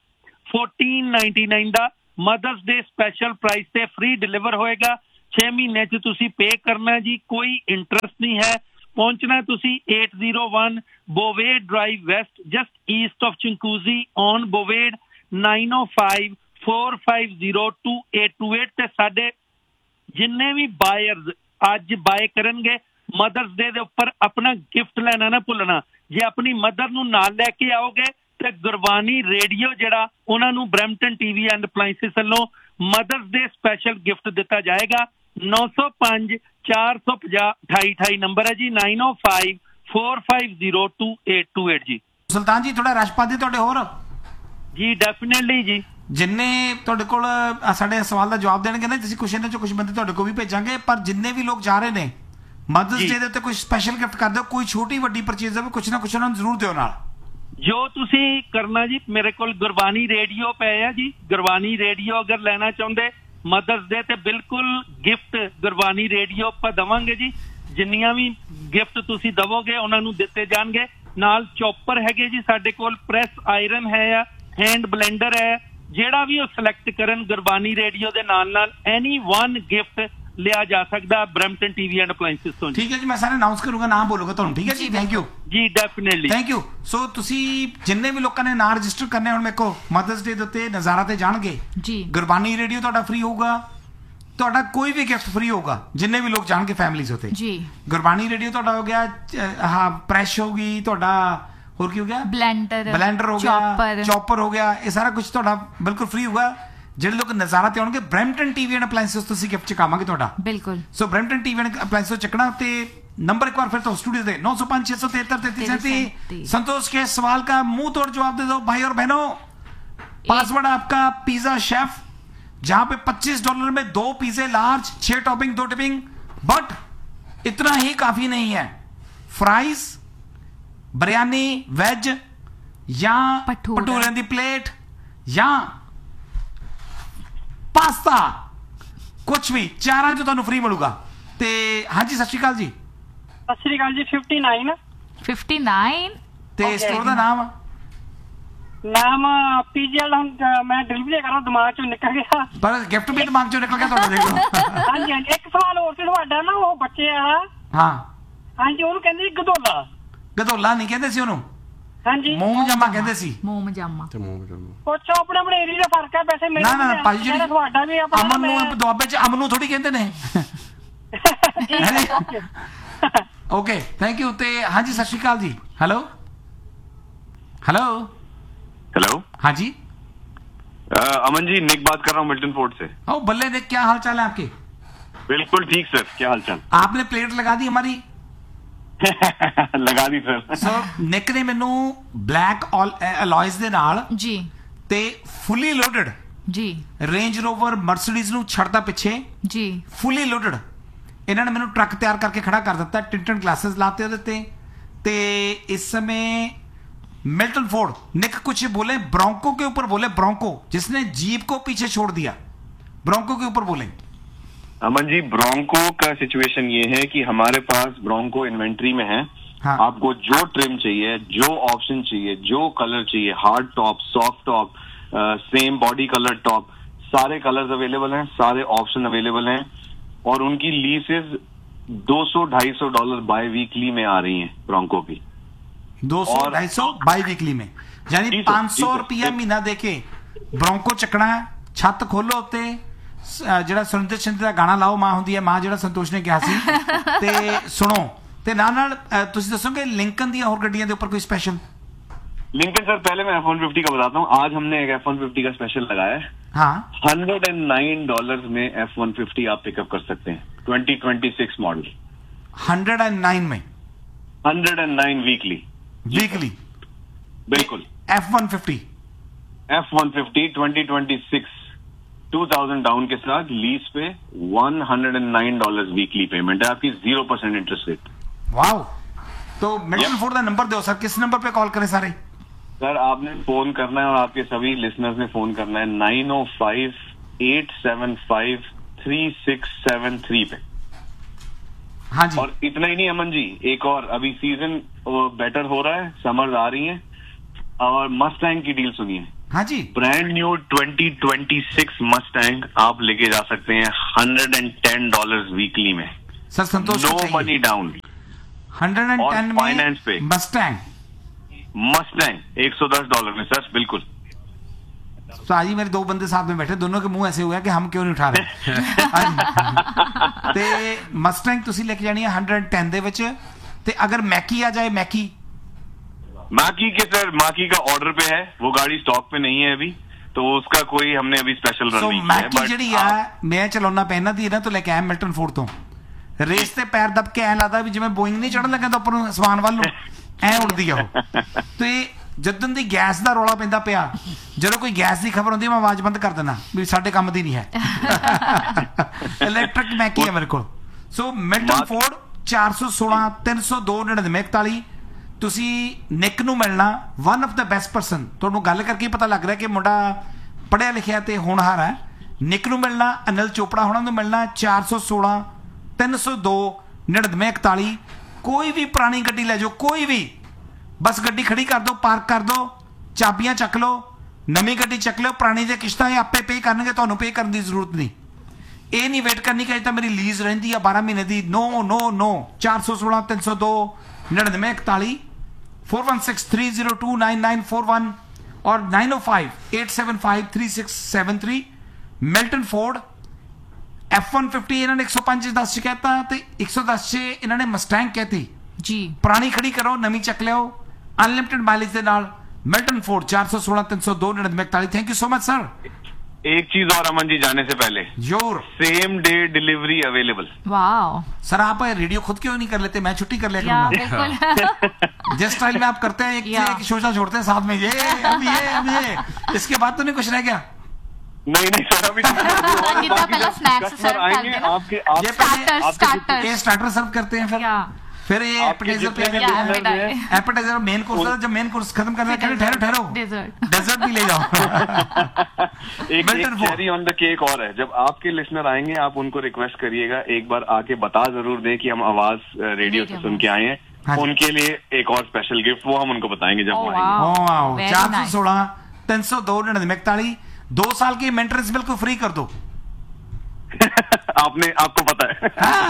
ਚੌਦਾਂ ਨਾਈਨਟੀ ਨਾਈਨ ਦਾ ਮਦਰਸ ਡੇ ਸਪੈਸ਼ਲ ਪ੍ਰਾਈਸ ਤੇ ਫ੍ਰੀ ਡਿਲੀਵਰ ਹੋਏਗਾ। ਛੇ ਮਹੀਨੇ ਚ ਤੁਸੀਂ ਪੇ ਕਰਨਾ ਜੀ, ਕੋਈ ਇੰਟਰਸਟ ਨਹੀਂ ਹੈ। ਪਹੁੰਚਣਾ ਤੁਸੀਂ eight oh one Bovade Drive West, just east of Chinguacousy on Bovade, nine oh five four five zero two eight two eight। ਤੇ ਸਾਡੇ ਜਿੰਨੇ ਵੀ ਬਾਇਰਸ ਅੱਜ ਬਾਏ ਕਰਨਗੇ ਮਦਰਸ ਡੇ ਦੇ ਉੱਪਰ ਆਪਣਾ ਗਿਫਟ ਲੈਣਾ ਨਾ ਭੁੱਲਣਾ। ਜੇ ਆਪਣੀ ਮਦਰ ਨੂੰ ਨਾਲ ਲੈ ਕੇ ਆਓਗੇ ਤੇ ਗੁਰਬਾਣੀ ਰੇਡੀਓ ਜਿਹੜਾ ਉਹਨਾਂ ਨੂੰ ਬਰੈਂਪਟਨ ਟੀਵੀ ਐਂਡ ਅਪਲਾਈਐਂਸਿਸ ਵੱਲੋਂ ਮਦਰਸ ਡੇ ਸਪੈਸ਼ਲ ਗਿਫਟ ਦਿੱਤਾ ਜਾਏਗਾ। ਨੌ ਸੌ ਪੰਜ ਚਾਰ ਸੌ ਪੰਜਾਹ ਅਠਾਈ ਅਠਾਈ ਨੰਬਰ ਹੈ ਜੀ, nine oh five four five zero two eight two eight ਜੀ। ਸੁਲਤਾਨ ਜੀ ਥੋੜਾ ਰਸ਼ ਪਾ ਦੇ ਤੁਹਾਡੇ ਹੋਰ ਜੀ, ਡੈਫੀਨਿਟਲੀ ਜੀ। ਜਿੰਨੇ ਤੁਹਾਡੇ ਕੋਲ ਸਾਡੇ ਸਵਾਲ ਦਾ ਜਵਾਬ ਦੇਣਗੇ ਨਾ, ਤੁਸੀਂ ਕੁਛ ਇਹਨਾਂ ਚੋਂ ਕੁਝ ਬੰਦੇ ਤੁਹਾਡੇ ਕੋਲ ਵੀ ਭੇਜਾਂਗੇ, ਪਰ ਜਿੰਨੇ ਵੀ ਲੋਕ ਜਾ ਰਹੇ ਨੇ ਮਦਰਸ ਡੇ ਦੇ ਉੱਤੇ ਕੋਈ ਸਪੈਸ਼ਲ ਗਿਫਟ ਕਰ ਦਿਓ, ਕੋਈ ਛੋਟੀ ਵੱਡੀ ਪਰਚੇਜ਼ ਹੋਵੇ, ਕੁਛ ਨਾ ਕੁਛ ਉਹਨਾਂ ਨੂੰ ਜ਼ਰੂਰ ਦਿਓ ਨਾਲ। ਜੋ ਤੁਸੀਂ ਕਰਨਾ ਜੀ, ਮੇਰੇ ਕੋਲ ਗੁਰਬਾਣੀ ਰੇਡੀਓ ਪਏ ਆ ਜੀ, ਗੁਰਬਾਣੀ ਰੇਡੀਓ ਅਗਰ ਲੈਣਾ ਚਾਹੁੰਦੇ ਮਦਰਸ ਡੇ ਤੇ ਬਿਲਕੁਲ ਗਿਫਟ ਗੁਰਬਾਣੀ ਰੇਡੀਓ ਆਪਾਂ ਦੇਵਾਂਗੇ ਜੀ। ਜਿੰਨੀਆਂ ਵੀ ਗਿਫਟ ਤੁਸੀਂ ਦਵੋਗੇ ਉਹਨਾਂ ਨੂੰ ਦਿੱਤੇ ਜਾਣਗੇ। ਨਾਲ ਚੌਪਰ ਹੈਗੇ ਜੀ ਸਾਡੇ ਕੋਲ, ਪ੍ਰੈਸ ਆਇਰਨ ਹੈ ਆ, ਹੈਂਡ ਬਲੈਂਡਰ ਹੈ, ਜਿਹੜਾ ਵੀ ਉਹ ਸਿਲੈਕਟ ਕਰਨ ਗੁਰਬਾਣੀ ਰੇਡੀਓ ਦੇ ਨਾਲ ਨਾਲ ਐਨੀ ਵਨ ਗਿਫਟ ਲਿਆ ਜਾ ਸਕਦਾ ਬਰੈਂਪਟਨ ਟੀਵੀ ਐਂਡ ਅਪਲਾਈਐਂਸਿਸ ਤੋਂ। ਠੀਕ ਹੈ ਜੀ, ਮੈਂ ਸਾਰੇ ਅਨਾਉਂਸ ਕਰੂੰਗਾ, ਨਾਮ ਬੋਲੂਗਾ ਤੁਹਾਨੂੰ। ਠੀਕ ਹੈ ਜੀ, ਥੈਂਕ ਯੂ ਜੀ, ਡੈਫੀਨਿਟਲੀ ਥੈਂਕ ਯੂ। ਸੋ ਤੁਸੀਂ ਜਿੰਨੇ ਵੀ ਲੋਕਾਂ ਨੇ ਨਾਂ ਰਜਿਸਟਰ ਕਰਨੇ ਹੁਣ ਮੇਰੇ ਕੋਲ ਮਦਰਸ ਡੇ ਦੇ ਉੱਤੇ ਨਜ਼ਾਰਾ ਤੇ ਜਾਣਗੇ ਜੀ। ਗੁਰਬਾਣੀ ਰੇਡੀਓ ਤੁਹਾਡਾ ਫ੍ਰੀ ਹੋਊਗਾ, ਤੁਹਾਡਾ ਕੋਈ ਵੀ ਗਿਫਟ ਫ੍ਰੀ ਹੋਊਗਾ ਜਿੰਨੇ ਵੀ ਲੋਕ ਜਾਣਗੇ ਫੈਮਿਲੀਜ਼ ਉੱਤੇ ਜੀ। ਗੁਰਬਾਣੀ ਰੇਡੀਓ ਤੁਹਾਡਾ ਹੋ ਗਿਆ, ਹਾਂ ਪ੍ਰੈਸ਼ ਹੋਗੀ, ਤੁਹਾਡਾ ਹੋਰ ਕੀ ਹੋ ਗਿਆ, ਬਲੈਂਡਰ ਬਲੈਂਡਰ ਹੋ ਗਿਆ, ਚੌਪਰ ਹੋ ਗਿਆ, ਇਹ ਸਾਰਾ ਕੁਝ ਤੁਹਾਡਾ ਬਿਲਕੁਲ ਫ੍ਰੀ ਹੋਊਗਾ। ਜਿਹੜੇ ਲੋਕ ਨਜ਼ਾਰਾ ਤੇ ਆਉਣਗੇ ਬਰੈਂਪਟਨ ਟੀਵੀ ਐਂਡ ਅਪਲਾਈਐਂਸਿਸ ਤੁਸੀਂ ਗਿਫਟ ਚਕਾਵਾਂਗੇ ਤੁਹਾਡਾ ਬਿਲਕੁਲ। ਸੋ ਬਰੈਂਪਟਨ ਟੀਵੀ ਐਂਡ ਅਪਲਾਈਐਂਸਿਸ ਚੱਕਣਾ ਤੇ नंबर एक बार फिर तो स्टूडियो दे नौ सौ पांच छह सौ तिहत्तर तैतीस सैंतीस। संतोष के सवाल का मुंह तोड़ जवाब दे दो भाई और बहनों। पासवर्ड आपका पिज्जा शेफ, जहां पे पच्चीस डॉलर में दो पिज्जे लार्ज, छह टॉपिंग दो टिपिंग। बट इतना ही काफी नहीं है, फ्राइज, बिरयानी वेज या भटूरे दी प्लेट या पास्ता, कुछ भी चार जो तुहानू फ्री मिलूगा। ते हाँ जी, सत श्री अकाल जी। सत श्री अकाल जी। उनसठ उनसठ ਤੇ ਸਟੋਰ ਦਾ ਨਾਮ ਨਾਮ ਪੀਜੀਐਲ ਹੁਣ ਮੈਂ ਡਿਲੀਵਰੀ ਕਰਾਂ, ਦਿਮਾਗ ਚੋਂ ਨਿਕਲ ਗਿਆ, ਪਰ ਗਿਫਟ ਵੀ ਦਿਮਾਗ ਚੋਂ ਨਿਕਲ ਗਿਆ ਤੁਹਾਡੇ ਦੇਖੋ। ਹਾਂਜੀ ਹਾਂਜੀ। ਇੱਕ ਸਵਾਲ ਹੋਰ ਸੀ ਤੁਹਾਡਾ ਨਾ, ਉਹ ਬੱਚੇ ਵਾਲਾ। ਹਾਂ ਹਾਂਜੀ, ਉਹਨੂੰ ਕਹਿੰਦੇ ਸੀ ਗਦੋਲਾ। ਗਦੋਲਾ ਨਹੀਂ ਕਹਿੰਦੇ ਸੀ ਉਹਨੂੰ, ਹਾਂਜੀ ਮੋਮ ਜਾਮਾ ਕਹਿੰਦੇ ਸੀ। ਮੋਮ ਜਾਮਾ ਤੇ ਮੋਮ ਜਾਮਾ ਪੁੱਛੋ ਆਪਣੇ ਆਪਣੇ ਏਰੀਆ ਦਾ ਫਰਕ ਹੈ ਵੈਸੇ। ਨਾ ਨਾ ਭਾਜੀ ਜੀ, ਤੁਹਾਡਾ ਵੀ ਆਪਣਾ ਅਮਨ ਨੂੰ ਦੁਆਬੇ ਚ ਅਮਨ ਨੂੰ ਥੋੜੀ ਕਹਿੰਦੇ ਨੇ। Okay thank you. ਤੇ ਹਾਂਜੀ ਸਤਿ ਸ਼੍ਰੀ ਅਕਾਲ ਜੀ। ਹੈਲੋ हेलो हेलो हाँ जी अमन जी, निक बात कर रहा हूँ मिल्टन फोर्ट से। ओ बल्ले निक, क्या हाल चाल है आपके? बिल्कुल ठीक सर, क्या हाल चाल? आपने प्लेट लगा दी हमारी? लगा दी सर। सो निक ने मैनू ब्लैक अलॉयज दे नाल जी ते फुली लोडेड जी रेंज रोवर मर्सिडीज नू छड़दा पिछे जी फुली लोडेड इन्हां ने मैनू ट्रक तैयार करके खड़ा कर दिता, टिंटन ग्लासेस लाते ओदे ते ते इस समय मिल्टन फोर्ड निक कुछ बोले ब्रोंको के ऊपर बोले, ब्रोंको जिसने जीप को पीछे छोड़ दिया, ब्रोंको के ऊपर बोले। अमन जी, ब्रोंको का सिचुएशन ये है कि हमारे पास ब्रोंको इन्वेंट्री में है। हाँ। आपको जो ट्रिम चाहिए, जो ऑप्शन चाहिए, जो कलर चाहिए, hard top, soft top, same body colour top, सारे कलर्स अवेलेबल हैं, सारे ऑप्शन अवेलेबल हैं और उनकी लीसेस दो सौ ढाई सौ डॉलर बाय वीकली में आ रही हैं ब्रोंको की। दो सौ ढाई सौ बाई वीकली में, यानी पांच सौ रुपया महीना देके ब्रोंको चकना है। छत खोलो उत्ते ਜਿਹੜਾ ਸੁਰਿੰਦਰ ਚੰਦ ਦਾ ਗਾਣਾ ਲਾਓ, ਮਾਂ ਹੁੰਦੀ ਹੈ ਮਾਂ, ਜਿਹੜਾ ਸੰਤੋਸ਼ ਨੇ ਕਿਹਾ ਸੀ, ਤੇ ਸੁਣੋ ਤੇ ਨਾਲ ਨਾਲ ਤੁਸੀਂ ਦੱਸੋਗੇ ਲਿੰਕਨ ਦੀਆਂ ਹੋਰ ਗੱਡੀਆਂ ਦੇ ਉੱਪਰ ਕੋਈ स्पेशल? लिंकन सर, पहले मैं एफ वन फिफ्टी का बताता हूँ। आज हमने एक एफ वन फिफ्टी का स्पेशल लगाया है। हाँ, हंड्रेड एंड नाइन डॉलर में एफ वन फिफ्टी आप पिकअप कर सकते हैं। Twenty twenty six model hundred and nine में, hundred and nine weekly weekly बिल्कुल। F one fifty F one fifty twenty twenty six two thousand down के साथ lease पे one hundred and nine dollar weekly payment है आपकी, zero percent interest rate. Wow. तो Milton Ford का number दो sir, किस नंबर पे कॉल करें सारे? सर आपने फोन करना है और आपके सभी लिसनर्स ने फोन करना है नाइन ओ five eight seven five three six seven three पे। हाँ जी। और इतना ही नहीं अमन जी, एक और अभी सीजन बेटर हो रहा है, समर्स आ रही हैं, और मस्टैंग की डील सुनिए। हाँ जी। Brand new twenty twenty six Mustang आप लेके जा सकते हैं hundred and ten dollar weekly में sir. Santosh, no money down, hundred and ten finance पे मस्टैंग मस्टैंग एक सौ दस डॉलर में सर, बिल्कुल। तो आज ही मेरे दो बंदे साथ में बैठे, दोनों के मुंह ऐसे हुए कि हम क्यों नहीं उठा रहे। ते मस्टैंग ਤੁਸੀਂ ਲੈ ਕੇ ਜਾਣੀ ਹੈ हंड्रेड टेन ਦੇ ਵਿੱਚ, ਤੇ अगर मैकी आ जाए, मैकी माकी के सर, माकी का ऑर्डर पे है, वो गाड़ी स्टॉक पे नहीं है अभी, तो उसका कोई हमने अभी स्पेशल रन नहीं किया है। मैकी ਜਿਹੜੀ ਆ ਮੈਂ ਚਲਾਉਣਾ ਪੈਣਾ ਦੀ ਇਹਨਾਂ ਤੋਂ ਲੈ ਕੇ ਆਇਆ ਮਿਲਟਨ ਫੋਰਡ ਤੋਂ, ਰੇਸ ਤੇ ਪੈਰ ਦਬ ਕੇ ਐ ਲੱਗਦਾ ਵੀ ਜਿਵੇਂ ਬੋਇੰਗ ਨਹੀਂ ਚੜਨ ਲੱਗਾ ਤਾਂ ਉੱਪਰ ਨੂੰ ਸਮਾਨ ਵੱਲ ਨੂੰ ਐ ਉੜਦੀ ਆ ਉਹ। ਤੇ ਜਦੋਂ ਦੀ ਗੈਸ ਦਾ ਰੌਲਾ ਪੈਂਦਾ ਪਿਆ, ਜਦੋਂ ਕੋਈ ਗੈਸ ਦੀ ਖਬਰ ਹੁੰਦੀ ਮੈਂ ਆਵਾਜ਼ ਬੰਦ ਕਰ ਦਿੰਦਾ ਵੀ ਸਾਡੇ ਕੰਮ ਦੀ ਨਹੀਂ ਹੈ। ਇਲੈਕਟ੍ਰਿਕ ਮੈਕੀ ਹੈ ਮੇਰੇ ਕੋਲ। ਸੋ ਮਿਲਟਨ ਫੋਰਡ ਚਾਰ ਸੌ ਸੋਲਾਂ ਤਿੰਨ ਸੌ ਦੋ ਨੜਿਨਵੇਂ ਇਕਤਾਲੀ। ਤੁਸੀਂ ਨਿਕ ਨੂੰ ਮਿਲਣਾ, one of the best person. ਤੁਹਾਨੂੰ ਗੱਲ ਕਰਕੇ ਪਤਾ ਲੱਗ ਰਿਹਾ ਕਿ ਮੁੰਡਾ ਪੜ੍ਹਿਆ ਲਿਖਿਆ ਤੇ ਹੋਣਹਾਰ ਹੈ। ਨਿਕ ਨੂੰ ਮਿਲਣਾ, ਅਨਿਲ ਚੋਪੜਾ ਹੋਣਾ ਨੂੰ ਮਿਲਣਾ, ਚਾਰ ਸੌ ਸੋਲਾਂ ਤਿੰਨ ਸੌ ਦੋ ਨੜਿਨਵੇਂ ਇਕਤਾਲੀ। ਕੋਈ ਵੀ ਪੁਰਾਣੀ ਗੱਡੀ ਲੈ ਜਾਓ, ਕੋਈ ਵੀ, ਬਸ ਗੱਡੀ ਖੜੀ ਕਰ ਦੋ, ਪਾਰਕ ਕਰ ਦੋ, ਚਾਬੀਆਂ ਚੱਕ ਲਓ, ਨਵੀਂ ਗੱਡੀ ਚੱਕ ਲਿਓ। ਪੁਰਾਣੀ ਦੀਆਂ ਕਿਸ਼ਤਾਂ ਇਹ ਆਪੇ ਪੇ ਕਰਨਗੇ, ਤੁਹਾਨੂੰ ਪੇ ਕਰਨ ਦੀ ਜ਼ਰੂਰਤ ਨਹੀਂ। ਇਹ ਨਹੀਂ ਵੇਟ ਕਰਨੀ ਕਿ ਅਜੇ ਤਾਂ ਮੇਰੀ ਲੀਜ਼ ਰਹਿੰਦੀ ਆ ਬਾਰਾਂ ਮਹੀਨੇ ਦੀ। ਨੋ ਨੋ ਨੋ, ਚਾਰ ਸੌ ਸੋਲਾਂ ਤਿੰਨ ਸੌ ਦੋ ਨੜਿਨਵੇਂ ਇਕਤਾਲੀ, four one six three zero to nine nine four one और नाइन ओ five eight seven five three six seven three. Milton Ford F one fifty इन्होंने एक सौ पांच दस च कहता, एक सौ दस च इन्होंने मस्टैंग कहती जी। पुरानी खड़ी करो, नवी चक लियो, अनलिमिटेड माइलेज के नाल। मिल्टन फोर्ड चार सौ सोलह तीन सौ दो नड़िनवे इकतालीस। Thank you so much sir. एक चीज और अमन जी जाने से पहले, जोर same day delivery available. Wow sir, आप रेडियो खुद क्यों नहीं कर लेते? मैं छुट्टी कर लिया करूंगा। जिस स्टाइल में आप करते हैं, एक, एक शोशा छोड़ते हैं साथ में, ये अब ये अब ये, इसके बाद तो नहीं कुछ रह गया? नहीं नहीं सर, अभी पहला स्नैक्स सर्व आएंगे आपके, ये स्टार्टर ये स्टार्टर सर्व करते हैं, फिर फिर ये एपेटाइजर पे एपेटाइजर मेन कोर्स, जब मेन कोर्स खत्म करना है ठहरो ठहरो डेजर्ट डेजर्ट भी ले जाओ। एक चेरी ऑन द केक और है, जब आपके लिसनर आएंगे आप उनको रिक्वेस्ट करिएगा एक बार आके बता जरूर दें कि हम आवाज रेडियो से सुन के आए हैं। हाँ, उनके लिए एक और स्पेशल गिफ्ट वो हम उनको बताएंगे जब वो आएंगे। चार सौ सोलह तीन सौ दो नड़िनवे इकतालीस। दो साल की मेंटेनेंस बिल्कुल फ्री कर दो। आपने आपको पता है।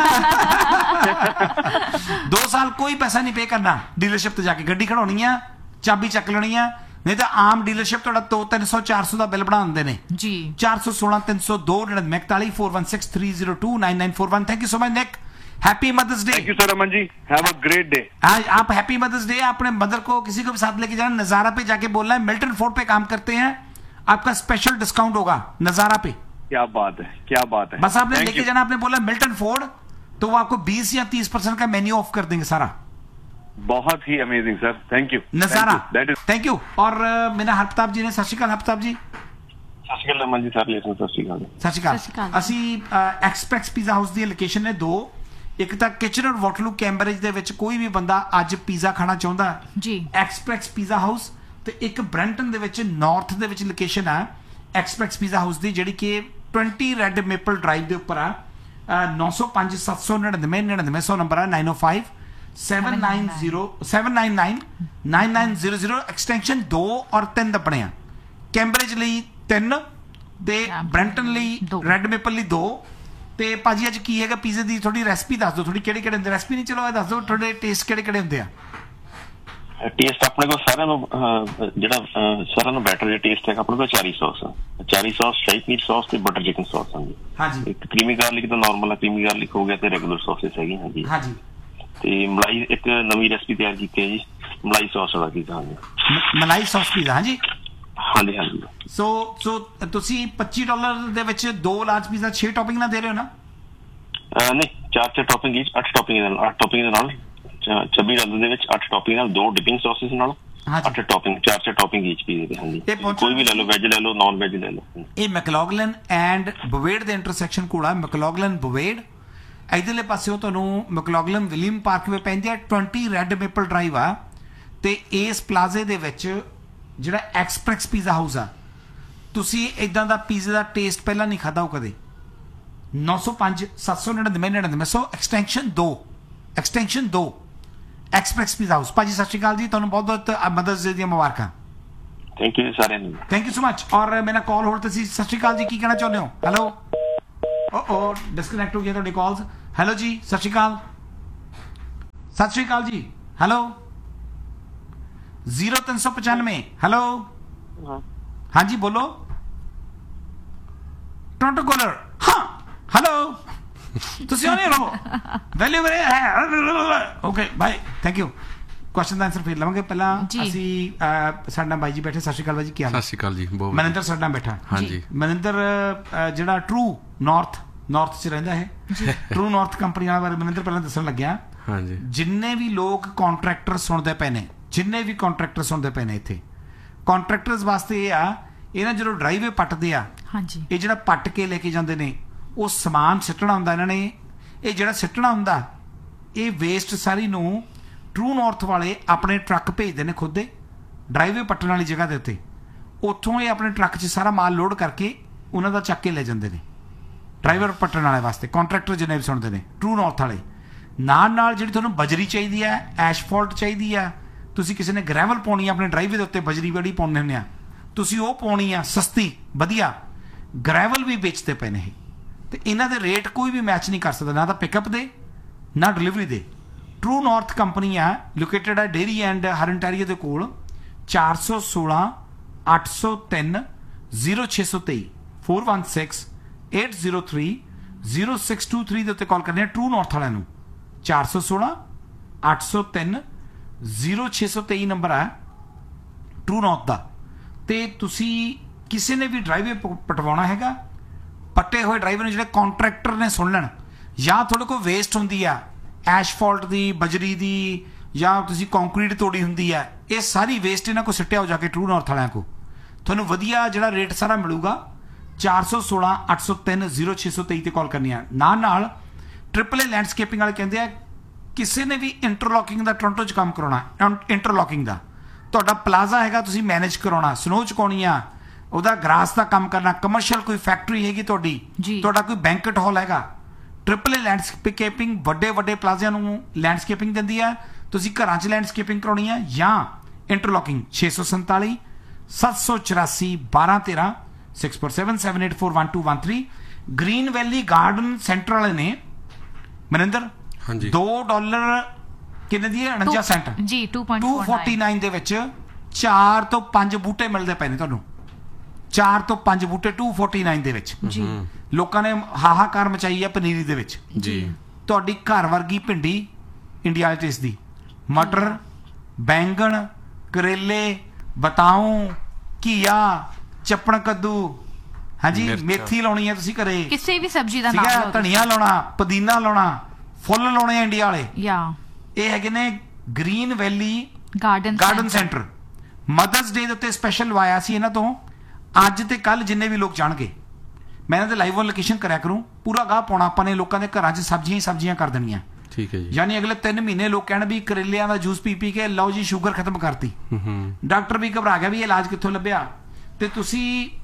दो साल कोई पैसा नहीं पे करना, डीलरशिप ਤੇ ਜਾ ਕੇ ਗੱਡੀ ਖੜਾਉਣੀ ਆ, ਚਾਬੀ ਚੱਕ ਲੈਣੀ ਆ। ਨਹੀਂ ਤਾਂ ਆਮ ਡੀਲਰਸ਼ਿਪ ਤੁਹਾਡਾ ਦੋ ਤਿੰਨ ਸੌ ਚਾਰ ਸੌ ਦਾ ਬਿੱਲ ਬਣਾ ਦਿੰਦੇ ਨੇ ਜੀ। ਚਾਰ ਸੌ ਸੋਲਾਂ ਤਿੰਨ ਸੌ ਦੋ ਨੜਿਨਵੇਂ ਇਕਤਾਲੀਸ four one six three zero to nine nine four one. Thank you so much Nick, happy mother's day. Thank you sir Aman ji, have a great day. आप हैप्पी मदर्स डे अपने मदर को किसी को भी साथ लेके जाना, नजारा पे जाके बोलना है मिल्टन फोर्ड पे काम करते हैं, आपका स्पेशल डिस्काउंट होगा नजारा पे। क्या बात है, क्या बात है। बस आपने लेके जाना, आपने बोला मिल्टन फोर्ड, तो वो आपको बीस या तीस परसेंट का मेन्यू ऑफ कर देंगे सारा। बहुत ही अमेजिंग सर, थैंक यू। नजारा, थैंक यू। और मेरा हरप्रताप जी ने, सत श्री अकाल हरप्रताप जी। सत श्री अकाल अमन जी, सर सत श्री अकाल। सत श्री अकाल। ਅਸੀਂ ਐਕਸਪ੍ਰੈਸ ਪੀਜ਼ਾ ਹਾਊਸ ਦੀ ਲੋਕੇਸ਼ਨ ਨੇ ਦੋ, ਇੱਕ ਤਾਂ ਕਿਚਨਰ ਵਾਟਰਲੂ ਕੈਂਬਰਿਜ ਦੇ ਵਿੱਚ ਕੋਈ ਵੀ ਬੰਦਾ ਅੱਜ ਪੀਜ਼ਾ ਖਾਣਾ ਚਾਹੁੰਦਾ ਜੀ, ਐਕਸਪ੍ਰੈਸ ਪੀਜ਼ਾ ਹਾਊਸ। ਤੇ ਇੱਕ ਬ੍ਰੈਂਟਨ ਦੇ ਵਿੱਚ ਨਾਰਥ ਦੇ ਵਿੱਚ ਲੋਕੇਸ਼ਨ ਆ ਐਕਸਪ੍ਰੈਸ ਪੀਜ਼ਾ ਹਾਊਸ ਦੀ, ਜਿਹੜੀ ਕਿ ट्वेंटी ਰੈਡ ਮੇਪਲ ਡਰਾਈਵ ਦੇ ਉੱਪਰ ਆ। नौ सौ पांच सत्त सौ नड़िनवे नड़िनवे सौ नंबर है, नाइन ओ five seven nine zero seven nine nine nine nine zero zero. Extension दो और तीन दपने आ। कैम्ब्रिज ਲਈ तीन ਤੇ ਬ੍ਰੈਂਟਨ ਲਈ ਰੈਡ ਮੇਪਲ ਲਈ ਦੋ। ਤੇ ਭਾਜੀ ਅੱਜ ਕੀ ਹੈਗਾ ਪੀਜ਼ੇ ਦੀ ਥੋੜੀ ਰੈਸਪੀ ਦੱਸ ਦਿਓ, ਥੋੜੀ ਕਿਹੜੇ ਕਿਹੜੇ ਹੁੰਦੇ ਰੈਸਪੀ ਨਹੀਂ, ਚਲੋ ਇਹ ਦੱਸ ਦਿਓ ਤੁਹਾਡੇ ਟੇਸਟ ਕਿਹੜੇ ਕਿਹੜੇ ਹੁੰਦੇ ਆ। ਟੇਸਟ ਆਪਣੇ ਕੋਲ ਸਾਰਿਆਂ ਨੂੰ ਜਿਹੜਾ ਸਾਰਿਆਂ ਨੂੰ ਬੈਟਰ ਟੇਸਟ ਹੈ ਆਪਣੇ ਕੋਲ ਚੈਰੀ ਸੌਸ ਆ, cherry sauce, shahi paneer sauce ਤੇ ਬਟਰ ਚਿਕਨ ਸੌਸ ਹਾਂਜੀ। ਹਾਂਜੀ, ਇੱਕ ਕਰੀਮੀ ਗਾਰਲਿਕ ਤਾਂ ਨਾਰਮਲ ਆ, ਕਰੀਮੀ ਗਾਰਲਿਕ ਹੋ ਗਿਆ ਤੇ ਰੈਗੂਲਰ ਸੌਸਸ ਹੈਗੀ ਹਾਂਜੀ। ਹਾਂਜੀ, ਤੇ ਮਲਾਈ ਇੱਕ ਨਵੀਂ ਰੈਸਪੀ ਤਿਆਰ ਕੀਤੀ ਹੈ ਜੀ, ਮਲਾਈ ਸੌਸ ਵਾਲਾ ਪੀਜ਼ਾ ਹਾਂਜੀ। ਮਲਾਈ ਸੌਸ ਪੀਜ਼ਾ ਹਾਂਜੀ ਹਾਂਜੀ ਹਾਂਜੀ। ਸੋ ਸੋ ਤੁਸੀਂ ਪੱਚੀ ਡਾਲਰ ਦੇ ਵਿੱਚ ਦੋ ਲਾਰਜ ਪੀਜ਼ਾ ਛੇ ਟੌਪਿੰਗ ਨਾਲ ਦੇ ਰਹੇ ਹੋ ਨਾ? ਨਹੀਂ, ਚਾਰ ਚਾਰ ਟੌਪਿੰਗ ਵਿੱਚ ਅੱਠ ਟੌਪਿੰਗ ਨਾਲ, ਅੱਠ ਟੌਪਿੰਗ ਦੇ ਨਾਲ ਛੱਬੀ ਡਾਲਰ ਦੇ ਵਿੱਚ ਅੱਠ ਟੌਪਿੰਗ ਨਾਲ, ਦੋ ਡਿਪਿੰਗ ਸੌਸਸ ਨਾਲ ਅੱਠ ਟੌਪਿੰਗ, ਚਾਰ ਚਾਰ ਟੌਪਿੰਗ ਈਚ ਪੀਜ਼ੇ ਦੇ ਹਾਂਜੀ। ਕੋਈ ਵੀ ਲੈ ਲਓ, ਵੈਜ ਲੈ ਲਓ, ਨਾਨ ਵੈਜ ਲੈ ਲਓ। ਇਹ ਮੈਕਲੌਗਲਨ ਐਂਡ ਬਵੇਡ ਦੇ ਇੰਟਰਸੈਕਸ਼ਨ ਕੋਲ ਆ, ਮੈਕਲੌਗਲਨ ਬਵੇਡ। ਇਧਰਲੇ ਪਾਸਿਓਂ ਤੁਹਾਨੂੰ ਮੈਕਲੌਗਲਨ ਵਿਲੀਅਮ ਪਾਰਕਵੇ ਪੈਂਦੀ ਆ, ट्वेंटी ਰੈਡ ਮੇਪਲ ਡਰਾਈਵ ਆ। ਤੇ ਇਸ ਪਲਾਜ਼ੇ ਦੇ ਵਿੱਚ ਜਿਹੜਾ ਐਕਸਪ੍ਰੈਸ ਪੀਜ਼ਾ ਹਾਊਸ ਆ, ਤੁਸੀਂ ਇਦਾਂ ਦਾ ਪੀਜ਼ੇ ਦਾ ਟੇਸਟ ਪਹਿਲਾਂ ਨਹੀਂ ਖਾਧਾ ਹੋ ਕਦੇ। नौ सौ पांच सत्त सौ नड़िनवे नड़िनवे सौ एक्सटेंशन दो ਐਕਸਟੈਂਸ਼ਨ ਦੋ, ਐਕਸਪ੍ਰੈਸ ਪੀਜ਼ਾ ਹਾਊਸ। ਭਾਜੀ ਸਤਿ ਸ਼੍ਰੀ ਅਕਾਲ ਜੀ, ਤੁਹਾਨੂੰ ਬਹੁਤ ਬਹੁਤ ਮਦਰਸ ਡੇ ਦੀਆਂ ਮੁਬਾਰਕਾਂ। ਥੈਂਕ ਯੂ ਸਾਰਿਆਂ ਨੂੰ, ਥੈਂਕ ਯੂ ਸੋ ਮਚ। ਔਰ ਮੇਰਾ ਕਾਲ ਹੋਲਡ ਤੇ ਸੀ। ਸਤਿ ਸ਼੍ਰੀ ਅਕਾਲ ਜੀ, ਕੀ ਕਹਿਣਾ ਚਾਹੁੰਦੇ ਹੋ? ਹੈਲੋ, ਓ ਓ ਡਿਸਕਨੈਕਟ ਹੋ ਗਿਆ ਤੁਹਾਡੀ ਕਾਲਸ। ਹੈਲੋ ਜੀ, ਸਤਿ ਸ਼੍ਰੀ ਅਕਾਲ। ਸਤਿ ਸ਼੍ਰੀ ਅਕਾਲ ਜੀ। ਹੈਲੋ, ਜ਼ੀਰੋ ਤਿੰਨ ਸੌ ਪਚਾਨਵੇਂ। ਹੈਲੋ, ਹਾਂਜੀ ਬੋਲੋ। ਟੋਰੰਟੋ ਕੋਲਰ, ਹਾਂ ਹੈਲੋ, ਤੁਸੀਂ ਆਉਣੇ ਰਹੋ ਵੈਲਿਊ ਹੈ। Okay bye, thank you. Question the answer ਫਿਰ ਲਵਾਂਗੇ। ਪਹਿਲਾਂ ਅਸੀਂ ਸਾਡੇ ਨਾਲ ਬਾਈ ਜੀ ਬੈਠੇ। ਸਤਿ ਸ਼੍ਰੀ ਅਕਾਲ ਬਾਈ ਜੀ, ਕੀ ਹਾਲ? ਸਤਿ ਸ਼੍ਰੀ ਅਕਾਲ ਜੀ। ਮਨਿੰਦਰ ਸਾਡੇ ਨਾਲ ਬੈਠਾ। ਹਾਂਜੀ, ਮਨਿੰਦਰ ਜਿਹੜਾ ਟਰੂ ਨਾਰਥ ਨਾਰਥ 'ਚ ਰਹਿੰਦਾ ਹੈ, ਟਰੂ ਨਾਰਥ ਕੰਪਨੀ ਵਾਲੇ ਬਾਰੇ ਮਨਿੰਦਰ ਪਹਿਲਾਂ ਦੱਸਣ ਲੱਗਿਆ। ਹਾਂਜੀ, ਜਿੰਨੇ ਵੀ ਲੋਕ ਕੰਟਰੈਕਟਰ ਸੁਣਦੇ ਪਏ ਨੇ, ਜਿੰਨੇ ਵੀ ਕੰਟਰੈਕਟਰ ਸੁਣਦੇ ਪਏ ਨੇ ਇੱਥੇ, ਕੰਟਰੈਕਟਰਸ ਵਾਸਤੇ ਇਹ ਆ, ਇਹ ਨਾ ਜਦੋਂ ਡਰਾਈਵੇ ਪੱਟਦੇ ਆ, ਹਾਂਜੀ, ਇਹ ਜਿਹੜਾ ਪੱਟ ਕੇ ਲੈ ਕੇ ਜਾਂਦੇ ਨੇ, ਉਹ ਸਮਾਨ ਸਿੱਟਣਾ ਹੁੰਦਾ ਇਹਨਾਂ ਨੇ। ਇਹ ਜਿਹੜਾ ਸਿੱਟਣਾ ਹੁੰਦਾ, ਇਹ ਵੇਸਟ ਸਾਰੀ ਨੂੰ ਟਰੂ ਨਾਰਥ ਵਾਲੇ ਆਪਣੇ ਟਰੱਕ ਭੇਜਦੇ ਨੇ ਖੁਦ ਦੇ ਡਰਾਈਵੇ ਪੱਟਣ ਵਾਲੀ ਜਗ੍ਹਾ ਦੇ ਉੱਤੇ। ਉੱਥੋਂ ਇਹ ਆਪਣੇ ਟਰੱਕ 'ਚ ਸਾਰਾ ਮਾਲ ਲੋਡ ਕਰਕੇ ਉਹਨਾਂ ਦਾ ਚੱਕ ਕੇ ਲੈ ਜਾਂਦੇ ਨੇ ਡਰਾਈਵਰ ਪੱਟਣ ਵਾਲੇ ਵਾਸਤੇ। ਕੰਟਰੈਕਟਰ ਜਿੰਨੇ ਵੀ ਸੁਣਦੇ ਨੇ ਟਰੂ ਨਾਰਥ ਵਾਲੇ। ਨਾਲ ਨਾਲ ਜਿਹੜੀ ਤੁਹਾਨੂੰ ਬਜਰੀ ਚਾਹੀਦੀ ਹੈ, ਐਸ਼ਫਾਲਟ ਚਾਹੀਦੀ ਆ, ਤੁਸੀਂ ਕਿਸੇ ਨੇ ਗ੍ਰੈਵਲ ਪਾਉਣੀ ਆ ਆਪਣੇ ਡਰਾਈਵੇ ਦੇ ਉੱਤੇ, ਬਜਰੀ ਬੜੀ ਪਾਉਂਦੇ ਹੁੰਦੇ ਆ, ਤੁਸੀਂ ਉਹ ਪਾਉਣੀ ਆ ਸਸਤੀ ਵਧੀਆ। ਗ੍ਰੈਵਲ ਵੀ ਵੇਚਦੇ ਪਏ ਨੇ ਇਹ, ਤੇ ਇਹਨਾਂ ਦੇ ਰੇਟ ਕੋਈ ਵੀ ਮੈਚ ਨਹੀਂ ਕਰ ਸਕਦਾ, ਨਾ ਤਾਂ ਪਿਕਅਪ ਦੇ ਨਾ ਡਿਲੀਵਰੀ ਦੇ। ਟਰੂ ਨਾਰਥ ਕੰਪਨੀ ਆ, ਲੋਕੇਟਡ ਹੈ ਡੇਰੀ ਐਂਡ ਹਰਨਟੈਰੀਓ ਦੇ ਕੋਲ। ਚਾਰ ਸੌ ਸੋਲਾਂ ਅੱਠ ਸੌ ਤਿੰਨ ਜ਼ੀਰੋ ਛੇ ਸੌ ਤੇਈ four one six eight zero three zero six two three ਦੇ ਉੱਤੇ ਕਾਲ ਕਰਨੀ ਹੈ ਟਰੂ ਨਾਰਥ ਵਾਲਿਆਂ ਨੂੰ। ਚਾਰ ਸੌ ਸੋਲਾਂ ਅੱਠ ਸੌ ਤਿੰਨ ਜ਼ੀਰੋ ਛੇ ਸੌ ਤੇਈ ਨੰਬਰ ਹੈ ਟਰੂ ਨਾਰਥ ਦਾ। ਤੇ ਤੁਸੀਂ ਕਿਸੇ ਨੇ ਵੀ ਡਰਾਈਵੇ ਪਟਵਾਉਣਾ ਹੈਗਾ, ਪੱਟੇ ਹੋਏ ਡਰਾਈਵਰ ਨੇ ਜਿਹੜੇ ਕੰਟਰੈਕਟਰ ਨੇ ਸੁਣ ਲੈਣ, ਜਾਂ ਤੁਹਾਡੇ ਕੋਲ ਵੇਸਟ ਹੁੰਦੀ ਆ ਐਸ਼ਫਾਲਟ ਦੀ, ਬਜਰੀ ਦੀ, ਜਾਂ ਤੁਸੀਂ ਕੰਕਰੀਟ ਤੋੜੀ ਹੁੰਦੀ ਹੈ, ਇਹ ਸਾਰੀ ਵੇਸਟ ਇਹਨਾਂ ਕੋਲ ਸਿੱਟਿਆ ਹੋ ਜਾ ਕੇ ਟਰੂ ਨਾਰਥ ਵਾਲਿਆਂ ਕੋਲ, ਤੁਹਾਨੂੰ ਵਧੀਆ ਜਿਹੜਾ ਰੇਟ ਸਾਰਾ ਮਿਲੂਗਾ। ਚਾਰ ਸੌ ਸੋਲਾਂ ਅੱਠ ਸੌ ਤਿੰਨ ਜ਼ੀਰੋ ਛੇ ਸੌ ਤੇਈ ਤੇ ਕਾਲ ਕਰਨੀ ਆ। ਨਾਲ ਨਾਲ ਟ੍ਰਿਪਲ ਏ ਲੈਂਡਸਕੇਪਿੰਗ ਵਾਲੇ ਕਹਿੰਦੇ ਆ, ਕਿਸੇ ਨੇ ਵੀ ਇੰਟਰਲੋਕਿੰਗ ਦਾ ਟੋਰਾਂਟੋ 'ਚ ਕੰਮ ਕਰਾਉਣਾ, ਇੰਟਰਲੋਕਿੰਗ ਦਾ ਤੁਹਾਡਾ ਪਲਾਜ਼ਾ ਹੈਗਾ, ਤੁਸੀਂ ਮੈਨੇਜ ਕਰਾਉਣਾ, ਸਨੋ ਚੁਕਾਉਣੀ ਆ, ਉਹਦਾ ਗਰਾਸ ਦਾ ਕੰਮ ਕਰਨਾ, ਕਮਰਸ਼ੀਅਲ ਕੋਈ ਫੈਕਟਰੀ ਹੈਗੀ ਤੁਹਾਡੀ, ਤੁਹਾਡਾ ਕੋਈ ਬੈਂਕਟ ਹਾਲ ਹੈਗਾ, ਟ੍ਰਿਪਲ ਏ ਲੈਂਡਸਕੇਪਿੰਗ ਵੱਡੇ ਵੱਡੇ ਪਲਾਜ਼ਿਆਂ ਨੂੰ ਲੈਂਡਸਕੇਪਿੰਗ ਦਿੰਦੀ ਆ। ਤੁਸੀਂ ਘਰਾਂ 'ਚ ਲੈਂਡਸਕੇਪਿੰਗ ਕਰਾਉਣੀ ਆ ਜਾਂ ਇੰਟਰਲੋਕਿੰਗ, ਛੇ ਸੌ ਸੰਤਾਲੀ ਸੱਤ ਸੌ ਚੁਰਾਸੀ ਬਾਰਾਂ ਤੇਰਾਂ six four seven seven eight four one two one three. Green ਵੈਲੀ ਗਾਰਡਨ ਸੈਂਟਰ ਵਾਲੇ ਨੇ ਮਨਿੰਦਰ, ਦੋ ਡਾਲਰ ਕਿੰਨੇ ਦੀ ਹੈ? ਉਣੰਜਾ ਸੈਂਟ ਜੀ, ਟੂ ਫੋਰਟੀ ਨਾਈਨ ਦੇ ਵਿੱਚ ਚਾਰ ਤੋਂ ਪੰਜ ਬੂਟੇ ਮਿਲਦੇ ਪਏ ਨੇ ਤੁਹਾਨੂੰ, ਚਾਰ ਤੋਂ ਪੰਜ ਬੂਟੇ ਟੂ ਫੋਰਟੀ ਨਾਈਨ ਦੇ ਵਿੱਚ। ਜੀ, ਲੋਕਾਂ ਨੇ ਹਾਹਾਕਾਰ ਮਚਾਈ ਹੈ ਪਨੀਰੀ ਦੇ ਵਿੱਚ। ਜੀ, ਤੁਹਾਡੀ ਘਰ ਵਰਗੀ ਭਿੰਡੀ ਇੰਡੀਆ ਟੇਸਟ ਦੀ, ਮਟਰ, ਬੈਂਗਣ, ਕਰੇਲੇ, ਬਤਾਊ, ਘੀਆ, ਚੱਪਣ ਕੱਦੂ, ਹਾਂਜੀ ਮੇਥੀ ਲਾਉਣੀ ਹੈ ਤੁਸੀਂ ਘਰੇ, ਕਿਸੇ ਵੀ ਸਬਜ਼ੀ ਦਾ ਨਾਮ ਲਓ, ਧਨੀਆ ਲਾਉਣਾ, ਪੁਦੀਨਾ ਲਾਉਣਾ, ਫੁੱਲ ਲਾਉਣੇ ਆ ਇੰਡੀਆ ਵਾਲੇ। ਯਾ ਇਹ ਹੈਗੇ ਨੇ ਗ੍ਰੀਨ ਵੈਲੀ ਗਾਰਡਨ ਗਾਰਡਨ ਸੈਂਟਰ। ਮਦਰਸ ਡੇ ਦੇ ਉੱਤੇ ਸਪੈਸ਼ਲ ਲਵਾਇਆ ਸੀ ਇਹਨਾਂ ਤੋਂ। ਅੱਜ ਤੇ ਕੱਲ ਜਿੰਨੇ ਵੀ ਲੋਕ ਜਾਣਗੇ, ਮੈਂ ਇਹਨਾਂ ਦੇ ਲਾਈਵ ਔਨ ਲੋਕੇਸ਼ਨ ਕਰਿਆ ਕਰੂੰ, ਪੂਰਾ ਗਾਹ ਪਾਉਣਾ ਆਪਾਂ ਨੇ, ਲੋਕਾਂ ਦੇ ਘਰਾਂ 'ਚ ਸਬਜ਼ੀਆਂ ਹੀ ਸਬਜ਼ੀਆਂ ਕਰ ਦੇਣੀਆਂ। ਠੀਕ ਹੈ ਜੀ। ਯਾਨੀ ਅਗਲੇ ਤਿੰਨ ਮਹੀਨੇ ਲੋਕ ਕਹਿਣ ਵੀ ਕਰੇਲਿਆਂ ਦਾ ਜੂਸ ਪੀ ਪੀ ਕੇ ਲਓ ਜੀ ਸ਼ੂਗਰ ਖਤਮ ਕਰਤੀ, ਡਾਕਟਰ ਵੀ ਘਬਰਾ ਗਿਆ ਵੀ ਇਹ ਇਲਾਜ ਕਿੱਥੋਂ ਲੱਭਿਆ। ਤੇ ਤੁਸੀਂ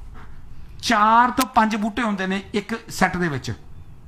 ਚਾਰ ਤੋਂ ਪੰਜ ਬੂਟੇ ਹੁੰਦੇ ਨੇ ਇੱਕ ਸੈੱਟ ਦੇ ਵਿੱਚ।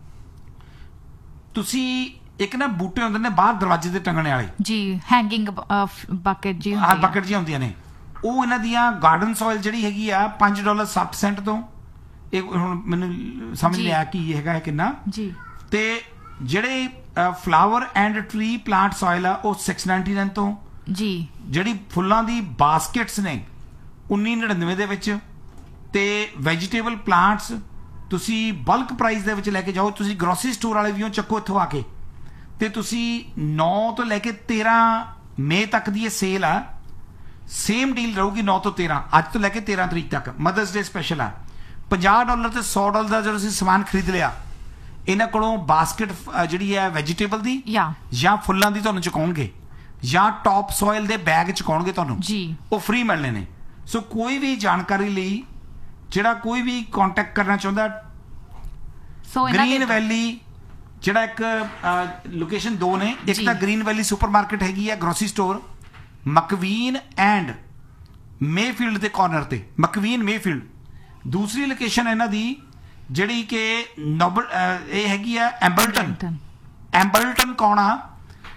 ਤੁਸੀਂ ਇੱਕ ਨਾ ਬੂਟੇ ਹੁੰਦੇ ਨੇ ਬਾਹਰ ਦਰਵਾਜ਼ੇ ਤੇ ਟੰਗਣੇ ਵਾਲੇ, ਜੀ ਹੈਂਗਿੰਗ ਬਕਟ ਜੀ, ਹਾਂ ਬਕਟ ਜੀ ਹੁੰਦੀਆਂ ਨੇ, ਉਹ ਇਹਨਾਂ ਦੀਆਂ ਗਾਰਡਨ ਸੋਇਲ ਜਿਹੜੀ ਹੈਗੀ ਆ ਪੰਜ ਡਾਲਰ ਸੱਠ ਸੈਂਟ ਤੋਂ। ਇਹ ਹੁਣ ਮੈਨੂੰ ਸਮਝ ਨਹੀਂ ਆਇਆ ਕਿ ਇਹ ਹੈਗਾ ਕਿੰਨਾ ਜੀ। ਤੇ ਜਿਹੜੇ flower and tree plant soil ਆ ਉਹ ਸਿਕਸ ਨਾਈਨਟੀ ਨਾਈਨ ਤੋਂ ਜੀ। ਜਿਹੜੀ ਫੁੱਲਾਂ ਦੀ ਬਾਸਕਟਸ ਨੇ ਉੱਨੀ ਨੜਿਨਵੇਂ ਦੇ ਵਿੱਚ। ਤੇ ਵੈਜੀਟੇਬਲ ਪਲਾਂਟਸ ਤੁਸੀਂ ਬਲਕ ਪ੍ਰਾਈਸ ਦੇ ਵਿੱਚ ਲੈ ਕੇ ਜਾਓ, ਤੁਸੀਂ ਗਰੋਸਰੀ ਸਟੋਰ ਵਾਲੇ ਵੀ ਚੱਕੋ ਇੱਥੋਂ ਆ ਕੇ। ਤੇ ਤੁਸੀਂ ਨੌ ਤੋਂ ਲੈ ਕੇ ਤੇਰਾਂ ਮਈ ਤੱਕ ਦੀ ਇਹ ਸੇਲ ਆ, ਸੇਮ ਡੀਲ ਰਹੂਗੀ ਨੌ ਤੋਂ ਤੇਰਾਂ, ਅੱਜ ਤੋਂ ਲੈ ਕੇ ਤੇਰਾਂ ਤਰੀਕ ਤੱਕ। ਮਦਰਸ ਡੇ ਸਪੈਸ਼ਲ ਆ। ਪੰਜਾਹ ਡਾਲਰ ਤੇ ਸੌ ਡਾਲਰ ਦਾ ਜਦੋਂ ਤੁਸੀਂ ਸਮਾਨ ਖਰੀਦ ਲਿਆ, ਇਹਨਾਂ ਕੋਲੋਂ ਬਾਸਕਟ ਜਿਹੜੀ ਹੈ ਵੈਜੀਟੇਬਲ ਦੀ ਜਾਂ ਫੁੱਲਾਂ ਦੀ ਤੁਹਾਨੂੰ ਚੁਕਾਉਣਗੇ, ਜਾਂ ਟੌਪ ਸੋਇਲ ਦੇ ਬੈਗ ਚੁਕਾਉਣਗੇ ਤੁਹਾਨੂੰ ਜੀ, ਉਹ ਫ੍ਰੀ ਮਿਲਣੇ ਨੇ। ਸੋ ਕੋਈ ਵੀ ਜਾਣਕਾਰੀ ਲਈ ਜਿਹੜਾ ਕੋਈ ਵੀ ਕੰਟੈਕਟ ਕਰਨਾ ਚਾਹੁੰਦਾ, ਗ੍ਰੀਨ ਵੈਲੀ ਜਿਹੜਾ ਇੱਕ ਲੋਕੇਸ਼ਨ ਦੋ ਨੇ, ਇੱਕ ਤਾਂ ਗ੍ਰੀਨ ਵੈਲੀ ਸੁਪਰਮਾਰਕੀਟ ਹੈਗੀ ਹੈ ਗਰੋਸਰੀ ਸਟੋਰ, ਮਕਵੀਨ ਐਂਡ ਮੇਫੀਲਡ ਦੇ ਕਾਰਨਰ ਤੇ, ਮਕਵੀਨ ਮੇਫੀਲਡ। ਦੂਸਰੀ ਲੋਕੇਸ਼ਨ ਇਹਨਾਂ ਦੀ ਜਿਹੜੀ ਕਿ ਨੋਬਲ ਇਹ ਹੈਗੀ ਆ ਐਂਬਲਟਨ। ਐਂਬਲਟਨ ਕੌਣ ਆ?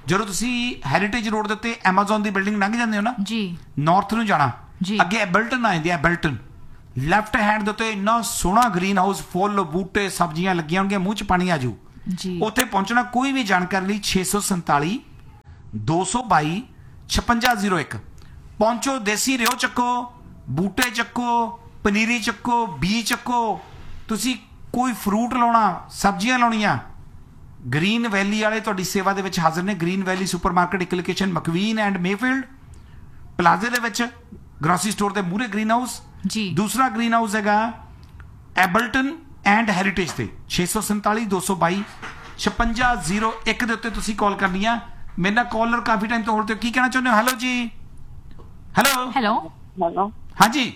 ਜਦੋਂ ਤੁਸੀਂ ਹੈਰੀਟੇਜ ਰੋਡ ਦੇ ਉੱਤੇ ਐਮਾਜ਼ਨ ਦੀ ਬਿਲਡਿੰਗ ਲੰਘ ਜਾਂਦੇ ਹੋ ਨਾ ਜੀ, ਨਾਰਥ ਨੂੰ ਜਾਣਾ, ਜੀ, ਅੱਗੇ ਐਬਲਟਨ ਆ ਜਾਂਦੀ ਹੈ। ਐਬਲਟਨ ਲੈਫਟ ਹੈਂਡ ਦੇ ਉੱਤੇ ਇੰਨਾ ਸੋਹਣਾ ਗ੍ਰੀਨ ਹਾਊਸ, ਫੁੱਲ ਬੂਟੇ ਸਬਜ਼ੀਆਂ ਲੱਗੀਆਂ ਹੋਣਗੀਆਂ, ਮੂੰਹ 'ਚ ਪਾਣੀ ਆ ਜਾਊ ਜੀ। ਉੱਥੇ ਪਹੁੰਚਣਾ ਕੋਈ ਵੀ ਜਾਣਕਾਰੀ ਲਈ ਛੇ ਸੌ ਸੰਤਾਲੀ ਦੋ ਸੌ ਬਾਈ ਛਪੰਜਾ ਜ਼ੀਰੋ ਇੱਕ ਪਹੁੰਚੋ। ਦੇਸੀ ਰਿਓ ਚੱਕੋ, ਬੂਟੇ ਚੱਕੋ, ਪਨੀਰੀ ਚੱਕੋ, ਬੀ ਚੱਕੋ। ਤੁਸੀਂ ਕੋਈ ਫਰੂਟ ਲਾਉਣਾ, ਸਬਜ਼ੀਆਂ ਲਾਉਣੀਆਂ, ਗ੍ਰੀਨ ਵੈਲੀ ਵਾਲੇ ਤੁਹਾਡੀ ਸੇਵਾ ਦੇ ਵਿੱਚ ਹਾਜ਼ਰ ਨੇ। ਗ੍ਰੀਨ ਵੈਲੀ ਸੁਪਰਮਾਰਕੀਟ, ਇੱਕ ਲੋਕੇਸ਼ਨ ਮਕਵੀਨ ਐਂਡ ਮੇਫੀਲਡ ਪਲਾਜ਼ੇ ਦੇ ਵਿੱਚ, ਗਰੋਸਰੀ ਸਟੋਰ ਦੇ ਮੂਹਰੇ ਗ੍ਰੀਨ ਹਾਊਸ ਜੀ। ਦੂਸਰਾ ਗ੍ਰੀਨ ਹਾਊਸ ਹੈਗਾ ਐਬਲਟਨ ਐਂਡ ਹੈਰੀਟੇਜ ਤੇ ਛੇ ਸੌ ਸੰਤਾਲੀ ਦੋ ਸੌ ਬਾਈ ਛਪੰਜਾ ਜ਼ੀਰੋ ਇੱਕ ਦੇ ਉੱਤੇ ਤੁਸੀਂ ਕਾਲ ਕਰਨੀ ਆ। ਮੇਰੇ ਨਾਲ ਕਾਲਰ ਕਾਫੀ ਟਾਈਮ ਤੋਂ ਹੋਲਡ ਤੇ, ਕੀ ਕਹਿਣਾ ਚਾਹੁੰਦੇ ਹੋ? ਹੈਲੋ ਜੀ, ਹੈਲੋ ਹੈਲੋ ਹੈਲੋ ਹਾਂਜੀ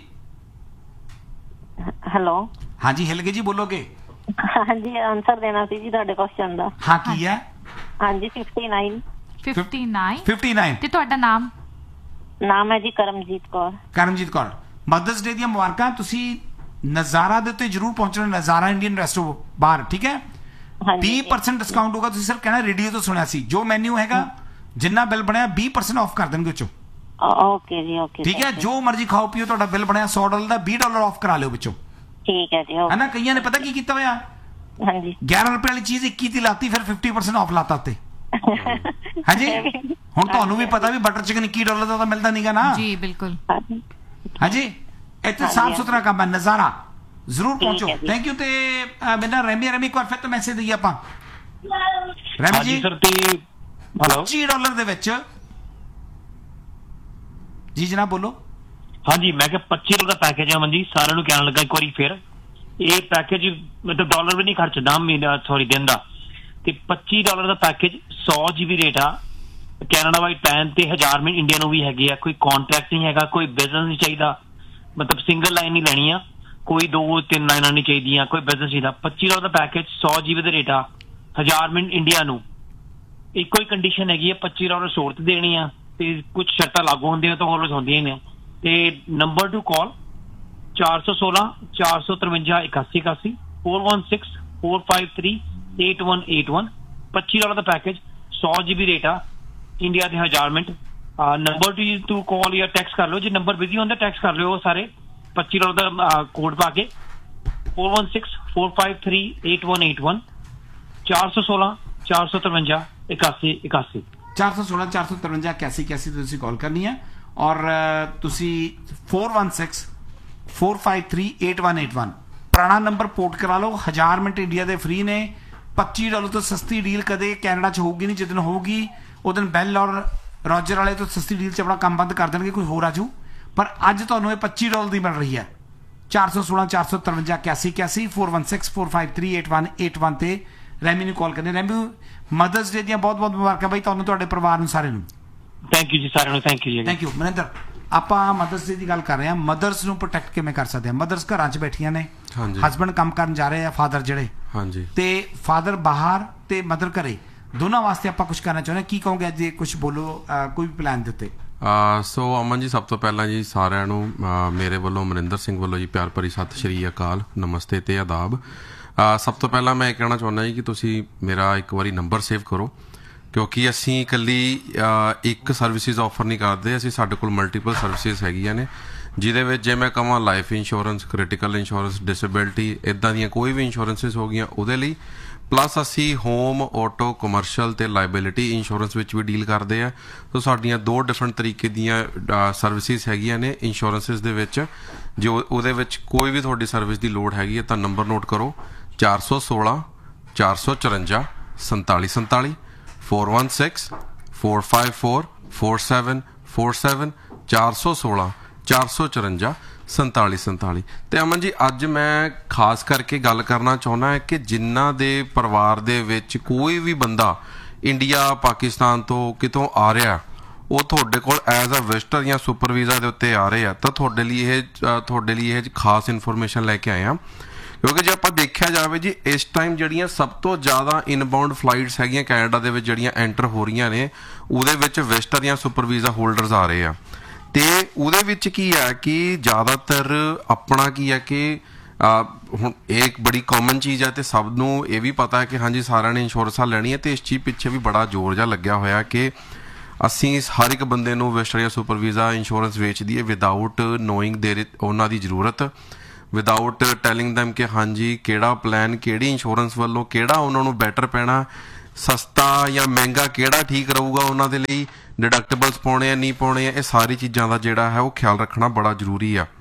ਹੈਲੋ ਹਾਂਜੀ ਹਿਲ ਗਏ ਜੀ, ਬੋਲੋਗੇ? ਹਾਂਜੀ, ਆਨਸਰ ਦੇਣਾ ਸੀ ਜੀ ਤੁਹਾਡੇ ਕੁਐਸਚਨ ਦਾ। ਹਾਂ, ਕੀ ਹੈ? ਹਾਂਜੀ fifty nine fifty nine fifty nine ਤੇ ਤੁਹਾਡਾ ਨਾਮ? ਨਾਮ ਹੈ ਜੀ ਕਰਮਜੀਤ ਕੌਰ। ਕਰਮਜੀਤ ਕੌਰ, ਮਦਰਸ ਡੇ ਦੀਆਂ ਮੁਬਾਰਕਾਂ। ਤੁਸੀਂ ਨਜ਼ਾਰਾ ਦੇ ਉੱਤੇ ਜਰੂਰ ਪਹੁੰਚਣਾ, ਨਜ਼ਾਰਾ ਇੰਡੀਅਨ ਰੈਸਟੋ ਬਾਰ, ਠੀਕ ਹੈ? ਵੀਹ ਪਰਸੈਂਟ ਡਿਸਕਾਊਂਟ ਹੋਗਾ। ਤੁਸੀਂ ਸਰ ਕਹਿਣਾ ਰੇਡੀਓ ਤੋਂ ਸੁਣਿਆ ਸੀ। ਜੋ ਮੈਨੂ ਹੈਗਾ, ਜਿੰਨਾ ਬਿੱਲ ਬਣਿਆ ਵੀਹ ਪਰਸੈਂਟ ਆਫ ਕਰ ਦੇਣਗੇ ਵਿੱਚੋਂ। ਓਕੇ ਜੀ, ਓਕੇ, ਠੀਕ ਹੈ? ਜੋ ਮਰਜ਼ੀ ਖਾਓ ਪੀਓ, ਤੁਹਾਡਾ ਬਿੱਲ ਬਣਿਆ ਸੌ ਡਾਲਰ ਦਾ, ਵੀਹ ਡਾਲਰ ਆਫ ਕਰਾ ਲਿਓ ਵਿੱਚੋਂ। ਠੀਕ ਹੈ ਜੀ, ਹੈ ਨਾ? ਕਈਆਂ ਨੇ ਪਤਾ ਕੀ ਕੀਤਾ ਹੋਇਆ, ਹਾਂਜੀ ਗਿਆਰਾਂ ਰੁਪਏ ਵਾਲੀ ਚੀਜ਼ ਇੱਕੀ ਦੀ ਲਾਤੀ, ਫਿਰ ਫਿਫਟੀ ਪਰਸੈਂਟ ਆਫ ਲਾਤਾ ਉੱਤੇ। ਹਾਂਜੀ, ਹੁਣ ਤੁਹਾਨੂੰ ਵੀ ਪਤਾ ਵੀ ਬਟਰ ਚਿਕਨ ਇੱਕੀ ਡਾਲਰ ਦਾ ਤਾਂ ਮਿਲਦਾ ਨਹੀਂਗਾ ਨਾ ਜੀ। ਬਿਲਕੁਲ। ਹਾਂਜੀ, ਇੱਥੇ ਸਾਫ ਸੁਥਰਾ ਕੰਮ ਹੈ, ਨਜ਼ਾਰਾ। ਜ਼ਰੂਰ ਪਹੁੰਚੋ। Thank you. ਤੇ ਮੇਰਾ ਰੈਮੀ ਰੈਮੀ ਇੱਕ ਵਾਰ ਫਿਰ ਤੋਂ ਮੈਸੇਜ ਦਈਏ ਆਪਾਂ। ਰੈਮੀ ਜੀ ਸਰ ਤੇ ਹੈਲੋ ਪੱਚੀ ਡਾਲਰ ਦੇ ਵਿੱਚ ਜੀ ਜਨਾਬ, ਬੋਲੋ। ਹਾਂਜੀ, ਮੈਂ ਕਿਹਾ ਪੱਚੀ ਡਾਲਰ ਦਾ ਪੈਕੇਜ ਹੈ ਅਮਨ ਜੀ, ਸਾਰਿਆਂ ਨੂੰ ਕਹਿਣ ਲੱਗਾ ਇੱਕ ਵਾਰੀ ਫਿਰ। ਇਹ ਪੈਕੇਜ ਮਤਲਬ ਡਾਲਰ ਵੀ ਨਹੀਂ ਖਰਚਦਾ ਮਹੀਨਾ, ਸੌਰੀ ਦਿਨ ਦਾ। ਤੇ ਪੱਚੀ ਡਾਲਰ ਦਾ ਪੈਕੇਜ ਸੌ ਜੀਬੀ ਰੇਟ ਆ, ਕੈਨੇਡਾ ਵਾਈਡ ਪਲਾਨ ਤੇ ਹਜ਼ਾਰ ਮਿੰਟ ਇੰਡੀਆ ਨੂੰ ਵੀ ਹੈਗੇ ਆ। ਕੋਈ ਕੌਨਟੈਕਟ ਨਹੀਂ ਹੈਗਾ, ਕੋਈ ਬਿਜ਼ਨਸ ਨਹੀਂ ਚਾਹੀਦਾ, ਮਤਲਬ ਸਿੰਗਲ ਲਾਈਨ ਨਹੀਂ ਲੈਣੀ ਆ, ਕੋਈ ਦੋ ਤਿੰਨ ਲਾਈਨਾਂ ਨਹੀਂ ਚਾਹੀਦੀਆਂ, ਕੋਈ ਬਿਜ਼ਨਸ ਚਾਹੀਦਾ। ਪੱਚੀ ਡਾਲਰ ਦਾ ਪੈਕੇਜ ਸੌ ਜੀਬੀ ਦਾ ਰੇਟ ਆ, ਹਜ਼ਾਰ ਮਿੰਟ ਇੰਡੀਆ ਨੂੰ। ਇੱਕੋ ਹੀ ਕੰਡੀਸ਼ਨ ਹੈਗੀ ਹੈ, ਪੱਚੀ ਡਾਲਰ ਸਹੂਲਤ ਦੇਣੀ ਆ ਤੇ ਕੁਝ ਸ਼ਰਤਾਂ ਲਾਗੂ ਹੁੰਦੀਆਂ ਤਾਂ ਹੋਰ ਹੁੰਦੀਆਂ ਹੀ ਨੇ। ਤੇ ਨੰਬਰ ਟੂ ਕਾਲ ਚਾਰ ਸੌ ਸੋਲਾਂ ਚਾਰ ਸੌ ਤਰਵੰਜਾ ਇਕਾਸੀ ਇਕਾਸੀ four one six four five three eight one eight one. ਪੱਚੀ ਡਾਲਰ ਦਾ ਪੈਕੇਜ, ਸੌ ਜੀਬੀ ਰੇਟ ਆ, ਇੰਡੀਆ ਦੇ ਹਜ਼ਾਰ ਮਿੰਟ। ਨੰਬਰ ਟੂ ਕਾਲ ਜਾਂ ਟੈਕਸਟ ਕਰ ਲਓ, ਜੇ ਨੰਬਰ ਬਿਜ਼ੀ ਹੁੰਦਾ ਟੈਕਸਟ ਕਰ ਲਿਓ ਸਾਰੇ, ਪੱਚੀ ਡਾਲਰ ਦਾ ਕੋਡ ਪਾ ਕੇ four one six four five three eight one eight one ਚਾਰ ਸੌ ਸੋਲਾਂ ਚਾਰ ਸੌ ਤਰਵੰਜਾ ਇਕਾਸੀ ਇਕਾਸੀ ਚਾਰ ਸੌ ਸੋਲਾਂ ਚਾਰ ਸੌ ਤਰਵੰਜਾ ਇਕਾਸੀ ਇਕਾਸੀ ਤੁਸੀਂ ਕਾਲ ਕਰਨੀ ਹੈ। ਔਰ ਤੁਸੀਂ four one six four five three eight one eight one ਪੁਰਾਣਾ ਨੰਬਰ ਪੋਰਟ ਕਰਾ ਲਓ। ਹਜ਼ਾਰ ਮਿੰਟ ਇੰਡੀਆ ਦੇ ਫ੍ਰੀ ਨੇ। ਪੱਚੀ ਡਾਲਰ ਤੋਂ ਸਸਤੀ ਡੀਲ ਕਦੇ ਕੈਨੇਡਾ 'ਚ ਹੋਊਗੀ ਨਹੀਂ। ਜਿੱਦਣ ਹੋਊਗੀ ਉਦੋਂ ਬੈਲ ਔਰ ਰੋਜਰ ਵਾਲੇ ਤੋਂ ਸਸਤੀ ਡੀਲ 'ਚ ਆਪਣਾ ਕੰਮ ਬੰਦ ਕਰ ਦੇਣਗੇ, ਕੋਈ ਹੋਰ ਆਜੂ। ਪਰ ਅੱਜ ਤੁਹਾਨੂੰ ਇਹ ਪੱਚੀ ਡਾਲਰ ਦੀ ਮਿਲ ਰਹੀ ਹੈ। ਚਾਰ ਸੌ ਸੋਲਾਂ ਚਾਰ ਸੌ ਤਰਵੰਜਾ ਇਕਾਸੀ ਇਕਾਸੀ four one six four five three eight one eight one ਤੇ ਰੈਮੀ ਨੂੰ ਕਾਲ ਕਰਨੀ। ਰੈਮੀ, ਮਦਰਸ ਡੇ ਦੀਆਂ ਬਹੁਤ ਬਹੁਤ ਮੁਬਾਰਕਾਂ ਬਾਈ ਤੁਹਾਨੂੰ, ਤੁਹਾਡੇ ਪਰਿਵਾਰ ਨੂੰ, ਸਾਰਿਆਂ ਨੂੰ। ਥੈਂਕ ਯੂ ਜੀ ਸਾਰਿਆਂ ਨੂੰ। ਥੈਂਕ ਯੂ ਜੀ। Thank you. ਮਨਿੰਦਰ, ਆਪਾਂ ਮਦਰਸ ਡੇ ਦੀ ਗੱਲ ਕਰ ਰਹੇ ਹਾਂ। ਮਦਰਸ ਨੂੰ ਪ੍ਰੋਟੈਕਟ ਕਿਵੇਂ ਕਰ ਸਕਦੇ ਹਾਂ? ਮਦਰਸ ਘਰਾਂ 'ਚ ਬੈਠੀਆਂ ਨੇ, ਹਸਬੈਂਡ ਕੰਮ ਕਰਨ ਜਾ ਰਹੇ ਆ, ਫਾਦਰ ਜਿਹੜੇ, ਹਾਂਜੀ, ਤੇ ਫਾਦਰ ਬਾਹਰ ਤੇ ਮਦਰ ਘਰੇ, ਦੋਨਾਂ ਵਾਸਤੇ ਆਪਾਂ ਕੁਝ ਕਰਨਾ ਚਾਹੁੰਦੇ। ਕੀ ਕਹੋਗੇ ਜੇ ਕੁਝ ਬੋਲੋ, ਕੋਈ ਵੀ ਪਲਾਨ ਦੇ ਉੱਤੇ? ਸੋ ਅਮਨ ਜੀ, ਸਭ ਤੋਂ ਪਹਿਲਾਂ ਜੀ ਸਾਰਿਆਂ ਨੂੰ ਮੇਰੇ ਵੱਲੋਂ, ਮਨਿੰਦਰ ਸਿੰਘ ਵੱਲੋਂ ਜੀ ਪਿਆਰ ਭਰੀ ਸਤਿ ਸ਼੍ਰੀ ਅਕਾਲ, ਨਮਸਤੇ ਤੇ ਆਦਾਬ। ਸਭ ਤੋਂ ਪਹਿਲਾਂ ਮੈਂ ਇਹ ਕਹਿਣਾ ਚਾਹੁੰਦਾ ਜੀ ਕਿ ਤੁਸੀਂ ਮੇਰਾ ਇੱਕ ਵਾਰੀ ਨੰਬਰ ਸੇਵ ਕਰੋ, ਕਿਉਂਕਿ ਅਸੀਂ ਇਕੱਲੀ ਇੱਕ ਸਰਵਿਸਿਜ਼ ਆਫਰ ਨਹੀਂ ਕਰਦੇ, ਅਸੀਂ ਸਾਡੇ ਕੋਲ ਮਲਟੀਪਲ ਸਰਵਿਸਿਜ਼ ਹੈਗੀਆਂ ਨੇ, ਜਿਹਦੇ ਵਿੱਚ ਜੇ ਮੈਂ ਕਹਾਂ life insurance, critical insurance, disability, ਇੱਦਾਂ ਦੀਆਂ ਕੋਈ ਵੀ ਇੰਸ਼ੋਰੈਂਸਿਸ ਹੋ ਗਈਆਂ ਉਹਦੇ ਲਈ, ਪਲੱਸ ਅਸੀਂ ਹੋਮ, ਆਟੋ, ਕਮਰਸ਼ੀਅਲ ਤੇ ਲਾਇਬਿਲਿਟੀ ਇੰਸ਼ੋਰੈਂਸ ਵਿੱਚ ਵੀ ਡੀਲ ਕਰਦੇ ਆ। ਸੋ ਸਾਡੀਆਂ ਦੋ ਡਿਫਰੈਂਟ ਤਰੀਕੇ ਦੀਆਂ ਸਰਵਿਸਿਜ਼ ਹੈਗੀਆਂ ਨੇ ਇੰਸ਼ੋਰੈਂਸਿਸ ਦੇ ਵਿੱਚ। ਜੋ ਉਹਦੇ ਵਿੱਚ ਕੋਈ ਵੀ ਤੁਹਾਡੀ ਸਰਵਿਸ ਦੀ ਲੋੜ ਹੈਗੀ ਹੈ ਤਾਂ ਨੰਬਰ ਨੋਟ ਕਰੋ, ਚਾਰ ਸੌ ਸੋਲਾਂ ਚਾਰ ਸੌ ਚੁਰੰਜਾ ਸੰਤਾਲੀ ਸੰਤਾਲੀ four one six four five four four seven four seven ਚਾਰ ਸੌ ਸੋਲਾਂ ਚਾਰ ਸੌ ਚੁਰੰਜਾ ਸੰਤਾਲੀ ਸੰਤਾਲੀ। ਤੇ ਅਮਨ ਜੀ, ਅੱਜ ਮੈਂ ਖਾਸ ਕਰਕੇ ਗੱਲ ਕਰਨਾ ਚਾਹੁੰਦਾ ਹੈ ਕਿ ਜਿਨ੍ਹਾਂ ਦੇ ਪਰਿਵਾਰ ਦੇ ਵਿੱਚ ਕੋਈ ਵੀ ਬੰਦਾ ਇੰਡੀਆ, ਪਾਕਿਸਤਾਨ ਤੋਂ ਕਿਤੋਂ ਆ ਰਿਹਾ, ਉਹ ਤੁਹਾਡੇ ਕੋਲ ਐਜ਼ ਅ ਵਿਜ਼ਟਰ ਜਾਂ ਸੁਪਰ ਵੀਜ਼ਾ ਦੇ ਉੱਤੇ ਆ ਰਹੇ ਆ, ਤਾਂ ਤੁਹਾਡੇ ਲਈ ਇਹ ਤੁਹਾਡੇ ਲਈ ਇਹ ਖਾਸ ਇਨਫੋਰਮੇਸ਼ਨ ਲੈ ਕੇ ਆਏ ਹਾਂ। ਕਿਉਂਕਿ ਜੇ ਆਪਾਂ ਦੇਖਿਆ ਜਾਵੇ ਜੀ, ਇਸ ਟਾਈਮ ਜਿਹੜੀਆਂ ਸਭ ਤੋਂ ਜ਼ਿਆਦਾ ਇਨਬਾਊਂਡ ਫਲਾਈਟਸ ਹੈਗੀਆਂ ਕੈਨੇਡਾ ਦੇ ਵਿੱਚ ਜਿਹੜੀਆਂ ਐਂਟਰ ਹੋ ਰਹੀਆਂ ਨੇ, ਉਹਦੇ ਵਿੱਚ ਵਿਜ਼ਟਰ ਜਾਂ ਸੁਪਰ ਵੀਜ਼ਾ ਹੋਲਡਰਸ ਆ ਰਹੇ ਆ। ਤੇ ਉਹਦੇ ਵਿੱਚ ਕੀ ਹੈ ਕਿ ਜ਼ਿਆਦਾਤਰ ਆਪਣਾ ਕੀ ਹੈ ਕਿ ਹੁਣ ਇਹ ਇੱਕ ਬੜੀ ਕਾਮਨ ਚੀਜ਼ ਹੈ ਤੇ ਸਭ ਨੂੰ ਇਹ ਵੀ ਪਤਾ ਹੈ ਕਿ ਹਾਂਜੀ ਸਾਰਿਆਂ ਨੇ ਇੰਸ਼ੋਰੈਂਸਾਂ ਲੈਣੀ ਹੈ, ਤੇ ਇਸ ਚੀਜ਼ ਪਿੱਛੇ ਵੀ ਬੜਾ ਜ਼ੋਰ ਜਿਹਾ ਲੱਗਿਆ ਹੋਇਆ ਕਿ ਅਸੀਂ ਹਰ ਇੱਕ ਬੰਦੇ ਨੂੰ ਵਿਸਟਰੀਆ ਸੁਪਰ ਵੀਜ਼ਾ ਇੰਸ਼ੋਰੈਂਸ ਵੇਚ ਦਈਏ ਵਿਦਾਊਟ ਨੋਇੰਗ ਦੇਰ ਉਹਨਾਂ ਦੀ ਜ਼ਰੂਰਤ, ਵਿਦਾਊਟ ਟੈਲਿੰਗ ਦੈਮ ਕਿ ਹਾਂਜੀ ਕਿਹੜਾ ਪਲਾਨ ਕਿਹੜੀ ਇੰਸ਼ੋਰੈਂਸ ਵੱਲੋਂ ਕਿਹੜਾ ਉਹਨਾਂ ਨੂੰ ਬੈਟਰ ਪੈਣਾ, ਸਸਤਾ ਜਾਂ ਮਹਿੰਗਾ ਕਿਹੜਾ ਠੀਕ ਰਹੂਗਾ ਉਹਨਾਂ ਦੇ ਲਈ, ਡਿਡਕਟੇਬਲਸ ਪਾਉਣੇ ਆ ਨਹੀਂ ਪਾਉਣੇ ਆ, ਇਹ ਸਾਰੀ ਚੀਜ਼ਾਂ ਦਾ ਜਿਹੜਾ ਹੈ ਉਹ ਖਿਆਲ ਰੱਖਣਾ ਬੜਾ ਜ਼ਰੂਰੀ ਆ।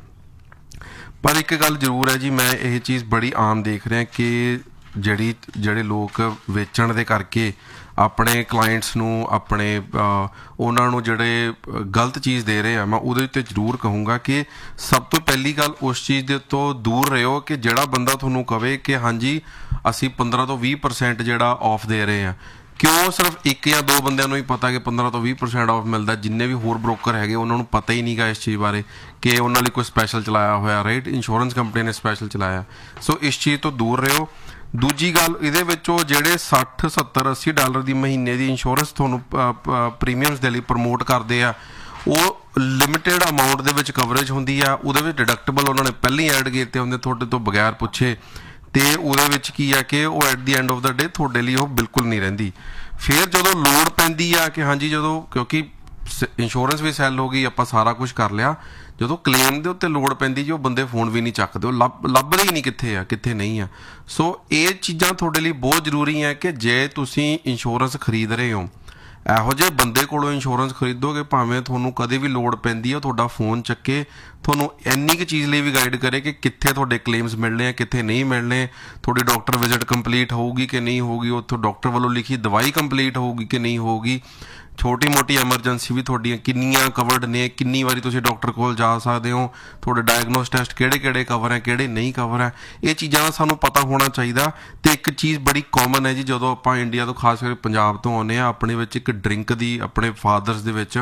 ਪਰ ਇੱਕ ਗੱਲ ਜ਼ਰੂਰ ਹੈ ਜੀ, ਮੈਂ ਇਹ ਚੀਜ਼ ਬੜੀ ਆਮ ਦੇਖ ਰਿਹਾ ਕਿ ਜਿਹੜੀ ਜਿਹੜੇ ਲੋਕ ਵੇਚਣ ਦੇ ਕਰਕੇ ਆਪਣੇ ਕਲਾਇੰਟਸ ਨੂੰ ਆਪਣੇ ਉਹਨਾਂ ਨੂੰ ਜਿਹੜੇ ਗਲਤ ਚੀਜ਼ ਦੇ ਰਹੇ ਆ, ਮੈਂ ਉਹਦੇ ਉੱਤੇ ਜ਼ਰੂਰ ਕਹੂੰਗਾ ਕਿ ਸਭ ਤੋਂ ਪਹਿਲੀ ਗੱਲ ਉਸ ਚੀਜ਼ ਦੇ ਤੋਂ ਦੂਰ ਰਹੋ ਕਿ ਜਿਹੜਾ ਬੰਦਾ ਤੁਹਾਨੂੰ ਕਵੇ ਕਿ ਹਾਂਜੀ ਅਸੀਂ ਪੰਦਰਾਂ ਤੋਂ ਵੀਹ ਪਰਸੈਂਟ ਜਿਹੜਾ ਆਫ ਦੇ ਰਹੇ ਆ, ਕਿਉਂ ਸਿਰਫ ਇੱਕ ਜਾਂ ਦੋ ਬੰਦਿਆਂ ਨੂੰ ਹੀ ਪਤਾ ਕਿ ਪੰਦਰਾਂ ਤੋਂ ਵੀਹ ਪਰਸੈਂਟ ਆਫ ਮਿਲਦਾ, ਜਿੰਨੇ ਵੀ ਹੋਰ ਬ੍ਰੋਕਰ ਹੈਗੇ ਉਹਨਾਂ ਨੂੰ ਪਤਾ ਹੀ ਨਹੀਂ ਗਾ ਇਸ ਚੀਜ਼ ਬਾਰੇ ਕਿ ਉਹਨਾਂ ਲਈ ਕੋਈ ਸਪੈਸ਼ਲ ਚਲਾਇਆ ਹੋਇਆ, ਰਾਈਟ, ਇੰਸ਼ੋਰੈਂਸ ਕੰਪਨੀ ਨੇ ਸਪੈਸ਼ਲ ਚਲਾਇਆ। ਸੋ ਇਸ ਚੀਜ਼ ਤੋਂ ਦੂਰ ਰਹੋ। ਦੂਜੀ ਗੱਲ, ਇਹਦੇ ਵਿੱਚੋਂ ਜਿਹੜੇ ਸੱਠ ਸੱਤਰ ਅੱਸੀ ਡਾਲਰ ਦੀ ਮਹੀਨੇ ਦੀ ਇੰਸ਼ੋਰੈਂਸ ਤੁਹਾਨੂੰ ਪ੍ਰੀਮੀਅਮਸ ਦੇ ਲਈ ਪ੍ਰਮੋਟ ਕਰਦੇ ਆ, ਉਹ ਲਿਮਿਟਿਡ ਅਮਾਊਂਟ ਦੇ ਵਿੱਚ ਕਵਰੇਜ ਹੁੰਦੀ ਆ, ਉਹਦੇ ਵਿੱਚ ਡਿਡਕਟੇਬਲ ਉਹਨਾਂ ਨੇ ਪਹਿਲਾਂ ਹੀ ਐਡ ਕੀਤੇ ਹੁੰਦੇ ਤੁਹਾਡੇ ਤੋਂ ਬਗੈਰ ਪੁੱਛੇ, ਤੇ ਉਹਦੇ ਵਿੱਚ ਕੀ ਆ ਕਿ ਉਹ ਐਟ ਦੀ ਐਂਡ ਆਫ ਦਾ ਡੇ ਤੁਹਾਡੇ ਲਈ ਉਹ ਬਿਲਕੁਲ ਨਹੀਂ ਰਹਿੰਦੀ। ਫਿਰ ਜਦੋਂ ਲੋੜ ਪੈਂਦੀ ਆ ਕਿ ਹਾਂਜੀ ਜਦੋਂ ਕਿਉਂਕਿ ਇੰਸ਼ੋਰੈਂਸ ਵੀ ਸੈੱਲ ਹੋ ਗਈ, ਆਪਾਂ ਸਾਰਾ ਕੁਝ ਕਰ ਲਿਆ, ਜਦੋਂ ਕਲੇਮ ਦੇ ਉੱਤੇ ਲੋੜ ਪੈਂਦੀ ਜੀ ਉਹ ਬੰਦੇ ਫੋਨ ਵੀ ਨਹੀਂ ਚੱਕਦੇ, ਉਹ ਲੱਭ ਲੱਭਦੇ ਹੀ ਨਹੀਂ ਕਿੱਥੇ ਆ ਕਿੱਥੇ ਨਹੀਂ ਆ। ਸੋ ਇਹ ਚੀਜ਼ਾਂ ਤੁਹਾਡੇ ਲਈ ਬਹੁਤ ਜ਼ਰੂਰੀ ਹੈ ਕਿ ਜੇ ਤੁਸੀਂ ਇੰਸ਼ੋਰੈਂਸ ਖਰੀਦ ਰਹੇ ਹੋ, ਇਹੋ ਜਿਹੇ ਬੰਦੇ ਕੋਲੋਂ ਇੰਸ਼ੋਰੈਂਸ ਖਰੀਦੋਗੇ ਭਾਵੇਂ ਤੁਹਾਨੂੰ ਕਦੇ ਵੀ ਲੋੜ ਪੈਂਦੀ ਹੈ ਤੁਹਾਡਾ ਫੋਨ ਚੱਕੇ, ਤੁਹਾਨੂੰ ਇੰਨੀ ਕੁ ਚੀਜ਼ ਲਈ ਵੀ ਗਾਈਡ ਕਰੇ ਕਿ ਕਿੱਥੇ ਤੁਹਾਡੇ ਕਲੇਮਸ ਮਿਲਣੇ ਆ ਕਿੱਥੇ ਨਹੀਂ ਮਿਲਣੇ, ਤੁਹਾਡੀ ਡਾਕਟਰ ਵਿਜ਼ਿਟ ਕੰਪਲੀਟ ਹੋਊਗੀ ਕਿ ਨਹੀਂ ਹੋਊਗੀ, ਉੱਥੋਂ ਡਾਕਟਰ ਵੱਲੋਂ ਲਿਖੀ ਦਵਾਈ ਕੰਪਲੀਟ ਹੋਊਗੀ ਕਿ ਨਹੀਂ ਹੋਊਗੀ, ਛੋਟੀ ਮੋਟੀ ਐਮਰਜੈਂਸੀ ਵੀ ਤੁਹਾਡੀਆਂ ਕਿੰਨੀਆਂ ਕਵਰਡ ਨੇ, ਕਿੰਨੀ ਵਾਰੀ ਤੁਸੀਂ ਡਾਕਟਰ ਕੋਲ ਜਾ ਸਕਦੇ ਹੋ, ਤੁਹਾਡੇ ਡਾਇਗਨੋਸ ਟੈਸਟ ਕਿਹੜੇ ਕਿਹੜੇ ਕਵਰ ਹੈ ਕਿਹੜੇ ਨਹੀਂ ਕਵਰ ਹੈ, ਇਹ ਚੀਜ਼ਾਂ ਦਾ ਸਾਨੂੰ ਪਤਾ ਹੋਣਾ ਚਾਹੀਦਾ। ਤੇ ਇੱਕ ਚੀਜ਼ ਬੜੀ ਕਾਮਨ ਹੈ ਜੀ, ਜਦੋਂ ਆਪਾਂ ਇੰਡੀਆ ਤੋਂ ਖਾਸ ਕਰਕੇ ਪੰਜਾਬ ਤੋਂ ਆਉਂਦੇ ਹਾਂ, ਆਪਣੇ ਵਿੱਚ ਇੱਕ ਡਰਿੰਕ ਦੀ ਆਪਣੇ ਫਾਦਰਸ ਦੇ ਵਿੱਚ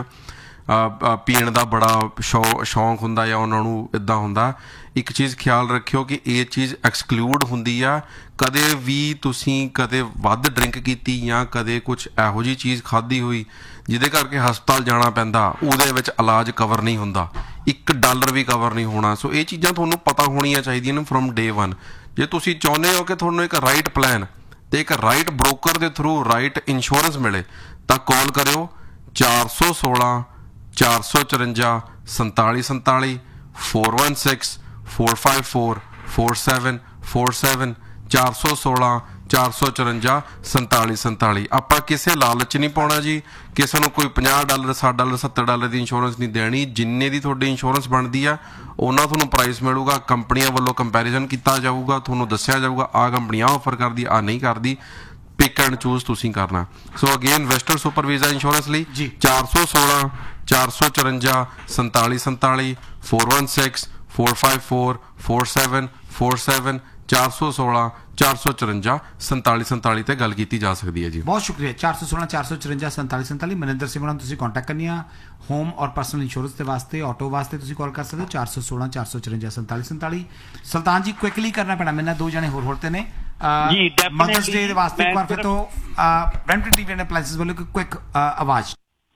ਪੀਣ ਦਾ ਬੜਾ ਸ਼ੌ ਸ਼ੌਂਕ ਹੁੰਦਾ ਜਾਂ ਉਹਨਾਂ ਨੂੰ ਇੱਦਾਂ ਹੁੰਦਾ। ਇੱਕ ਚੀਜ਼ ਖਿਆਲ ਰੱਖਿਓ ਕਿ ਇਹ ਚੀਜ਼ ਐਕਸਕਲੂਡ ਹੁੰਦੀ ਆ, ਕਦੇ ਵੀ ਤੁਸੀਂ ਕਦੇ ਵੱਧ ਡਰਿੰਕ ਕੀਤੀ ਜਾਂ ਕਦੇ ਕੁਛ ਇਹੋ ਜਿਹੀ ਚੀਜ਼ ਖਾਧੀ ਹੋਈ ਜਿਹਦੇ ਕਰਕੇ ਹਸਪਤਾਲ ਜਾਣਾ ਪੈਂਦਾ, ਉਹਦੇ ਵਿੱਚ ਇਲਾਜ ਕਵਰ ਨਹੀਂ ਹੁੰਦਾ, ਇੱਕ ਡਾਲਰ ਵੀ ਕਵਰ ਨਹੀਂ ਹੋਣਾ। ਸੋ ਇਹ ਚੀਜ਼ਾਂ ਤੁਹਾਨੂੰ ਪਤਾ ਹੋਣੀਆਂ ਚਾਹੀਦੀਆਂ ਨੇ ਫਰੋਮ ਡੇ ਵਨ। ਜੇ ਤੁਸੀਂ ਚਾਹੁੰਦੇ ਹੋ ਕਿ ਤੁਹਾਨੂੰ ਇੱਕ ਰਾਈਟ ਪਲਾਨ ਤੇ ਇੱਕ ਰਾਈਟ ਬ੍ਰੋਕਰ ਦੇ ਥਰੂ ਰਾਈਟ ਇੰਸ਼ੋਰੈਂਸ ਮਿਲੇ ਤਾਂ ਕਾਲ ਕਰਿਓ ਚਾਰ ਸੌ ਸੋਲਾਂ ਚਾਰ ਸੌ ਚੁਰੰਜਾ ਸੰਤਾਲੀ ਸੰਤਾਲੀ four one six four five four four seven four seven ਚਾਰ ਸੌ ਸੋਲਾਂ ਚਾਰ ਸੌ ਚੁਰੰਜਾ ਸੰਤਾਲੀ ਸੰਤਾਲੀ। ਆਪਾਂ ਕਿਸੇ ਲਾਲਚ ਨਹੀਂ ਪਾਉਣਾ ਜੀ, ਕਿਸੇ ਨੂੰ ਕੋਈ ਪੰਜਾਹ ਡਾਲਰ ਸੱਠ ਡਾਲਰ ਸੱਤਰ ਡਾਲਰ ਦੀ ਇੰਸ਼ੋਰੈਂਸ ਨਹੀਂ ਦੇਣੀ। ਜਿੰਨੇ ਦੀ ਤੁਹਾਡੀ ਇੰਸ਼ੋਰੈਂਸ ਬਣਦੀ ਆ ਉਹਨਾਂ ਤੁਹਾਨੂੰ ਪ੍ਰਾਈਸ ਮਿਲੂਗਾ, ਕੰਪਨੀਆਂ ਵੱਲੋਂ ਕੰਪੈਰੀਜ਼ਨ ਕੀਤਾ ਜਾਊਗਾ, ਤੁਹਾਨੂੰ ਦੱਸਿਆ ਜਾਊਗਾ ਆਹ ਕੰਪਨੀ ਆਹ ਆਫਰ ਕਰਦੀ ਆਹ ਨਹੀਂ ਕਰਦੀ, ਪਿਕ ਐਂਡ ਚੂਜ਼ ਤੁਸੀਂ ਕਰਨਾ। ਸੋ again western super visa insurance ਲਈ ਚਾਰ ਸੌ ਸੋਲਾਂ ਚਾਰ ਸੌ ਚੁਰੰਜਾ ਸੰਤਾਲੀ ਸੰਤਾਲੀ four one six four five four four seven four seven ਚਾਰ ਸੌ ਸੋਲਾਂ ਚਾਰ ਸੌ ਚੁਰੰਜਾ ਸੰਤਾਲੀ ਸੰਤਾਲੀ ਤੇ ਗੱਲ ਕੀਤੀ ਜਾ ਸਕਦੀ ਹੈ ਜੀ। ਬਹੁਤ ਸ਼ੁਕਰੀਆ। ਚਾਰ ਸੌ ਸੋਲਾਂ ਚਾਰ ਸੌ ਚੁਰੰਜਾ ਸੰਤਾਲੀ ਸੰਤਾਲੀ ਮਨਿੰਦਰ ਸਿੰਘ ਨਾਲ ਤੁਸੀਂ ਕੰਟੈਕਟ ਕਰਨੀ ਆ ਹੋਮ ਔਰ ਪਰਸਨਲ ਇੰਸ਼ੋਰੈਂਸ ਦੇ ਵਾਸਤੇ, ਆਟੋ ਵਾਸਤੇ ਤੁਸੀਂ ਕਾਲ ਕਰ ਸਕਦੇ ਹੋ ਚਾਰ ਸੌ ਸੋਲਾਂ ਚਾਰ ਸੌ ਚੁਰੰਜਾ ਸੰਤਾਲੀ ਸੰਤਾਲੀ। ਸੁਲਤਾਨ ਜੀ ਕੁਇਕਲੀ ਕਰਨਾ ਪੈਣਾ, ਮੇਰੇ ਨਾਲ ਦੋ ਜਣੇ ਹੋਰ ਹੋਰ ਤੇ ਨੇ ਜੀ ਮਦਰਸ ਡੇ ਦੇ ਵਾਸਤੇ ਇੱਕ ਵਾਰ ਫਿਰ ਤੋਂ ਬ੍ਰੈਂਟਨ ਟੀਵੀ ਐਂਡ ਅਪਲਾਈਐਂਸਸ ਵੱਲੋਂ ਇੱਕ ਕੁਇਕ ਆਵਾਜ਼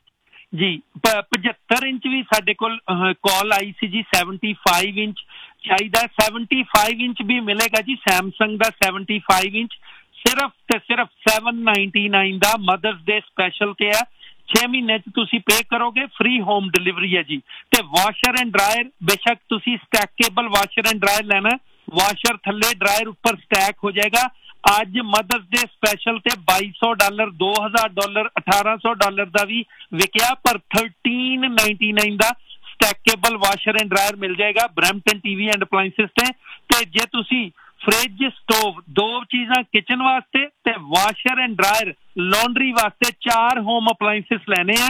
ਜੀ। ਪਝੱਤਰ ਇੰਚ ਵੀ ਸਾਡੇ ਕੋਲ ਕਾਲ ਆਈ ਸੀ ਜੀ, ਸੈਵਨਟੀ ਫਾਈਵ ਇੰਚ ਚਾਹੀਦਾ, ਸੈਵਨਟੀ ਫਾਈਵ ਇੰਚ ਵੀ ਮਿਲੇਗਾ ਜੀ ਸੈਮਸੰਗ ਦਾ ਸੈਵਨਟੀ ਫਾਈਵ ਇੰਚ ਸਿਰਫ ਤੇ ਸਿਰਫ ਸੈਵਨ ਨਾਈਨਟੀ ਨਾਈਨ ਦਾ ਮਦਰਸ ਡੇ ਸਪੈਸ਼ਲ ਤੇ ਆ। ਛੇ ਮਹੀਨੇ ਚ ਤੁਸੀਂ ਪੇ ਕਰੋਗੇ, ਫ੍ਰੀ ਹੋਮ ਡਿਲੀਵਰੀ ਹੈ ਜੀ। ਤੇ ਵਾਸ਼ਰ ਐਂਡ ਡਰਾਇਰ ਬੇਸ਼ੱਕ ਤੁਸੀਂ ਸਟੈਕੇਬਲ ਵਾਸ਼ਰ ਐਂਡ ਡਰਾਇਰ ਲੈਣਾ, ਵਾਸ਼ਰ ਥੱਲੇ ਡਰਾਇਰ ਉੱਪਰ ਸਟੈਕ ਹੋ ਜਾਏਗਾ। ਅੱਜ ਮਦਰਸ ਡੇ ਸਪੈਸ਼ਲ ਤੇ ਬਾਈ ਸੌ ਡਾਲਰ ਦੋ ਹਜ਼ਾਰ ਡਾਲਰ ਅਠਾਰਾਂ ਸੌ ਡਾਲਰ ਦਾ ਵੀ ਵਿਕਿਆ, ਪਰ thirteen ninety nine the ਸਟੈਕੇਬਲ washer and dryer ਮਿਲ ਜਾਏਗਾ ਬ੍ਰੈਂਪਟਨ ਟੀਵੀ ਐਂਡ ਅਪਲਾਈਐਂਸਸ ਤੇ। ਤੇ ਜੇ ਤੁਸੀਂ ਫ੍ਰਿਜ ਸਟੋਵ ਦੋ ਚੀਜ਼ਾਂ ਕਿਚਨ ਵਾਸਤੇ ਤੇ ਵਾਸ਼ਰ ਐਂਡ ਡਰਾਇਰ ਲਾਂਡਰੀ ਵਾਸਤੇ ਚਾਰ ਹੋਮ ਅਪਲਾਈਐਂਸਸ ਲੈਣੇ ਆ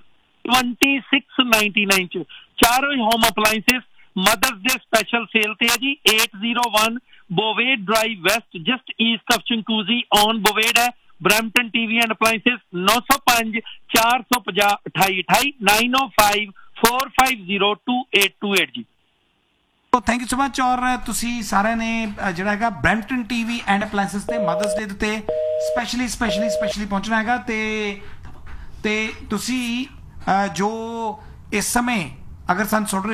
ਟਵੈਂਟੀ ਸਿਕਸ ਨਾਈਨਟੀ ਨਾਈਨ ਚ ਚਾਰੋਂ ਹੋਮ ਅਪਲਾਈਐਂਸਸ ਮਦਰਸ ਡੇ ਸਪੈਸ਼ਲ ਸੇਲ ਤੇ ਹੈ ਜੀ। eight oh one ਬੋਵੇਡ drive West just East of ਚੰਕੂਜ਼ੀ on ਬੋਵੇਡ ਹੈ। ਬ੍ਰੈਂਪਟਨ ਟੀਵੀ ਐਂਡ ਅਪਲਾਈਐਂਸਸ ਨੌ ਸੌ ਪੰਜ ਚਾਰ ਸੌ ਪੰਜਾਹ ਅਠਾਈ ਅਠਾਈ ਨਾਈਨ ਓ five four five zero two eight two eight ਜੀ। Thank you so much. ਔਰ ਤੁਸੀਂ ਸਾਰਿਆਂ ਨੇ ਜਿਹੜਾ ਹੈਗਾ ਬ੍ਰੈਂਪਟਨ ਟੀਵੀ ਐਂਡ ਅਪਲਾਈਐਂਸਸ ਤੇ ਮਦਰਸ ਡੇ ਦੇ ਉੱਤੇ ਸਪੈਸ਼ਲੀ ਸਪੈਸ਼ਲੀ ਸਪੈਸ਼ਲੀ ਪਹੁੰਚਣਾ ਹੈਗਾ ਤੇ ਤੇ ਤੁਸੀਂ ਜੋ ਇਸ ਸਮੇਂ ਅਗਰ ਸਾਨੂੰ ਸੁਣ ਰਹੇ ਹੋ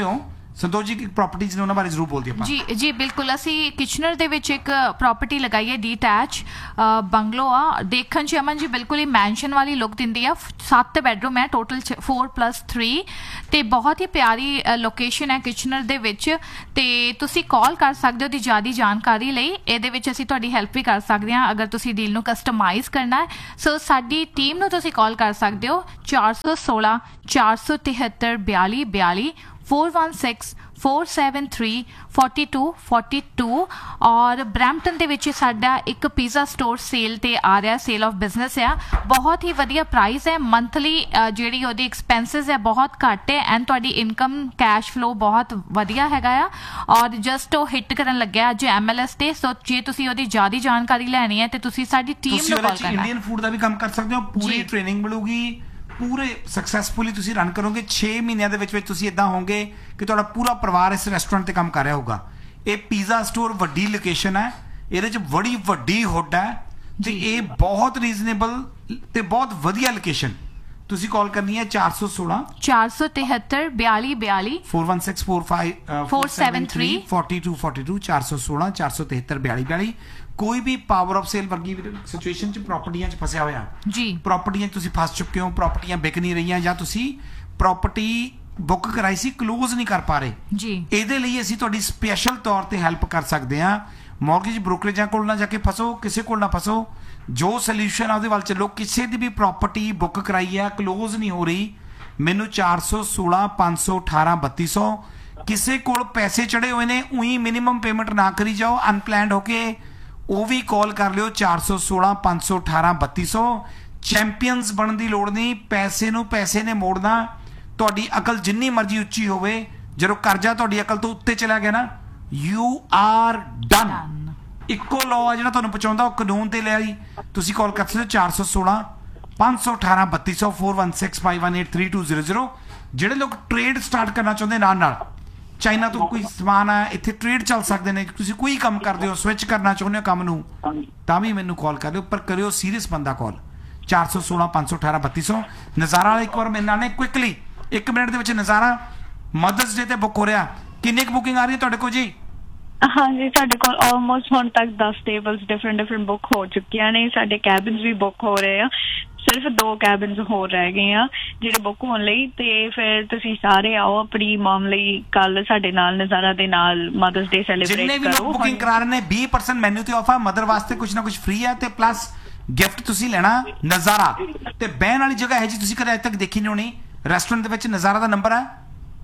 ਸੰਤੋਸ਼ ਜੀ ਪ੍ਰੋਪਰਟੀਜ਼ ਨੇ ਉਹਨਾਂ ਬਾਰੇ ਜ਼ਰੂਰ ਬੋਲ ਦਿਓ ਆਪਾਂ। ਜੀ ਜੀ ਬਿਲਕੁਲ, ਅਸੀਂ ਕਿਚਨਰ ਦੇ ਵਿੱਚ ਇੱਕ ਪ੍ਰੋਪਰਟੀ ਲਗਾਈ ਹੈ ਡੀਟੈਚ ਬੰਗਲੋ ਆ। ਦੇਖਣ 'ਚ ਅਮਨ ਜੀ ਬਿਲਕੁਲ ਹੀ ਮੈਂਸ਼ਨ ਵਾਲੀ ਲੁੱਕ ਦਿੰਦੀ ਆ। ਸੱਤ ਬੈਡਰੂਮ ਹੈ ਟੋਟਲ, ਫੋਰ ਪਲੱਸ ਥ੍ਰੀ, ਤੇ ਬਹੁਤ ਹੀ ਪਿਆਰੀ ਲੋਕੇਸ਼ਨ ਹੈ ਕਿਚਨਰ ਦੇ ਵਿੱਚ। ਤੇ ਤੁਸੀਂ ਕਾਲ ਕਰ ਸਕਦੇ ਹੋ ਦੀ ਜ਼ਿਆਦਾ ਜਾਣਕਾਰੀ ਲਈ। ਇਹਦੇ ਵਿੱਚ ਅਸੀਂ ਤੁਹਾਡੀ ਹੈਲਪ ਵੀ ਕਰ ਸਕਦੇ ਹਾਂ ਅਗਰ ਤੁਸੀਂ ਡੀਲ ਨੂੰ ਕਸਟਮਾਈਜ਼ ਕਰਨਾ ਹੈ। ਸੋ ਸਾਡੀ ਟੀਮ ਨੂੰ ਤੁਸੀਂ ਕਾਲ ਕਰ ਸਕਦੇ ਹੋ ਚਾਰ ਸੌ ਸੋਲਾਂ ਚਾਰ ਸੌ ਤਿਹੱਤਰ ਬਿਆਲੀ ਬਿਆਲੀ four one six four seven three forty two forty two. और ब्रैम्पटन ਦੇ ਵਿੱਚ ਸਾਡਾ ਇੱਕ ਪੀਜ਼ਾ ਸਟੋਰ ਸੇਲ ਤੇ ਆ ਰਿਹਾ, ਸੇਲ ਆਫ ਬਿਜ਼ਨਸ ਆ। ਬਹੁਤ ਹੀ ਵਧੀਆ ਪ੍ਰਾਈਸ ਹੈ। ਮੰਥਲੀ ਜਿਹੜੀ ਉਹਦੀ ਐਕਸਪੈਂਸਿਸ ਹੈ ਬਹੁਤ ਘੱਟ ਹੈ ਐਂਡ ਤੁਹਾਡੀ ਇਨਕਮ ਕੈਸ਼ ਫਲੋ ਬਹੁਤ ਵਧੀਆ ਹੈਗਾ ਆ। ਔਰ ਜਸਟ ਉਹ ਹਿੱਟ ਕਰਨ ਲੱਗਿਆ ਅੱਜ ਐਮ ਐਲ ਐਸ ਤੇ। ਸੋ ਜੇ ਤੁਸੀਂ ਉਹਦੀ ਜ਼ਿਆਦਾ ਜਾਣਕਾਰੀ ਲੈਣੀ ਹੈ ਤੇ ਤੁਸੀਂ ਸਾਡੀ ਟੀਮ ਨੂੰ ਕਾਲ ਕਰਨਾ। ਇੰਡੀਅਨ ਫੂਡ ਦਾ ਵੀ ਕੰਮ ਕਰ ਸਕਦੇ ਹੋ, ਪੂਰੀ ਟ੍ਰੇਨਿੰਗ ਮਿਲੂਗੀ, ਪੂਰੇ ਸਕਸੈਸਫੁਲੀ ਤੁਸੀਂ ਰਨ ਕਰੋਗੇ। ਛੇ ਮਹੀਨਿਆਂ ਦੇ ਵਿੱਚ ਵਿੱਚ ਤੁਸੀਂ ਇਦਾਂ ਹੋਵੋਗੇ ਕਿ ਤੁਹਾਡਾ ਪੂਰਾ ਪਰਿਵਾਰ ਇਸ ਰੈਸਟੋਰੈਂਟ ਤੇ ਕੰਮ ਕਰ ਰਿਹਾ ਹੋਊਗਾ। ਇਹ ਪੀਜ਼ਾ ਸਟੋਰ ਵੱਡੀ ਲੋਕੇਸ਼ਨ ਹੈ, ਇਹਦੇ 'ਚ ਬੜੀ ਵੱਡੀ ਹੁੱਡ ਹੈ ਤੇ ਇਹ ਬਹੁਤ ਰੀਜ਼ਨੇਬਲ ਤੇ ਬਹੁਤ ਵਧੀਆ ਲੋਕੇਸ਼ਨ। ਤੁਸੀਂ ਕਾਲ ਕਰਨੀ ਹੈ ਚਾਰ ਸੌ ਸੋਲਾਂ ਚਾਰ ਸੌ ਤਿਹੱਤਰ ਬਿਆਲੀ ਬਿਆਲੀ four one six four five four seven three forty two forty two चार सौ सोलह चार सौ तिहत्तर बयाली बयाली। ਕੋਈ ਵੀ ਪਾਵਰ ਆਫ ਸੇਲ ਵਰਗੀ ਸਿਚੁਏਸ਼ਨ 'ਚ ਪ੍ਰਾਪਰਟੀਆਂ 'ਚ ਫਸਿਆ ਹੋਇਆ ਜੀ, ਪ੍ਰਾਪਰਟੀਆਂ 'ਚ ਤੁਸੀਂ ਫਸ ਚੁੱਕੇ ਹੋ, ਪ੍ਰਾਪਰਟੀਆਂ ਵਿਕ ਨਹੀਂ ਰਹੀਆਂ ਜਾਂ ਤੁਸੀਂ ਪ੍ਰਾਪਰਟੀ ਬੁੱਕ ਕਰਾਈ ਸੀ ਕਲੋਜ਼ ਨਹੀਂ ਕਰ ਪਾ ਰਹੇ ਜੀ, ਇਹਦੇ ਲਈ ਅਸੀਂ ਤੁਹਾਡੀ ਸਪੈਸ਼ਲ ਤੌਰ ਤੇ ਹੈਲਪ ਕਰ ਸਕਦੇ ਹਾਂ। ਮੌਰਗੇਜ ਬ੍ਰੋਕਰੇਜਾਂ ਕੋਲ ਨਾ ਜਾ ਕੇ ਫਸੋ, ਕਿਸੇ ਕੋਲ ਨਾ ਫਸੋ, ਜੋ ਸੋਲੂਸ਼ਨ ਆ ਉਹਦੇ ਵੱਲ ਚੱਲੋ। ਕਿਸੇ ਦੀ ਵੀ ਪ੍ਰਾਪਰਟੀ ਬੁੱਕ ਕਰਾਈ ਹੈ ਕਲੋਜ਼ ਨਹੀਂ ਹੋ ਰਹੀ, ਮੈਨੂੰ ਚਾਰ ਸੌ ਸੋਲਾਂ ਪੰਜ ਸੌ ਅਠਾਰਾਂ ਬੱਤੀ ਸੌ। ਕਿਸੇ ਕੋਲ ਪੈਸੇ ਚੜੇ ਹੋਏ ਨੇ ਉਹੀ ਮਿਨੀਮਮ ਪੇਮੈਂਟ ਨਾ ਕਰੀ ਜਾਓ, ਅਨਪਲੈਨਡ ਹੋ ਕੇ ਉਹ ਵੀ ਕਾਲ ਕਰ ਲਿਓ ਚਾਰ ਸੌ ਸੋਲਾਂ ਪੰਜ ਸੌ ਅਠਾਰਾਂ ਬੱਤੀ ਸੌ। ਚੈਂਪੀਅਨਸ ਬਣਨ ਦੀ ਲੋੜ ਨਹੀਂ, ਪੈਸੇ ਨੂੰ ਪੈਸੇ ਨੇ ਮੋੜਨਾ। ਤੁਹਾਡੀ ਅਕਲ ਜਿੰਨੀ ਮਰਜ਼ੀ ਉੱਚੀ ਹੋਵੇ, ਜਦੋਂ ਕਰਜ਼ਾ ਤੁਹਾਡੀ ਅਕਲ ਤੋਂ ਉੱਤੇ ਚਲਾ ਗਿਆ ਨਾ, ਯੂ ਆਰ ਡਨ। ਇੱਕੋ ਲਾਅ ਆ ਜਿਹੜਾ ਤੁਹਾਨੂੰ ਪਹੁੰਚਾਉਂਦਾ, ਉਹ ਕਾਨੂੰਨ ਤੇ ਲੈ ਆਈ। ਤੁਸੀਂ ਕਾਲ ਕਰ ਸਕਦੇ ਹੋ ਚਾਰ ਸੌ ਸੋਲਾਂ ਪੰਜ ਸੌ ਅਠਾਰਾਂ ਬੱਤੀ ਸੌ four one six five one eight three to zero zero. ਜਿਹੜੇ ਲੋਕ ਟ੍ਰੇਡ ਸਟਾਰਟ ਕਰਨਾ ਚਾਹੁੰਦੇ ਨਾਲ ਨਾਲ, ਚਾਈਨਾ ਤੋਂ ਕੋਈ ਸਮਾਨ ਆ ਇੱਥੇ ਟ੍ਰੇਡ ਚੱਲ ਸਕਦੇ ਨੇ, ਤੁਸੀਂ ਕੋਈ ਕੰਮ ਕਰਦੇ ਹੋ ਸਵਿਚ ਕਰਨਾ ਚਾਹੁੰਦੇ ਹੋ ਕੰਮ ਨੂੰ, ਤਾਂ ਵੀ ਮੈਨੂੰ ਕਾਲ ਕਰ ਲਿਓ, ਪਰ ਕਰਿਓ ਸੀਰੀਅਸ ਬੰਦਾ ਕਾਲ ਚਾਰ ਸੌ ਸੋਲਾਂ ਪੰਜ ਸੌ ਅਠਾਰਾਂ ਬੱਤੀ ਸੌ। ਨਜ਼ਾਰਾ ਵਾਲਾ ਇੱਕ ਵਾਰ ਮੇਰੇ ਨਾਲ ਨੇ ਕੁਇਕਲੀ ਇੱਕ ਮਿੰਟ ਦੇ ਵਿੱਚ ਨਜ਼ਾਰਾ ਮਦਰਸ ਡੇ ਤੇ ਬੁੱਕ ਹੋ ਰਿਹਾ। ਕਿੰਨੀ ਕੁ ਬੁਕਿੰਗ ਆ ਰਹੀ ਹੈ ਤੁਹਾਡੇ ਕੋਲ ਜੀ? ਹਾਂਜੀ, ਸਾਡੇ ਕੋਲ ਆਲਮੋਸਟ ਹੁਣ ਤੱਕ ਦਸ ਟੇਬਲਸ ਡਿਫਰੈਂਟ ਡਿਫਰੈਂਟ ਬੁੱਕ ਹੋ ਚੁੱਕੀਆਂ ਨੇ। ਸਾਡੇ ਕੈਬਿਨਸ ਵੀ ਬੁੱਕ ਹੋ ਰਹੇ ਆ, ਸਿਰਫ ਦੋ ਕੈਬਿਨਸ ਹੋਰ ਰਹਿ ਗਏ ਆ ਜਿਹੜੇ ਬੁੱਕ ਹੋਣ ਲਈ। ਤੇ ਫਿਰ ਤੁਸੀਂ ਸਾਰੇ ਆਓ ਆਪਣੀ ਮਮ ਲਈ ਕੱਲ ਸਾਡੇ ਨਾਲ ਨਜ਼ਾਰਾ ਦੇ ਨਾਲ ਮਦਰਸ ਡੇ ਸੈਲੀਬ੍ਰੇਟ ਕਰੋ। ਜਿੰਨੇ ਵੀ ਲੋਕ ਬੁਕਿੰਗ ਕਰਾ ਰਹੇ ਨੇ ਵੀਹ ਪਰਸੈਂਟ ਮੈਨੂ ਤੇ ਆਫ ਆ, ਮਦਰ ਵਾਸਤੇ ਕੁਝ ਨਾ ਕੁਝ ਫ੍ਰੀ ਹੈ ਤੇ ਪਲੱਸ ਗਿਫਟ ਤੁਸੀਂ ਲੈਣਾ ਨਜ਼ਾਰਾ। ਤੇ ਬਹਿਣ ਵਾਲੀ ਜਗ੍ਹਾ ਹੈ ਜੀ, ਤੁਸੀਂ ਕਦੇ ਅੱਜ ਤੱਕ ਦੇਖੀ ਨਹੀਂ ਹੋਣੀ। ਰੈਸਟੋਰੈਂਟ ਦੇ ਵਿੱਚ ਨਜ਼ਾਰਾ ਦਾ ਨੰਬਰ ਹੈ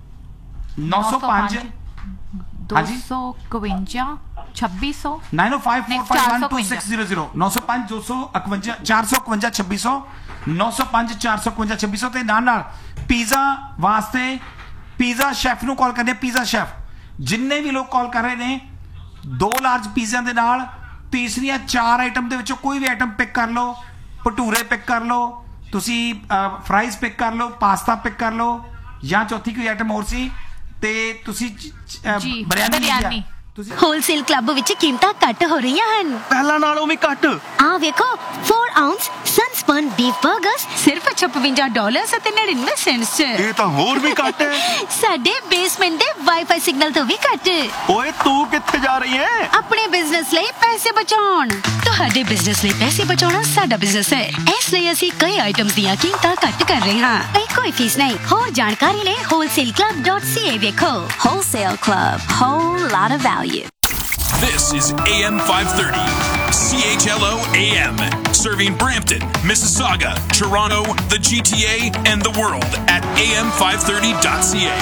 ਨੌ ਸੌ ਪੰਜ दो सौ इक्यावन छब्बीस सौ नाइन ओ five four five one two six zero zero नौ सौ पांच दो सौ इक्यावन चार सौ इक्यावन छब्बीस सौ नौ सौ पांच चार सौ इक्यावन छब्बीस सौ। ते नाल नाल पीज़ा वास्ते पीज़ा शेफ ਨੂੰ ਕਾਲ ਕਰਦੇ। ਪੀਜ਼ਾ ਸ਼ੈਫ ਜਿੰਨੇ ਵੀ ਲੋਕ ਕਾਲ ਕਰ ਰਹੇ ਨੇ, ਦੋ ਲਾਰਜ ਪੀਜ਼ਿਆਂ ਦੇ ਨਾਲ ਤੀਸਰੀਆਂ ਚਾਰ ਆਈਟਮ ਦੇ ਵਿੱਚੋਂ ਕੋਈ ਵੀ ਆਈਟਮ ਪਿਕ ਕਰ ਲਓ। ਭਟੂਰੇ ਪਿਕ ਕਰ ਲਓ, ਤੁਸੀਂ ਫਰਾਈਜ਼ ਪਿਕ ਕਰ ਲਓ, ਪਾਸਤਾ ਪਿਕ ਕਰ ਲਓ, ਜਾਂ ਚੌਥੀ ਕੋਈ ਆਈਟਮ ਹੋਰ ਸੀ ਤੇ ਤੁਸੀਂ ਬਿਰਿਆਨੀ। ਹੋਲਸੇਲ ਕਲੱਬ ਵਿੱਚ ਕੀਮਤਾਂ ਘੱਟ ਹੋ ਰਹੀਆਂ ਹਨ, ਪਹਿਲਾਂ ਨਾਲੋਂ ਵੀ ਘੱਟ। ਆ ਵੇਖੋ फोर ਆਉਂਸ ਸਨਸਪਨ ਬੀਫ 버ਗਰਸ ਸਿਰਫ ਛਪੰਜਾ ਡਾਲਰ ਅਤੇ ਨੜਿਨਵੇਂ ਸੈਂਟਸ ਚ। ਇਹ ਤਾਂ ਹੋਰ ਵੀ ਘੱਟ ਹੈ। ਸਾਡੇ ਬੇਸਮੈਂਟ ਦੇ ਵਾਈਫਾਈ ਸਿਗਨਲ ਤੋਂ ਵੀ ਘੱਟ। ਓਏ ਤੂੰ ਕਿੱਥੇ ਜਾ ਰਹੀ ਹੈ? ਆਪਣੇ ਬਿਜ਼ਨਸ ਲਈ ਪੈਸੇ ਬਚਾਉਣ। ਤੁਹਾਡੇ ਬਿਜ਼ਨਸ ਲਈ ਪੈਸੇ ਬਚਾਉਣਾ ਸਾਡਾ ਬਿਜ਼ਨਸ ਹੈ, ਇਸ ਲਈ ਅਸੀਂ ਕਈ ਆਈਟਮਸ ਦੀਆਂ ਕੀਮਤਾਂ ਘੱਟ ਕਰ ਰਹੇ ਹਾਂ। ਕੋਈ ਫੀਸ ਨਹੀਂ। ਹੋਰ ਜਾਣਕਾਰੀ ਲਈ ਹੋਲਸੇਲ ਕਲੱਬ ਡਾਟ ਸੀ ਏ ਵੇਖੋ। Wholesale club, whole lot of value. This is A M five thirty, C H L O A M, serving Brampton, Mississauga, Toronto, the G T A, and the world at A M five thirty dot C A.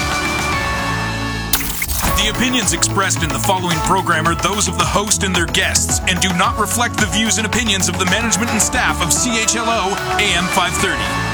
The opinions expressed in the following program are those of the host and their guests and do not reflect the views and opinions of the management and staff of C H L O A M five thirty.